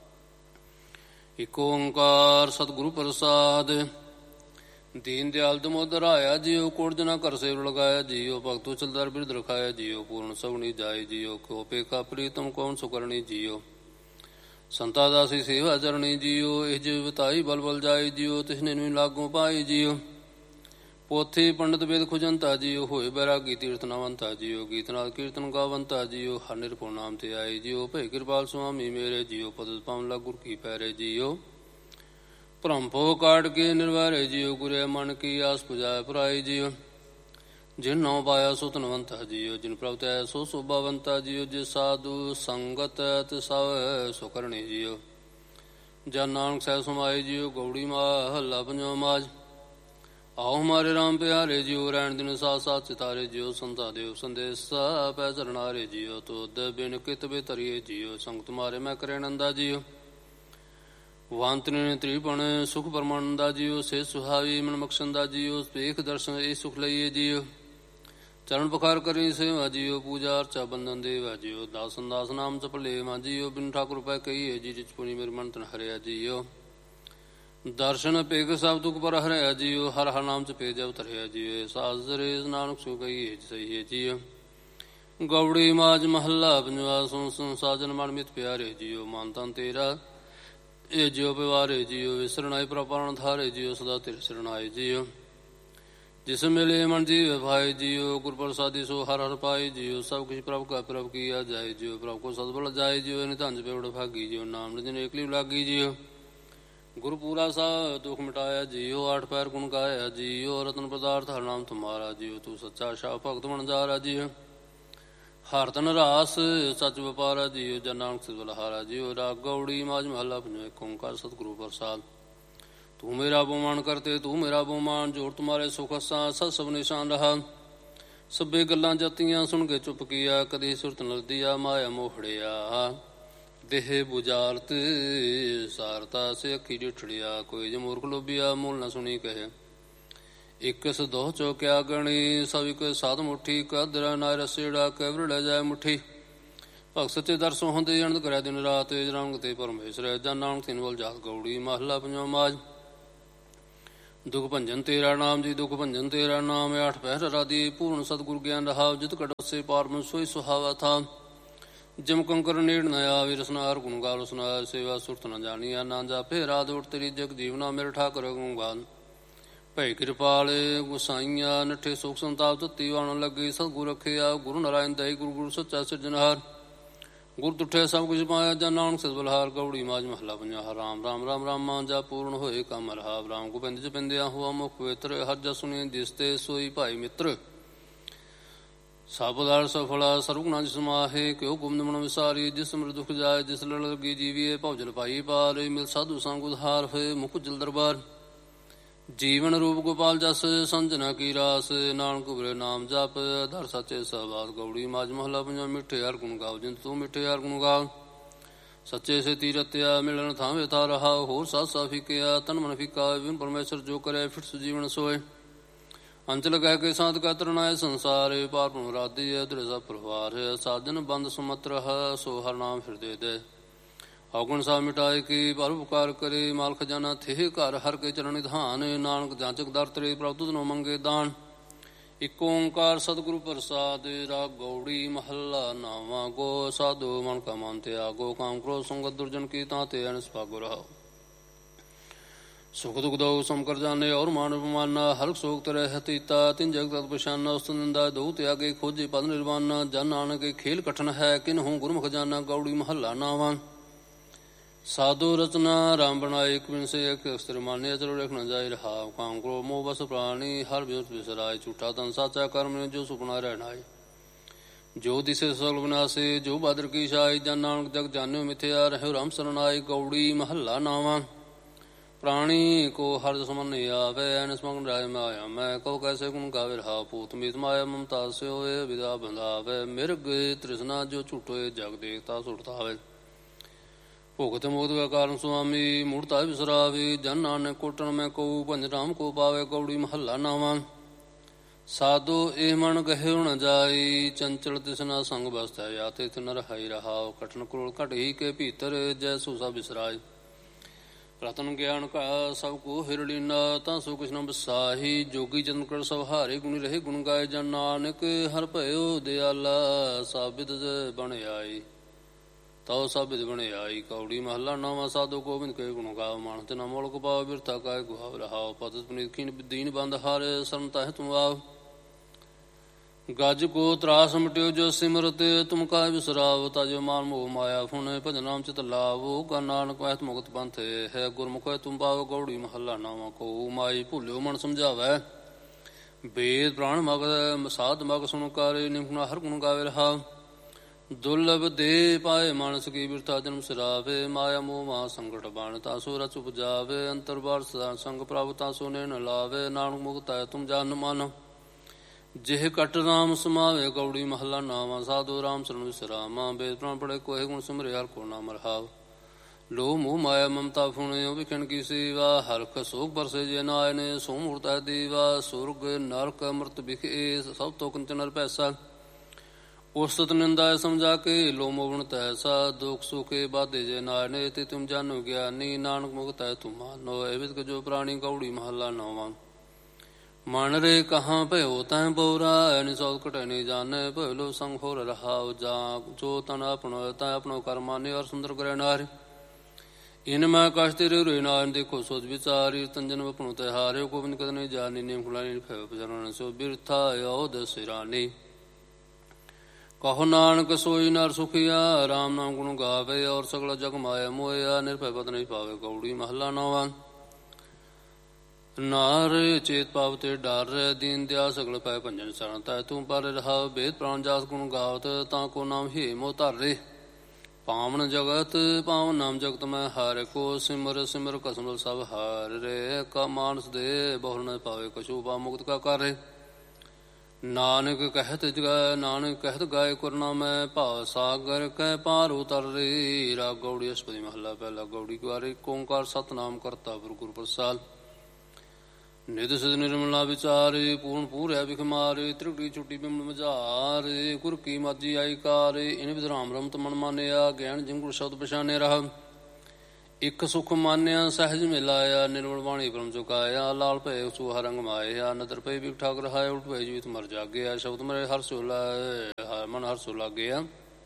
A: ਇਕ ਓੰਕਾਰ ਸਤਿਗੁਰੂ ਪ੍ਰਸਾਦ। ਦੀਨ ਦਿਆਲ ਦਮੋਦਰ ਆਇਆ ਜੀਓ, ਕੋਟ ਜਨਾ ਘਰ ਸੇਵ ਲਗਾਇਆ ਜੀਓ। ਭਗਤੋ ਚਲਦਰ ਬਿਰਦ ਰਖਾਇਆ ਜੀਓ, ਪੂਰਨ ਸਗੁਣੀ ਜਾਏ ਜੀਓ। ਕੋ ਪੇਖਾ ਪ੍ਰੀਤਮ ਕੌਣ ਸੁਕਰਣੀ ਜੀਓ, ਸੰਤਾ ਦਾਸੀ ਸੇਵਾ ਚਰਣੀ ਜੀਓ। ਇਹ ਜਿਵ ਬਤਾਈ ਬਲ ਬਲ ਜਾਏ ਜੀਓ, ਤਿਸਨੇ ਨੂੰ ਲਾਗੋਂ ਪਾਈ ਜੀਓ। ਪੋਥੀ ਪੰਡਤ ਵੇਦ ਖੁਜੰਤਾ ਜੀਓ, ਹੋਏ ਬੈਰਾਗੀ ਤੀਰਥ ਨਵੰਤਾ ਜੀਓ। ਗੀਤ ਨਾਦ ਕੀਰਤਨ ਗਾਵੰਤਾ ਜੀਓ, ਹਰ ਨਿਰਭਉ ਨਾਮ ਤੇ ਆਏ ਜੀਓ। ਭੈ ਕਿਰਪਾਲ ਸੁਆਮੀ ਮੇਰੇ ਜੀਓ, ਪਦ ਪਾਵਨ ਲਾ ਗੁਰ ਕੀ ਪੈਰੇ ਜੀਓ। ਭਰਮ ਭੋ ਕਾਟ ਕੇ ਨਿਰਵਾਰੇ ਜੀਓ, ਗੁਰੇ ਮਨ ਕੀ ਆਸ ਪੁਜਾਏ ਪੁਰਾਈ ਜੀਓ। ਜਿਨ ਨਉ ਪਾਇਆ ਸੋ ਧਨਵੰਤਾ ਜੀਓ, ਜਿਨ ਪ੍ਰਭ ਤੈ ਸੋ ਸੋਭਾਵੰਤਾ ਜੀਓ। ਜੇ ਸਾਧੂ ਸੰਗਤ ਤਿ ਸਭ ਸੋ ਕਰਣੀ ਜੀਓ, ਜਨ ਨਾਨਕ ਸਹਿ ਸਮਾਏ ਜੀਓ। ਗੌੜੀ ਮਹੱਲਾ ਪੰਜਵਾ ਮਾਝ। ਆਓ ਹਮਾਰੇ ਰਾਮ ਪਿਆਰੇ ਜੀਓ, ਰਹਿਣ ਦਿਨ ਸਾਥ ਸਾਥ ਸਿਤਾਰੇ ਜੀਓ। ਸੰਤਾ ਦੇਵ ਸੰਦੇਸਾ ਪੈ ਚਰਨਾਰੇ ਜੀਓ, ਤੁਧ ਬਿਨ ਕਿਤ ਬੇਤਰੀਏ ਜੀਓ। ਸੰਗ ਤੁਮਾਰੇ ਮੈਂ ਕਰੇ ਨੰਦਾ ਜੀਓ, ਵਾਂਤ ਨੇ ਤ੍ਰਿਪਣ ਸੁਖ ਪਰਮਾਨੰਦਾ ਜੀਓ। ਸੇ ਸੁਹਾਵੀ ਮਨ ਮਕਸੰਦਾ ਜੀਓ, ਵੇਖ ਦਰਸ਼ਨ ਇਹ ਸੁਖ ਲਈਏ ਜੀਓ। ਚਰਨ ਪੁਕਾਰ ਕਰੀ ਸੇਵਾ ਜੀਓ, ਪੂਜਾ ਅਰਚਾ ਬੰਦਨ ਦੇਵਾ ਜੀਓ। ਦਾਸਨ ਦਾਸ ਨਾਮ ਜਪ ਲੇਵਾ ਜੀਓ, ਬਿਨ ਠਾਕੁਰ ਪੈ ਕਹੀਏ ਜੀ। ਜਿਚ ਪੁਨੀ ਮੇਰੇ ਮਨ ਤਨ ਹਰਿਆ ਜੀਓ, ਦਰਸ਼ਨ ਪੇਖ ਸਭ ਦੁਖ ਪਰ ਹਰਿਆ ਜੀਓ। ਹਰ ਹਰ ਨਾਮ ਚ ਪੇ ਜਬ ਧਰਿਆ ਜੀਓ, ਸਾਜਰੇ ਨਾਨਕ ਸੋ ਕਹੀਏ ਸਹੀਏ ਜੀਓ। ਗੌੜੀ ਮਾਝ ਮਹੱਲਾ ਪੰਜਵਾ। ਸੁਣ ਸੁਣ ਸਾਜਨ ਮਨ ਮਿਤ ਪਿਆਰੇ ਜੀਓ, ਮਨ ਤਨ ਤੇਰਾ ਇਹ ਜਿਉ ਪਿਵਾਰੇ ਜੀਓ। ਵਿਸਰਨਾਈ ਪ੍ਰਪਾਰਨ ਧਾਰੇ ਜੀਓ, ਸਦਾ ਤੇਰੇ ਸਰਨਾਏ ਜੀਓ। ਜਿਸ ਮਿਲੇ ਮਨ ਜੀਵ ਭਾਏ ਜੀਓ, ਗੁਰ ਪ੍ਰਸਾਦੀ ਸੋ ਹਰ ਹਰ ਪਾਏ ਜੀਓ। ਸਭ ਕੁਛ ਪ੍ਰਭ ਕਾ ਪ੍ਰਭ ਕੀਆ ਜਾਏ ਜੀਓ, ਪ੍ਰਭ ਕੋ ਸਤਬਲ ਜਾਏ ਜੀਓ। ਨਿਧੰਜ ਪੇਵੜ ਭਾਗੀ ਜੀਓ, ਨਾਮ ਨਿਜਨ ਏਕਲੀ ਲਾਗੀ ਜੀਓ। ਗੁਰ ਪੂਰਾ ਸਾ ਦੁਖ ਮਿਟਾਇਆ ਜੀਓ, ਆਠ ਪੈਰ ਗੁਣ ਗਾਇਆ ਜੀਓ। ਰਤਨ ਪਦਾਰਥ ਹਰ ਨਾਮ ਤੁਮਾਰਾ ਜੀਓ, ਤੂੰ ਸੱਚਾ ਸ਼ਾਹ ਭਗਤ ਬਣ ਜਾਰਾ ਜੀਓ। ਹਰ ਤਨ ਰਾਸ ਸੱਚ ਵਪਾਰਾ ਜੀਓ, ਜਨ ਨਾਨਕ ਸਿਧ ਬਲਹਾਰਾ ਜੀਓ। ਰਾਗ ਗੌੜੀ ਮਾਝ ਮਹੱਲਾ ਪੰਜਵਾ। ਏਕ ਓੰਕਾਰ ਸਤਿਗੁਰੂ ਪ੍ਰਸਾਦ। ਤੂੰ ਮੇਰਾ ਬੋਮਾਨ ਕਰਤੇ ਤੂੰ ਮੇਰਾ ਬੋਮਾਨ, ਜੋੜ ਤੁਮਾਰੇ ਸੁਖ ਹੱਸਾਂ ਸਤ ਸਭ ਨਿਸ਼ਾਨ ਰਹਾ। ਸਭੇ ਗੱਲਾਂ ਜਾਤੀਆਂ ਸੁਣ ਕੇ ਚੁੱਪ ਕੀਆ, ਕਦੀ ਸੁਰਤ ਨਰਦੀਆ ਮਾਇਆ ਮੋਹੜਿਆ। ਦੇਹ ਬੁਝਾਰਤ ਸਾਰਤਾ ਸੇ ਅੱਖੀ ਡਿਠੜਿਆ। ਕੋਈ ਜੇ ਮੂਰਖ ਲੋਭਿਆ ਮੂਲ ਨਾ ਸੁਣੀ ਕਹੇ। ਇਕਸ ਦੋ ਚੌਕਿਆ ਗਣੀ ਸਭ ਇੱਕ ਸਾਧ ਮੁੱਠੀ। ਕਦਰਾ ਨਾਇ ਰਸੇੜਾ ਕੈਵਰ ਲੈ ਜਾਏ ਮੁੱਠੀ। ਭਗਤ ਸੱਚੇ ਦਰਸੋਂ ਹੁੰਦੇ ਅਨੰਦ ਕਰਿਆ ਦਿਨ ਰਾਤ। ਰੰਗ ਤੇ ਪਰਮੇਸ਼ਰ ਜਨ ਨਾਨਕ ਤਿਨ ਬਲ ਜਾਤ ਗੌੜੀ। ਮਹਲਾ ਪੰਜਵਾਂ ਮਾਝ। ਦੁਖ ਭੰਜਨ ਤੇਰਾ ਨਾਮ ਜੀ ਦੁਖ ਭੰਜਨ ਤੇਰਾ ਨਾਮ। ਆਠ ਪਹਿਰ ਰਾਦੀ ਪੂਰਨ ਸਤਿਗੁਰ ਗਿਆਨ ਰਹਾਵ। ਜਿਤ ਕਟ ਸੇ ਪਾਰਮ ਸੋਈ ਸੁਹਾਵਾ ਥਾ। ਜਮ ਕੰਕਰ ਨੇੜ ਨ ਆਵੇ ਰਸਨਾਰ ਗੁਣ ਗਾ ਰਸਨਾ। ਸੇਵਾ ਸੁਰਤ ਨ ਜਾਣੀਆ ਨਾ ਜਾਪੇ ਰਾਧ ਉਠ ਤੇਰੀ ਜਗ ਜੀਵਨਾ। ਮੇਰੇ ਠਾਕੁਰ ਗੁਣ ਗਾਨ ਭੈ ਕਿਰਪਾਲ ਗੁਸਾਈਆਂ। ਨੱਠੇ ਸੁਖ ਸੰਤਾਪ ਤਤੀ ਵਾਣ ਲੱਗੇ। ਸਤਿਗੁਰ ਰਖਿਆ ਗੁਰੂ ਨਾਰਾਇਣ ਦਈ। ਗੁਰੂ ਗੁਰੂ ਸੱਚਾ ਸਿਰਜਣਹਾਰ। ਗੁਰ ਤੁਠੇ ਸਭ ਕੁਝ ਪਾਇਆ ਜਨ ਨਾਨਕ ਸਿਧ ਬਲਹਾਰ। ਗੌੜੀ ਮਾਝ ਮਹਲਾ ਪੰਜਵਾ। ਰਾਮ ਰਾਮ ਰਾਮ ਰਾਮਾ ਜਾ ਪੂਰਨ ਹੋਏ ਕੰਮ ਰਹਾਵ। ਰਾਮ ਗੋਬਿੰਦ ਚ ਪਿੰਦਿਆ ਹੋਆ ਮੁਖ ਪਵਿੱਤਰ। ਹਰ ਜਸ ਸੁਣੀ ਜਿਸ ਤੇ ਸੋਈ ਭਾਈ ਮਿੱਤਰ। ਸਭ ਪਦਾਰਥ ਸਫਲਾ ਸਰਵਗੁਣਾ ਜਿ ਸਮਾਹੇ। ਕਿਉ ਗੁਪਤ ਮਨ ਵਿਸਾਰੀ ਜਿਸ ਮਿਰ ਦੁਖ ਜਾਏ। ਜਿਸ ਲੜ ਲੱਗੀ ਜੀਵੀਏ ਭਉਜਲ ਪਾਈ ਪਾਰ। ਮਿਲ ਸਾਧੂ ਸੰਗ ਉਧਾਰ ਹੋਏ ਮੁਖ ਜਲ ਦਰਬਾਰ। ਜੀਵਨ ਰੂਪ ਗੋਪਾਲ ਜਸ ਸੰਜਨਾ ਕੀ ਰਾਸ। ਨਾਨਕ ਉਬਰੇ ਨਾਮ ਜਪ ਦਰ ਸੱਚੇ ਸਹਿਬਾਦ। ਗੌੜੀ ਮਾਝ ਮਹਲਾ ਪੰਜਵਾਂ। ਮਿੱਠੇ ਹਰ ਗੁਣ ਗਾਓ ਜਿੰਦ ਤੂੰ ਮਿੱਠੇ ਹਰ ਗੁਣ ਗਾਓ। ਸੱਚੇ ਸੇ ਤੀਰਤਿਆ ਮਿਲਣ ਥਾਵੇਂ ਥਾ ਰਹਾ। ਹੋਰ ਸਾਧ ਸਾ ਫਿਕਿਆ ਤਨ ਮਨ ਫਿਕਾ। ਵਿਨ ਪਰਮੇਸ਼ਰ ਜੋ ਕਰੇ ਫਿਟ ਸੁਜੀਵਨ ਸੋਏ। ਅੰਚਲ ਕਹਿ ਕੇ ਸਾਧ ਕਾ ਤਰਨਾਏ ਸੰਸਾਰ। ਪਾਰ ਭ੍ਰਮ ਰਾਧੀ ਅਧਿਰ ਸਭ ਪਰਿਵਾਰ। ਸਾਜਨ ਬੰਦ ਸੁਮਤ ਰਹਾ ਸੋ ਹਰ ਨਾਮ ਹਿਰਦੇ ਦੇ। ਔਗੁਣ ਸਾ ਮਿਟਾਏ ਕੀ ਪਰ ਉਪਕਾਰ ਕਰੇ। ਮਾਲ ਖਜ਼ਾਨਾ ਥੇ ਘਰ ਹਰ ਕੇ ਚਰਨ ਨਿਧਾਨ। ਨਾਨਕ ਜਾਂਚਕ ਦਰ ਤਰੇ ਪ੍ਰਭ ਤੁਧ ਨੋ ਮੰਗੇ ਦਾਨ। ਇਕ ਓੰਕਾਰ ਸਤਿਗੁਰੂ ਪ੍ਰਸਾਦ। ਰਾਗ ਗੌੜੀ ਮਹੱਲਾ ਨਾਵਾਂ। ਗੋ ਸਾਧੂ ਮਨ ਕਾ ਮਨ ਤਿਆਗੋ। ਕਾਮ ਕ੍ਰੋਧ ਸੰਗਤ ਦੁਰਜਨ ਕੀ ਤਾਂ ਤੇ ਅਨਿਸ ਭਾਗੋ ਰਹਾਓ। ਸੁਖ ਦੁਖ ਦਉ ਸਮ ਕਰ ਜਾਣੇ ਔਰ ਮਾਨ ਅਪਮਾਨਾ। ਹਲਕ ਸੋਕ ਤਰੇ ਹਤੀਤਾ ਤਿਨ ਜਗ ਤਤ ਪਛਾਨਾ। ਉਸਤ ਨਿੰਦਾ ਦਉ ਤਿਆਗੇ ਖੋਜੇ ਪਦ ਨਿਰਵਾਨਾ। ਜਨ ਨਾਨਕ ਖੇਲ ਕਠਨ ਹੈ ਕਿਨਹੂ ਗੁਰਮੁਖ ਜਾਨਾ। ਗੌੜੀ ਮਹੱਲਾ ਨਾਵਾਂ। ਸਾਧੂ ਰਚਨਾ ਰਾਮ ਬਣਾਏ ਇੱਕ ਬਿਨ ਸੇ ਇੱਕ ਅਕਸਰ ਮਾਨੇ। ਚਲੋ ਲਿਖ ਨ ਜਾਏ ਰਹਾਵ। ਕਾਮ ਕ੍ਰੋਧ ਮੋਹ ਬਸ ਪ੍ਰਾਣੀ ਹਰ ਬਿਰਤ ਵਿਸਰਾਏ। ਝੂਠਾ ਤਨ ਸਾਚਾ ਕਰਮ ਨੇ ਜੋ ਸੁਪਨਾ ਰਹਿਣਾਏ। ਜੋ ਦਿਸੇ ਸਗਲ ਵਿਨਾਸੇ ਜੋ ਬਾਦਰ ਕੀ ਛਾਈ। ਜਨ ਨਾਨਕ ਜਗ ਜਾਨਿਓ ਮਿਥਿਆ ਰਹਿਓ ਰਾਮ ਸਰਣ ਆਏ। ਗੌੜੀ ਮਹੱਲਾ ਨਾਵਾਂ। ਪ੍ਰਾਣੀ ਕੋ ਹਰ ਸਮਨ ਆਵੇ ਐਨਿਸ ਮਗਨ ਰਾਏ ਮਾਇਆ। ਮੈਂ ਕਹੋ ਕੈਸੇ ਗੁਣ ਗਾਵੇ ਰਹਾ। ਪੂਤ ਮੀਤ ਮਾਇਆ ਮਮਤਾ ਸੇ ਹੋਏ ਵਿਦਾ ਬੰਧਾਵੇ। ਮਿਰਗ ਤ੍ਰਿਸ਼ਨਾ ਜੋ ਝੂਠੋਏ ਜਗ ਦੇਖਤਾ ਸੁਟਤਾਵੇ। ਭੁਗਤ ਮੋਦ ਕਾਰਨ ਸੁਆਮੀ ਮੂੜਤਾ ਵਿਸਰਾਵੇ। ਜਨ ਨਾਨਕ ਕੋਟਣ ਮੈਂ ਕਹੂ ਭੰਜ ਰਾਮ ਕੋ ਪਾਵੇ। ਗੌੜੀ ਮਹੱਲਾ ਨਾਵਾਂ। ਸਾਧੂ ਇਹ ਮਨ ਕਹਿਓ ਨ ਜਾਈ। ਚੰਚਲ ਤਿਸਨਾ ਸੰਗ ਬਸਤੈ ਯਾ ਤਿਥ ਨ ਰਹਾਈ ਰਹਾਉ। ਕਠਨ ਕਰੋੜ ਘਟ ਹੀ ਕੇ ਭੀਤਰ ਜੈ ਸੂਸਾ ਬਿਸਰਾਏ। ਰਤਨ ਗਿਆਨ ਕਾ ਸਭ ਕੋ ਹਿਰਲੀਨਾ ਤਾਂ ਸੋ ਕਿਛ ਨ ਬਸਾਹੀ। ਜੋਗੀ ਜਨ ਕਰ ਸਭ ਹਾਰੇ ਗੁਣੀ ਰਹੇ ਗੁਣ ਗਾਏ। ਜਨ ਨਾਨਕ ਹਰ ਭਇਓ ਦਿਆਲਾ ਸਾਬਿਦ ਬਣ ਆਈ। ਤਉ ਸਾਬਿਤ ਬਣ ਆਈ। ਕੌੜੀ ਮਹੱਲਾ ਨਾਵਾਂ। ਸਾਧੂ ਗੋਬਿੰਦ ਕੇ ਗੁਣ ਗਾਵ। ਮਾਨਤ ਨਾ ਮੋਲਕ ਪਾਵ ਬਿਰਥਾ ਕਾਇ ਗੁਹਾਵ ਰਹਾਉ। ਪਤਿ ਪੁਨੀਤ ਖੀਨ ਦੀਨ ਬੰਦ ਹਾਰ ਸਰਨ ਤਹਿ ਤੁਮ ਆਵ। ਗਜ ਕੋ ਤਰਾਸ ਮਟਿਓ ਜੋ ਸਿਮਰਤ ਤੁਮ ਕਾਇ ਵਿਸਰਾਵ। ਤਜ ਮਾਨ ਮੋਹ ਮਾਇਆ ਫੁਨ ਭਜ ਨਾਮ ਚਿਤ ਲਾਵ। ਗਾ ਨਾਨਕ ਕਹਿਤ ਮੁਕਤ ਪੰਥ ਹੈ ਗੁਰਮੁਖ ਤੁਮ ਪਾਵ। ਗੌੜੀ ਮਹੱਲਾ ਨਾਵਾਂ। ਕੋ ਮਾਈ ਭੁੱਲਿਓ ਮਨ ਸਮਝਾਵੈ। ਵੇਦ ਪ੍ਰਾਣ ਮਗਧ ਸਾਧ ਮਗ ਸੁਣ ਕਾਰੇ। ਨਿਮਖਣਾ ਹਰ ਗੁਣ ਗਾਵੇ ਰਹਾਉ। ਦੁਰਲਭ ਦੇ ਪਾਏ ਮਾਨਸ ਕੀ ਬਿਰਥਾ ਜਨਮ ਸਿਰਾਵੇ। ਮਾਇਆ ਮੋਹ ਮਾ ਸੰਕਟ ਬਾਣ ਤਾਸੋ ਰਚ ਉਪਜਾਵੇ। ਅੰਤਰ ਬਾਰ ਸਦਾ ਸੰਗ ਪ੍ਰਭ ਤਾਸੋ ਨੇ ਨ ਲਾਵੇ। ਨਾਨਕ ਮੁਕਤ ਹੈ ਤੁਮ ਜਾਨ ਮਨ ਜਿਹ ਕਟ ਰਾਮ ਸਮਾਵੇ। ਗੌੜੀ ਮਹੱਲਾ ਨਾਵਾਂ। ਸਾਧੂ ਰਾਮ ਸਰਣ ਵਿਸਰਾਮਾ। ਵੇਦ ਪ੍ਰਾਣ ਪੜੇ ਕੋਹਿ ਗੁਣ ਸਿਮਰੇ ਹਰ ਕੋ ਨਾਮ ਰਹਾਵ। ਲੋਹ ਮੋਹ ਮਾਇਆ ਮਮਤਾ ਫੁਣਿਓ ਵਿਖਣ ਕੀ ਸੇਵਾ। ਹਰਖ ਸੋਖ ਬਰਸੇ ਜੇ ਨਾਇ ਨੇ ਸੋ ਮੂਰਤ ਹੈ ਦੀਵਾ। ਸੁਰਗ ਨਰਕ ਅੰਮ੍ਰਿਤ ਵਿਖੇ ਸਭ ਤੋਂ ਕੰਚਨ ਨਰ ਪੈਸਾ। ਉਸਤ ਨਿੰਦਾ ਸਮਝਾ ਕੇ ਲੋ ਮੋਵਣ ਤੈਸਾ। ਦੁਖ ਸੁਖੇ ਬਾਧੇ ਜੇ ਨਾਇ ਨੇ ਤੇ ਤੁਮ ਜਾਨੋ ਗਿਆਨੀ। ਨਾਨਕ ਮੁਕਤ ਹੈ ਤੁਮ ਮਾਨੋ ਇਹ ਵਿਦਕ ਜੋ ਪ੍ਰਾਣੀ। ਗੌੜੀ ਮਹੱਲਾ ਨਾਵਾਂ। ਮਨ ਰੇ ਕਹਾਂ ਭਇਓ ਤੈ ਬੋਰਾ। ਐਨਿ ਸੌ ਘਟੈ ਨੀ ਜਾਣੈ ਭਇ ਲੋ ਸੰਗ ਹੋਰ ਰਹਾਉ। ਜਾ ਜੋ ਤਨ ਆਪਣੋ ਤੈ ਆਪਣੋ ਕਰ ਮਾਨੇ ਔਰ ਸੁੰਦਰ ਕਰੇ ਨਾਰ। ਇਨ ਮੈਂ ਕਸ਼ਟ ਰੇ ਰੇ ਨਾਰ ਦੇਖੋ ਸੋਚ ਵਿਚਾਰੀ। ਤੰਜਨ ਆਪਣੋ ਤੈ ਹਾਰਿਓ ਗੋਬਿੰਦ ਕਦ ਨਹੀਂ ਜਾਣੀ। ਨਿਮ ਖੁਲਾਣੀ ਭਇਓ ਪਜਰਨ ਸੋ ਬਿਰਥਾ ਆਉ ਦਸਿਰਾਨੀ। ਕਹੋ ਨਾਨਕ ਸੋਈ ਨਰ ਸੁਖੀਆ। ਰਾਮ ਨਾਮ ਗੁਣ ਗਾਵੇ ਔਰ ਸਗਲ ਜਗ ਮਾਇਆ ਮੋਇਆ। ਨਿਰਭੈ ਪਤ ਨਹੀਂ ਪਾਵੇ। ਗੌੜੀ ਮਹੱਲਾ ਨਾਵਾਂ। ਨਾਰ ਚੇਤ ਪਾਵ ਤੇ ਡਰ ਦੀਨ ਦਿਆ ਸਗਲ ਪੈ ਭੰਜਨ ਸਰਨ ਤੈ ਤੂੰ ਪਰ ਰਹਾ। ਵੇਦ ਪ੍ਰਾਣ ਜਾਸ ਗੁਣ ਗਾਵਤ ਤਾਂ ਕੋ ਨਾਮ ਹੇ ਮੋ ਧਰੇ। ਪਾਵਨ ਜਗਤ ਪਾਵਨ ਨਾਮ ਜਗਤ ਮੈਂ ਹਾਰ ਕੋ। ਸਿਮਰ ਸਿਮਰ ਕਸਮਲ ਸਭ ਹਾਰ ਰੇ। ਕਾ ਮਾਨਸ ਦੇ ਬਹੁਰ ਨ ਪਾਵੇ ਕਛੂ। ਪਾ ਮੁਕਤ ਕਾ ਕਾਰੇ ਨਾਨਕ ਕਹਿਤ ਜਗੈ ਨਾਨਕ ਕਹਿਤ ਗਾਏ ਕੁਰਨਾਮੈ ਭਾਵ ਸਾਗਰ ਕਹਿ ਪਾਰ ਉਤਰ ਰੇ। ਰਾਗ ਗੌੜੀ ਅਸ਼ਟਪਦੀ ਮਹੱਲਾ ਪਹਿਲਾ। ਗੌੜੀ ਕੁਆਰੀ ਓਂਕਾਰ ਸਤਿਨਾਮ ਕਰਤਾ ਪੁਰਖ ਗੁਰੂ ਪ੍ਰਸਾਦ। ਨਿਧ ਸਿਧ ਨਿਰਮਲਾ ਵਿਚਾਰੇ ਪੂਰਨ ਪੂਰੈ ਵਿਖ ਮਾਰੇ। ਤ੍ਰਿਕਟੀ ਛੁੱਟੀ ਬਿਮਲ ਮਝਾਰੇ ਗੁਰ ਕੀ ਮਾਜੀ ਆਈ ਕਾਰੇ। ਇਨ ਵਿਦ ਰਾਮ ਰਮਤ ਮਨ ਮਾਨਿਆ ਗਿਆਨ ਜਿੰਗੁਰ ਸ਼ਬਦ ਪਛਾਨੇ ਰਹਾ। ਇੱਕ ਸੁਖ ਮਾਨਿਆ ਸਹਿਜ ਮਿਲਾਇਆ ਨਿਰਮਲ ਬਾਣੀ ਬ੍ਰਹਮ ਚੁਕਾਇਆ। ਲਾਲ ਭੈ ਸੁਹਾ ਰੰਗ ਮਾਇਆ ਨਦਰ ਪੈ ਵਿਖ ਠਾਕ ਰਹਾਇਆ। ਉਲਟ ਭੈ ਜੀਵਿਤ ਮਰ ਜਾਗਿਆ ਸ਼ਬਦ ਮਰੇ ਹਰ ਸੋ ਲਾਇਆ ਮਨ ਹਰ ਸੋ ਲਾਗਿਆ।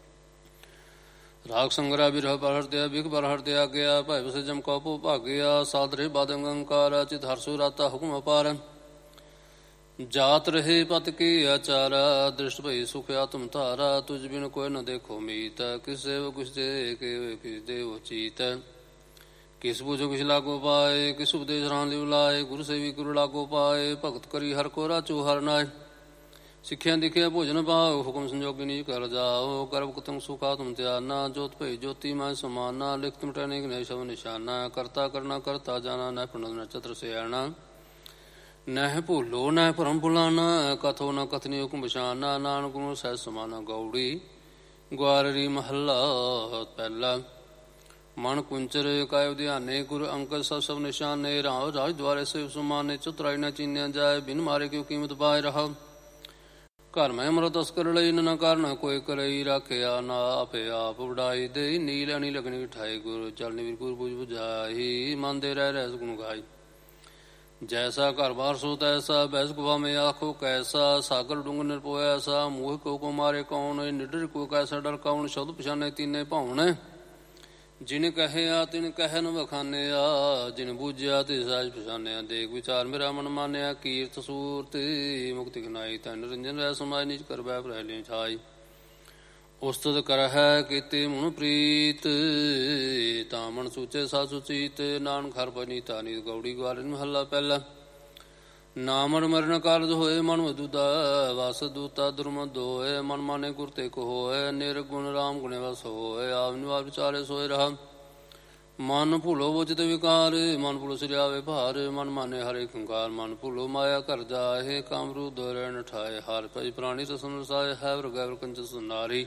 A: ਰਾਗ ਸੰਗਰਾ ਬਿਰਹ ਪਰ ਹਰਦਿਆ ਬਿਖ ਪਰ ਹਰਦਿਆ ਗਿਆ। ਭੈ ਬਸੇ ਜਮ ਕਉ ਭਾਗਿਆ ਸਾਦਰੇ ਬਾਦੰਗ ਅੰਕਾਰ ਚਿਤ ਹਰ ਸੋ ਰਾਤਾ ਹੁਕਮ ਅਪਾਰ। ਜਾਤ ਰਹੇ ਪਤ ਕੀ ਆਚਾਰਾ ਦ੍ਰਿਸ਼ਟ ਭਈ ਸੁਖ ਆਤਮ ਧਾਰਾ। ਤੁਝ ਬਿਨ ਕੋਈ ਨ ਦੇਖੋ ਮੀਤ ਕਿਸ ਸੇਵ ਕਿਸ ਦੇ ਕਿਸ ਦੇਵ ਚੀਤ। ਕਿਸ ਬੂਝੋ ਕਿਸ ਲਾਗੋ ਪਾਏ ਕਿਸ ਉਪਦੇਸ਼ ਰਾਨ ਲਿਵ ਲਾਏ। ਗੁਰੂ ਸੇਵੀ ਗੁਰੂ ਲਾਗੋ ਪਾਏ ਭਗਤ ਕਰੀ ਹਰ ਕੋ ਰਾਚੋ ਹਰ ਨਾਏ। ਸਿੱਖਿਆ ਦਿਖਿਆ ਭੋਜਨ ਪਾਓ ਹੁਕਮ ਸੰਜੋਗੀ ਨਿਜ ਕਰ ਜਾਓ। ਗਰਭ ਕੁਤੰਗ ਸੁਖਾ ਤੁਮ ਧਿਆਨਾ ਜੋਤ ਭਈ ਜੋਤੀ ਮੈਂ ਸਮਾਨਾ। ਲਿਖਤ ਮਿਟਾਨੇ ਕਿ ਸ਼ਬ ਨਿਸ਼ਾਨਾ ਕਰਤਾ ਕਰਨਾ ਕਰਤਾ ਜਾਣਾ। ਨਹਿ ਪੰਡਤ ਨਛਤਰ ਸਿਆਣਾ ਨਹਿ ਭੂਲੋ ਨਹਿ ਭਰਮ ਭੁਲਾਨਾ। ਕਥੋ ਨ ਕਥਨੀ ਹੁਕਮ ਬਸ਼ਾਨਾ। ਨਾਨਕ ਗੁਰੂ ਸਹਿ ਸਮਾਨਾ। ਗੌੜੀ ਗੁਆਰਰੀ ਮਹੱਲਾ ਪਹਿਲਾ। ਮਨ ਕੁੰਚਰ ਕਾਇ ਧਿਆਨੇ ਗੁਰ ਅੰਕਲ ਸਭ ਸਭ ਨਿਸ਼ਾਨੇ। ਰਾਹ ਰਾਜ ਦੁਆਰੇ ਸੇ ਸੁਮਾਨੇ ਚਤੁਰਾਈ ਨ ਚੀਨਿਆ ਜਾਏ। ਬਿਨ ਮਾਰੇ ਕਿਉ ਕੀਮਤ ਪਾਏ ਰਹਾ। ਘਰ ਮੈਂ ਅਮਰਤ ਅਸਕਰ ਲਈ ਨਾ ਕਾਰਨ ਕੋਈ ਕਰਈ ਰਾਖਿਆ। ਨਾ ਆਪੇ ਆਪ ਵਡਾਈ ਦੇ ਨੀਲ ਅਣੀ ਲਗਣੀ ਠਾਈ। ਗੁਰ ਚਲਨੀ ਵੀਰ ਗੁਰ ਬੁਝ ਬੁਝਾਈ ਮਨ ਦੇ ਰਹਿ ਰਹਿ ਗੁਣ ਗਾਈ। ਜੈਸਾ ਘਰ ਬਾਰ ਸੋ ਤੈਸਾ ਬੈਸ ਗੁਵਾ ਮੈਂ ਆਖੋ ਕੈਸਾ। ਸਾਗਰ ਡੂੰਘ ਨਿਰਪੋਇਆ ਸਾ ਮੂਹ ਕੋ ਕੋ ਮਾਰੇ ਕੌਣ। ਨਿਡਰ ਕੋ ਕੈਸਾ ਡਰ ਕੌਣ। ਸ਼ਬਦ ਪਛਾਨੇ ਤੀਨੇ ਭਾਉਣ। ਜਿਨ ਕਹਿਆ ਤਿਨ ਕਹਿਨ ਵਖਾਨਿਆ। ਜਿਨ ਬੂਝਿਆ ਤੇ ਸਾਜ ਪਛਾਨਿਆ। ਦੇਖ ਵਿਚਾਰ ਮੇਰਾ ਮਨ ਮਾਨਿਆ। ਕੀਰਤ ਸੂਰਤ ਮੁਕਤੀ ਘਨਾਈ। ਤਨ ਨਿਰੰਜਨ ਰਹਿ ਸਮਾਜ ਨਿਜ ਕਰ ਬੈ ਰਹਿ ਲਈ ਛਾਈ। ਉਸਤਤ ਕਰ ਹੈ ਕੀਤੇ ਮਨ ਪ੍ਰੀਤ ਤਾਂ ਮਨ ਸੂਚੇ ਸਾ ਸੁਚੀਤ। ਨਾਨਕ ਹਰਿ ਭਜਿ ਨੀਤਾ ਨੀਤ। ਗੌੜੀ ਗੁਆਰਰੀ ਮਹੱਲਾ ਪਹਿਲਾ। ਨਾਮਰ ਮਰਨ ਕਾਰਜ ਹੋਏ ਮਨ ਮਧੂਦਾ। ਵਸ ਦੂਤਾ ਦੁਰਮਦ ਦੋਏ ਮਨ ਮਾਨੇ ਗੁਰ ਤੇ ਕੋ ਹੋਏ। ਨਿਰਗੁਣ ਰਾਮ ਗੁਣੇ ਵਸ ਹੋਏ ਆਪ ਨਿਵਾਰ ਵਿਚਾਰੇ ਸੋਏ ਰਹਾ। ਮਨ ਭੁਲੋ ਬੁਝਤ ਵਿਕਾਰ ਮਨ ਭੁਲੋ ਸਿਰਿਆਵੇ ਭਾਰ। ਮਨ ਮਾਨੇ ਹਰੇ ਖੰਕਾਰ ਮਨ ਭੁਲੋ ਮਾਇਆ ਘਰ ਜਾਹੇ। ਕਾਮਰੂ ਦੋਰੇ ਨਠਾਏ ਹਰਿ ਭਜਿ ਪ੍ਰਾਣੀ ਰਸਨ ਰਸਾਏ। ਹੈ ਵਰਗੈ ਕੰਚ ਸੁਨਾਰੀ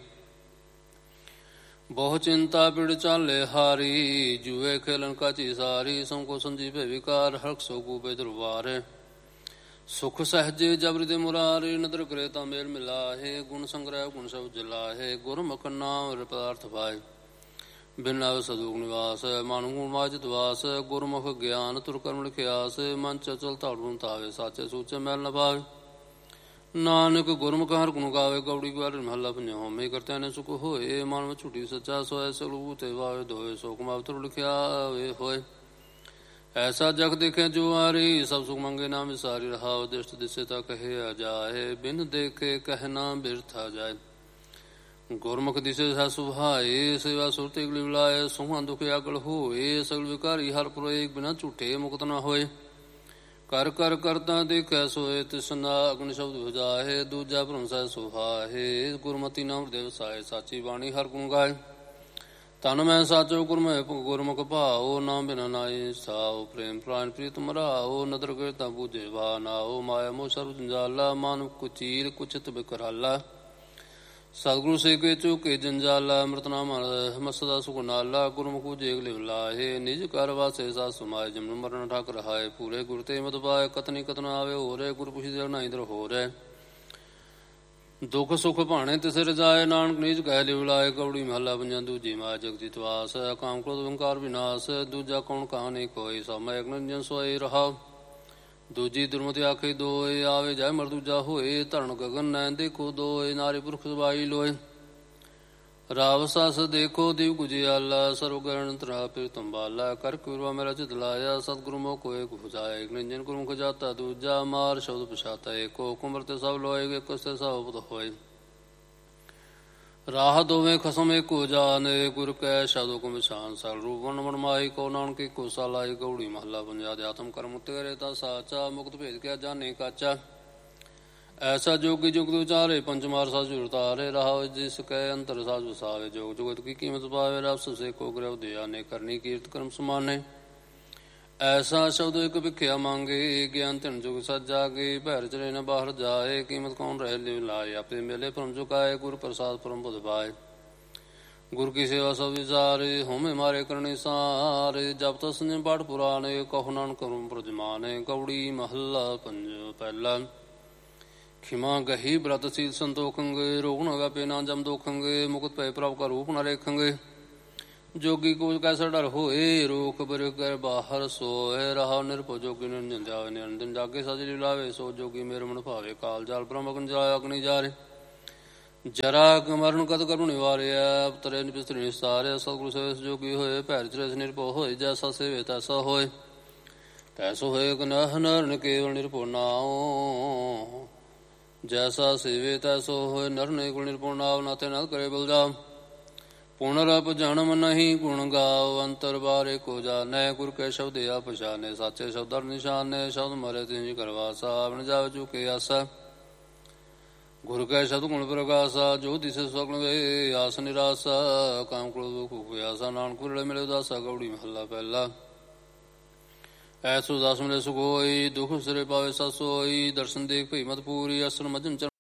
A: ਬਹੁ ਚਿੰਤਾ ਪਿੜ ਚਾਲੇ ਹਾਰੀ। ਜੂਏ ਖੇਲਨ ਕਾਚੀ ਸਾਰੀ ਸੰਕੋ ਸੰਜੀ ਭੈ ਵਿਕਾਰ। ਹਰਖ ਸੋ ਕੂਪੇ ਦਰਬਾਰ ਸੁਖ ਸਹਜੇ ਜਬਰ ਦੇ ਮੁਰਾਰੇ। ਨਦਰ ਕਰੇ ਤਾਂ ਮੇਲ ਮਿਲਾਹੇ ਗੁਣ ਸੰਗ੍ਰਹਿ ਗੁਣ ਸਭ ਜਲਾਹੇ। ਗੁਰਮੁਖ ਨਾਮ ਪਦਾਰਥ ਪਾਏ ਬਿਨ ਨਾਵ ਸਦੂਕ ਨਿਵਾਸ। ਮਨ ਗੁਣ ਮਾਜਿਤ ਵਾਸ ਗੁਰਮੁਖ ਗਿਆਨ ਤੁਰ ਕਰਮ ਲਿਖਿਆਸ। ਮਨ ਚਚਲ ਧਾੜੂ ਤਾਵੇ ਸਾਚੇ ਸੂਚੇ ਮੈਲ ਨ ਪਾਵੇ। ਨਾਨਕ ਗੁਰਮੁਖ ਹਰਿ ਗੁਣ ਗਾਵੇ। ਗੌੜੀ ਗੁਆਰਰੀ ਮਹੱਲਾ ਪੰਜਵਾ। ਹੋਮੇ ਕਰਤਿਆਂ ਨੇ ਸੁਖ ਹੋਏ ਮਨ ਵਿੱਚ ਝੂਠੀ ਸੱਚਾ ਸੋਏ। ਸਲੂ ਤੇ ਵਾਵੇ ਦੋਏ ਸੋ ਕਮਾਵ ਤੁਰ ਲਿਖਿਆ ਵੇ ਹੋਏ। ਐਸਾ ਜਗ ਦੇਖੇ ਜੋ ਆਰੀ ਸਭ ਸੁਖ ਮੰਗੇ ਨਾਮ ਵਿਸਾਰੀ। ਰਹਾਉ ਦ੍ਰਿਸ਼ਟ ਦਿਸੇ ਤਾ ਕਹਿਆ ਜਾਏ। ਬਿਨ ਦੇਖੇ ਕਹਿਣਾ ਬਿਰਥਾ ਜਾਏ। ਗੁਰਮੁਖ ਦਿਸੇ ਸਾ ਸੁਭਾਏ ਸੇਵਾ ਸੁਰਤੀ ਗਲੀ ਬੁਲਾਏ। ਸੁਹਾਂ ਦੁਖ ਆਗਲ ਹੋਏ ਸਗਲ ਵਿਕਾਰੀ ਹਰਿ ਪੁਰੇ। ਬਿਨਾ ਝੂਠੇ ਮੁਕਤ ਨਾ ਹੋਏ। ਕਰ ਕਰ ਕਰਤਾ ਦੇਖੈ ਸੋਏ ਤਿਸਨਾ ਅਗਨ ਸ਼ਬਦ ਬੁਝਾਏ। ਦੂਜਾ ਭਰਮ ਸਹਿ ਸੁਹਾਏ ਗੁਰਮਤੀ ਨਾਮ ਹਿਰਦੇ ਵਸਾਏ। ਸਾਚੀ ਬਾਣੀ ਹਰਿ ਗੁਣ ਗਾਏ ਤਨ ਮੈਂ ਸਾਚੋ ਗੁਰਮੁਖ ਗੁਰਮੁਖ ਭਾਓ। ਨਾਮ ਬਿਨਾ ਨਾਹੀ ਸਾਉ ਪ੍ਰੇਮ ਪ੍ਰਾਨ ਪ੍ਰੀਤ ਮਰਾਓ। ਨਦਰ ਕਰੇ ਤਾਂ ਬੂਝੇ ਵਾ ਨਾਓ। ਮਾਇਆ ਮੋਹ ਸਰਬ ਜੰਜਾਲਾ ਮਨ ਕੁਚੀਰ ਕੁਚਿਤ ਬਿਕਰਾਲਾ। ਸਤਿਗੁਰੂ ਸੇਵਕੇ ਚੁਕੇ ਜੰਜਾਲਾ। ਅੰਮ੍ਰਿਤ ਨਾਮ ਮਸਦਾ ਸੁਖ ਨਾਲਾ। ਗੁਰਮੁਖ ਜੇਗ ਲਿਵ ਲਾਹੇ ਨਿਜ ਘਰ ਵਾਸੇ ਸਾ ਸਮਾਏ। ਜਮਨ ਮਰਨ ਠਾਕ ਰਹਾਏ ਪੂਰੇ ਗੁਰ ਤੇ ਮਤ ਪਾਏ। ਕਤਨੀ ਕਤਨ ਆਵੇ ਹੋਰੇ ਗੁਰ ਪੁਛਿ ਨਾ ਇੰਦਰ ਹੋਰੇ। ਦੁਖ ਸੁਖ ਭਾਣੇ ਤਿਸ ਰਜਾਏ। ਨਾਨਕ ਨਿਜ ਕਹਿ ਲਿਵ ਲਾਏ। ਗੌੜੀ ਮਹੱਲਾ ਪੰਜਵਾਂ। ਦੂਜੀ ਮਾਇਆ ਜਗਤੀ ਤਵਾਸ ਕਾਮ ਕ੍ਰੋਧ ਅਹੰਕਾਰ ਵਿਨਾਸ਼। ਦੂਜਾ ਕੌਣ ਕਹਾਣੀ ਕੋਈ ਸਮਾਇ ਇੱਕ ਨਿਰੰਜਨ ਸੋਏ ਰਹਾ। ਦੂਜੀ ਦੁਰਮਤਿ ਆਖੇ ਦੋਏ ਆਵੇ ਜਾਏ ਮਰ ਦੂਜਾ ਹੋਏ। ਧਰਨ ਗਗਨ ਨੈਣ ਦੇਖੋ ਦੋਏ ਨਾਰੀ ਪੁਰਖ ਸਬਾਈ ਲੋਏ। ਰਾਵ ਸਸ ਦੇਖੋ ਦਿਵ ਗੁਜਿਆਲਾ। ਸਰਵ ਗਰਨ ਤਰਾ ਫਿਰ ਤੰਬਾਲਾ। ਕਰ ਕਿਰਵਾ ਮੇਰਾ ਚਿਤ ਲਾਇਆ। ਸਤਿਗੁਰੂ ਮੋ ਕੋਏ ਖੁਜਾਏ। ਇੱਕ ਨਿਰੰਜਨ ਗੁਰਮੁਖ ਜਾਤਾ ਦੂਜਾ ਮਾਰ ਸ਼ਬਦ ਪਛਾਤਾ। ਏਕੋ ਕੁਮਰ ਤੇ ਸਭ ਲੋਏ ਇੱਕ ਤੇ ਸਭ ਉਪਤ ਹੋਏ। ਰਾਹ ਦੋਵੇਂ ਖਸਮ ਏਕੋ ਜਾਨੇ ਗੁਰ ਕੈ ਸ਼ਬਦ ਹੁਕਮ ਵਿਛਾਨ। ਸਗਲ ਰੂਪ ਵਰਨ ਮਨਮਾਈ ਕੋ ਨਾਨਕ ਏਕੋ ਸਾਲਾਈ। ਗੌੜੀ ਮਹੱਲਾ ਪੰਜਵਾ। ਅਧਿਆਤਮ ਕਰਮ ਤੇਰੇ ਤਾ ਸਾਚਾ ਮੁਕਤ ਭੇਦ ਕਿਆ ਜਾਣੇ ਕਾਚਾ। ਐਸਾ ਜੋਗੀ ਜੁਗਤ ਉਚਾਰੇ ਪੰਚਮਾਰ ਸਾਜੂ ਉਤਾਰੇ। ਰਹਾਉ ਜਿਸ ਕੈ ਅੰਤਰ ਸਾਜ ਵਸਾਵੇ। ਜੋਗ ਜੁਗਤ ਕੀ ਕੀਮਤ ਪਾਵੇ। ਰਬ ਸੇ ਕੋ ਗ੍ਰਹਿ ਦਿਆਨੇ ਕਰਨੀ ਕੀਰਤ ਕਰਮ ਸਮਾਨੇ। ਐਸਾ ਸ਼ਬਦ ਇੱਕ ਭਿਖਿਆ ਮੰਗੇ, ਗਿਆਨ ਧਨ ਜੁਗ ਸਜ ਜਾਗੇ, ਭੈਰ ਚਲੇ ਨ ਬਾਹਰ ਜਾਏ, ਕੀਮਤ ਕੌਣ ਰਹਿ ਲਿਵ ਲਾਏ, ਆਪੇ ਮਿਲੇ ਪਰਮ ਚੁਕਾਏ, ਗੁਰ ਪ੍ਰਸਾਦ ਪਰਮ ਬੁਧ ਪਾਏ। ਗੁਰ ਕੀ ਸੇਵਾ ਸਭ ਵਿਚਾਰੇ, ਹੋਮੇ ਮਾਰੇ ਕਰਨੇ ਸਾਰੇ, ਜਪ ਤਪ ਸੰਜਮ ਪਾਠ ਪੁਰਾਣੇ, ਕਹੋ ਨਾਨਕ ਕਰਮ ਪ੍ਰਜਮਾਨੇ। ਕੌੜੀ ਮਹੱਲਾ ਪੰਜ ਪਹਿਲਾ। ਖਿਮਾ ਗਹੀ ਬ੍ਰਤ ਸੀਲ ਸੰਤੋਖੰਗੇ, ਰੋਗ ਨ ਗਾਪੇ ਨਾ ਜਮ ਦੋਖੰਗੇ, ਮੁਕਤ ਪੈ ਪ੍ਰਭ ਕਾ ਰੂਪ ਨ ਰੇਖੰਗੇ। ਜੋਗੀ ਕੋਜ ਕੈਸਾ ਡਰ ਹੋਏ, ਰੋਖ ਬਰ ਕਰ ਬਾਹਰ ਸੋਏ, ਰਹਾ ਨਿਰਭਉ ਜੋਗੀ ਨਿਰੰਜਨ ਜਾਵੇ, ਨਿਰੰਜਨ ਜਾਗੇ ਸਜ ਲਾਵੇ, ਸੋ ਜੋਗੀ ਮੇਰ ਮਨ ਭਾਵੇ, ਕਾਲ ਜਾਲ ਬ੍ਰਹਮ ਅਗਨ ਜਲਾਇਆ ਅਗਨੀ ਜਾਰੇ। ਜਰਾ ਮਰਨ ਕਦ ਕਰੁ ਨਿਵਾਰਿਆ, ਅਵਤਰੇ ਨਿਪਿਸਤਰੀ ਨਿਸਾਰਿਆ, ਸਤਿਗੁਰੂ ਸੇਵ ਜੋਗੀ ਹੋਏ, ਭੈਰ ਚਰੇ ਨਿਰਭਉ ਹੋਏ, ਜੈਸਾ ਸੇਵੇ ਤੈਸਾ ਹੋਏ। ਤੈਸੋ ਹੋਏ ਕਨਹ ਨਰਨ ਕੇਵਲ ਨਿਰਭਉ ਨਾਉ, ਜੈਸਾ ਸੇਵੇ ਤੈਸੋ ਹੋਏ, ਨਰ ਨਿਰਗੁਣ ਨਿਰਭਉ ਨਾਉ, ਨਾਤੇ ਨਾਲ ਕਰੇ ਬਲਜਾਮ। ਪੁਨਰਪ ਜਨਮ ਨਹੀਂ ਗੁਣ ਗਾਓ, ਅੰਤਰ ਬਾਰੇ ਕੋ ਜਾਣੈ, ਗੁਰ ਕੇ ਸ਼ਬਦ ਆ ਪਛਾਨੇ, ਸਾਚੇ ਸ਼ਬਦ ਨਿਸ਼ਾਨੇ, ਸ਼ਬਦ ਮਰੇ ਤਿਨ ਕਰਵਾਸਾ, ਆਵਣ ਜਾਵੇ ਚੁਕੇ ਆਸਾ। ਗੁਰ ਕੈ ਸ਼ਬਦ ਗੁਣ ਪ੍ਰਗਾਸਾ, ਜੋ ਦਿਸੇ ਸਗਲ ਵੇ, ਆਸ ਨਿਰਾਸਾ, ਕਾਮ ਕ੍ਰੋਧ ਭੂਖ ਆਸਾ, ਨਾਨਕ ਕੁਰਲੇ ਮਿਲੇ ਉਦਾਸਾ। ਗੌੜੀ ਮਹੱਲਾ ਪਹਿਲਾ। ਐਸੋ ਦਸ ਮਿਲੇ ਸੁਖ ਹੋਈ, ਦੁਖ ਸਿਰੇ ਪਾਵੇ ਸਸ ਹੋਈ, ਦਰਸ਼ਨ ਦੇਖ ਭਈ ਮਤ ਪੂਰੀ, ਅਸਨ ਮਜਨ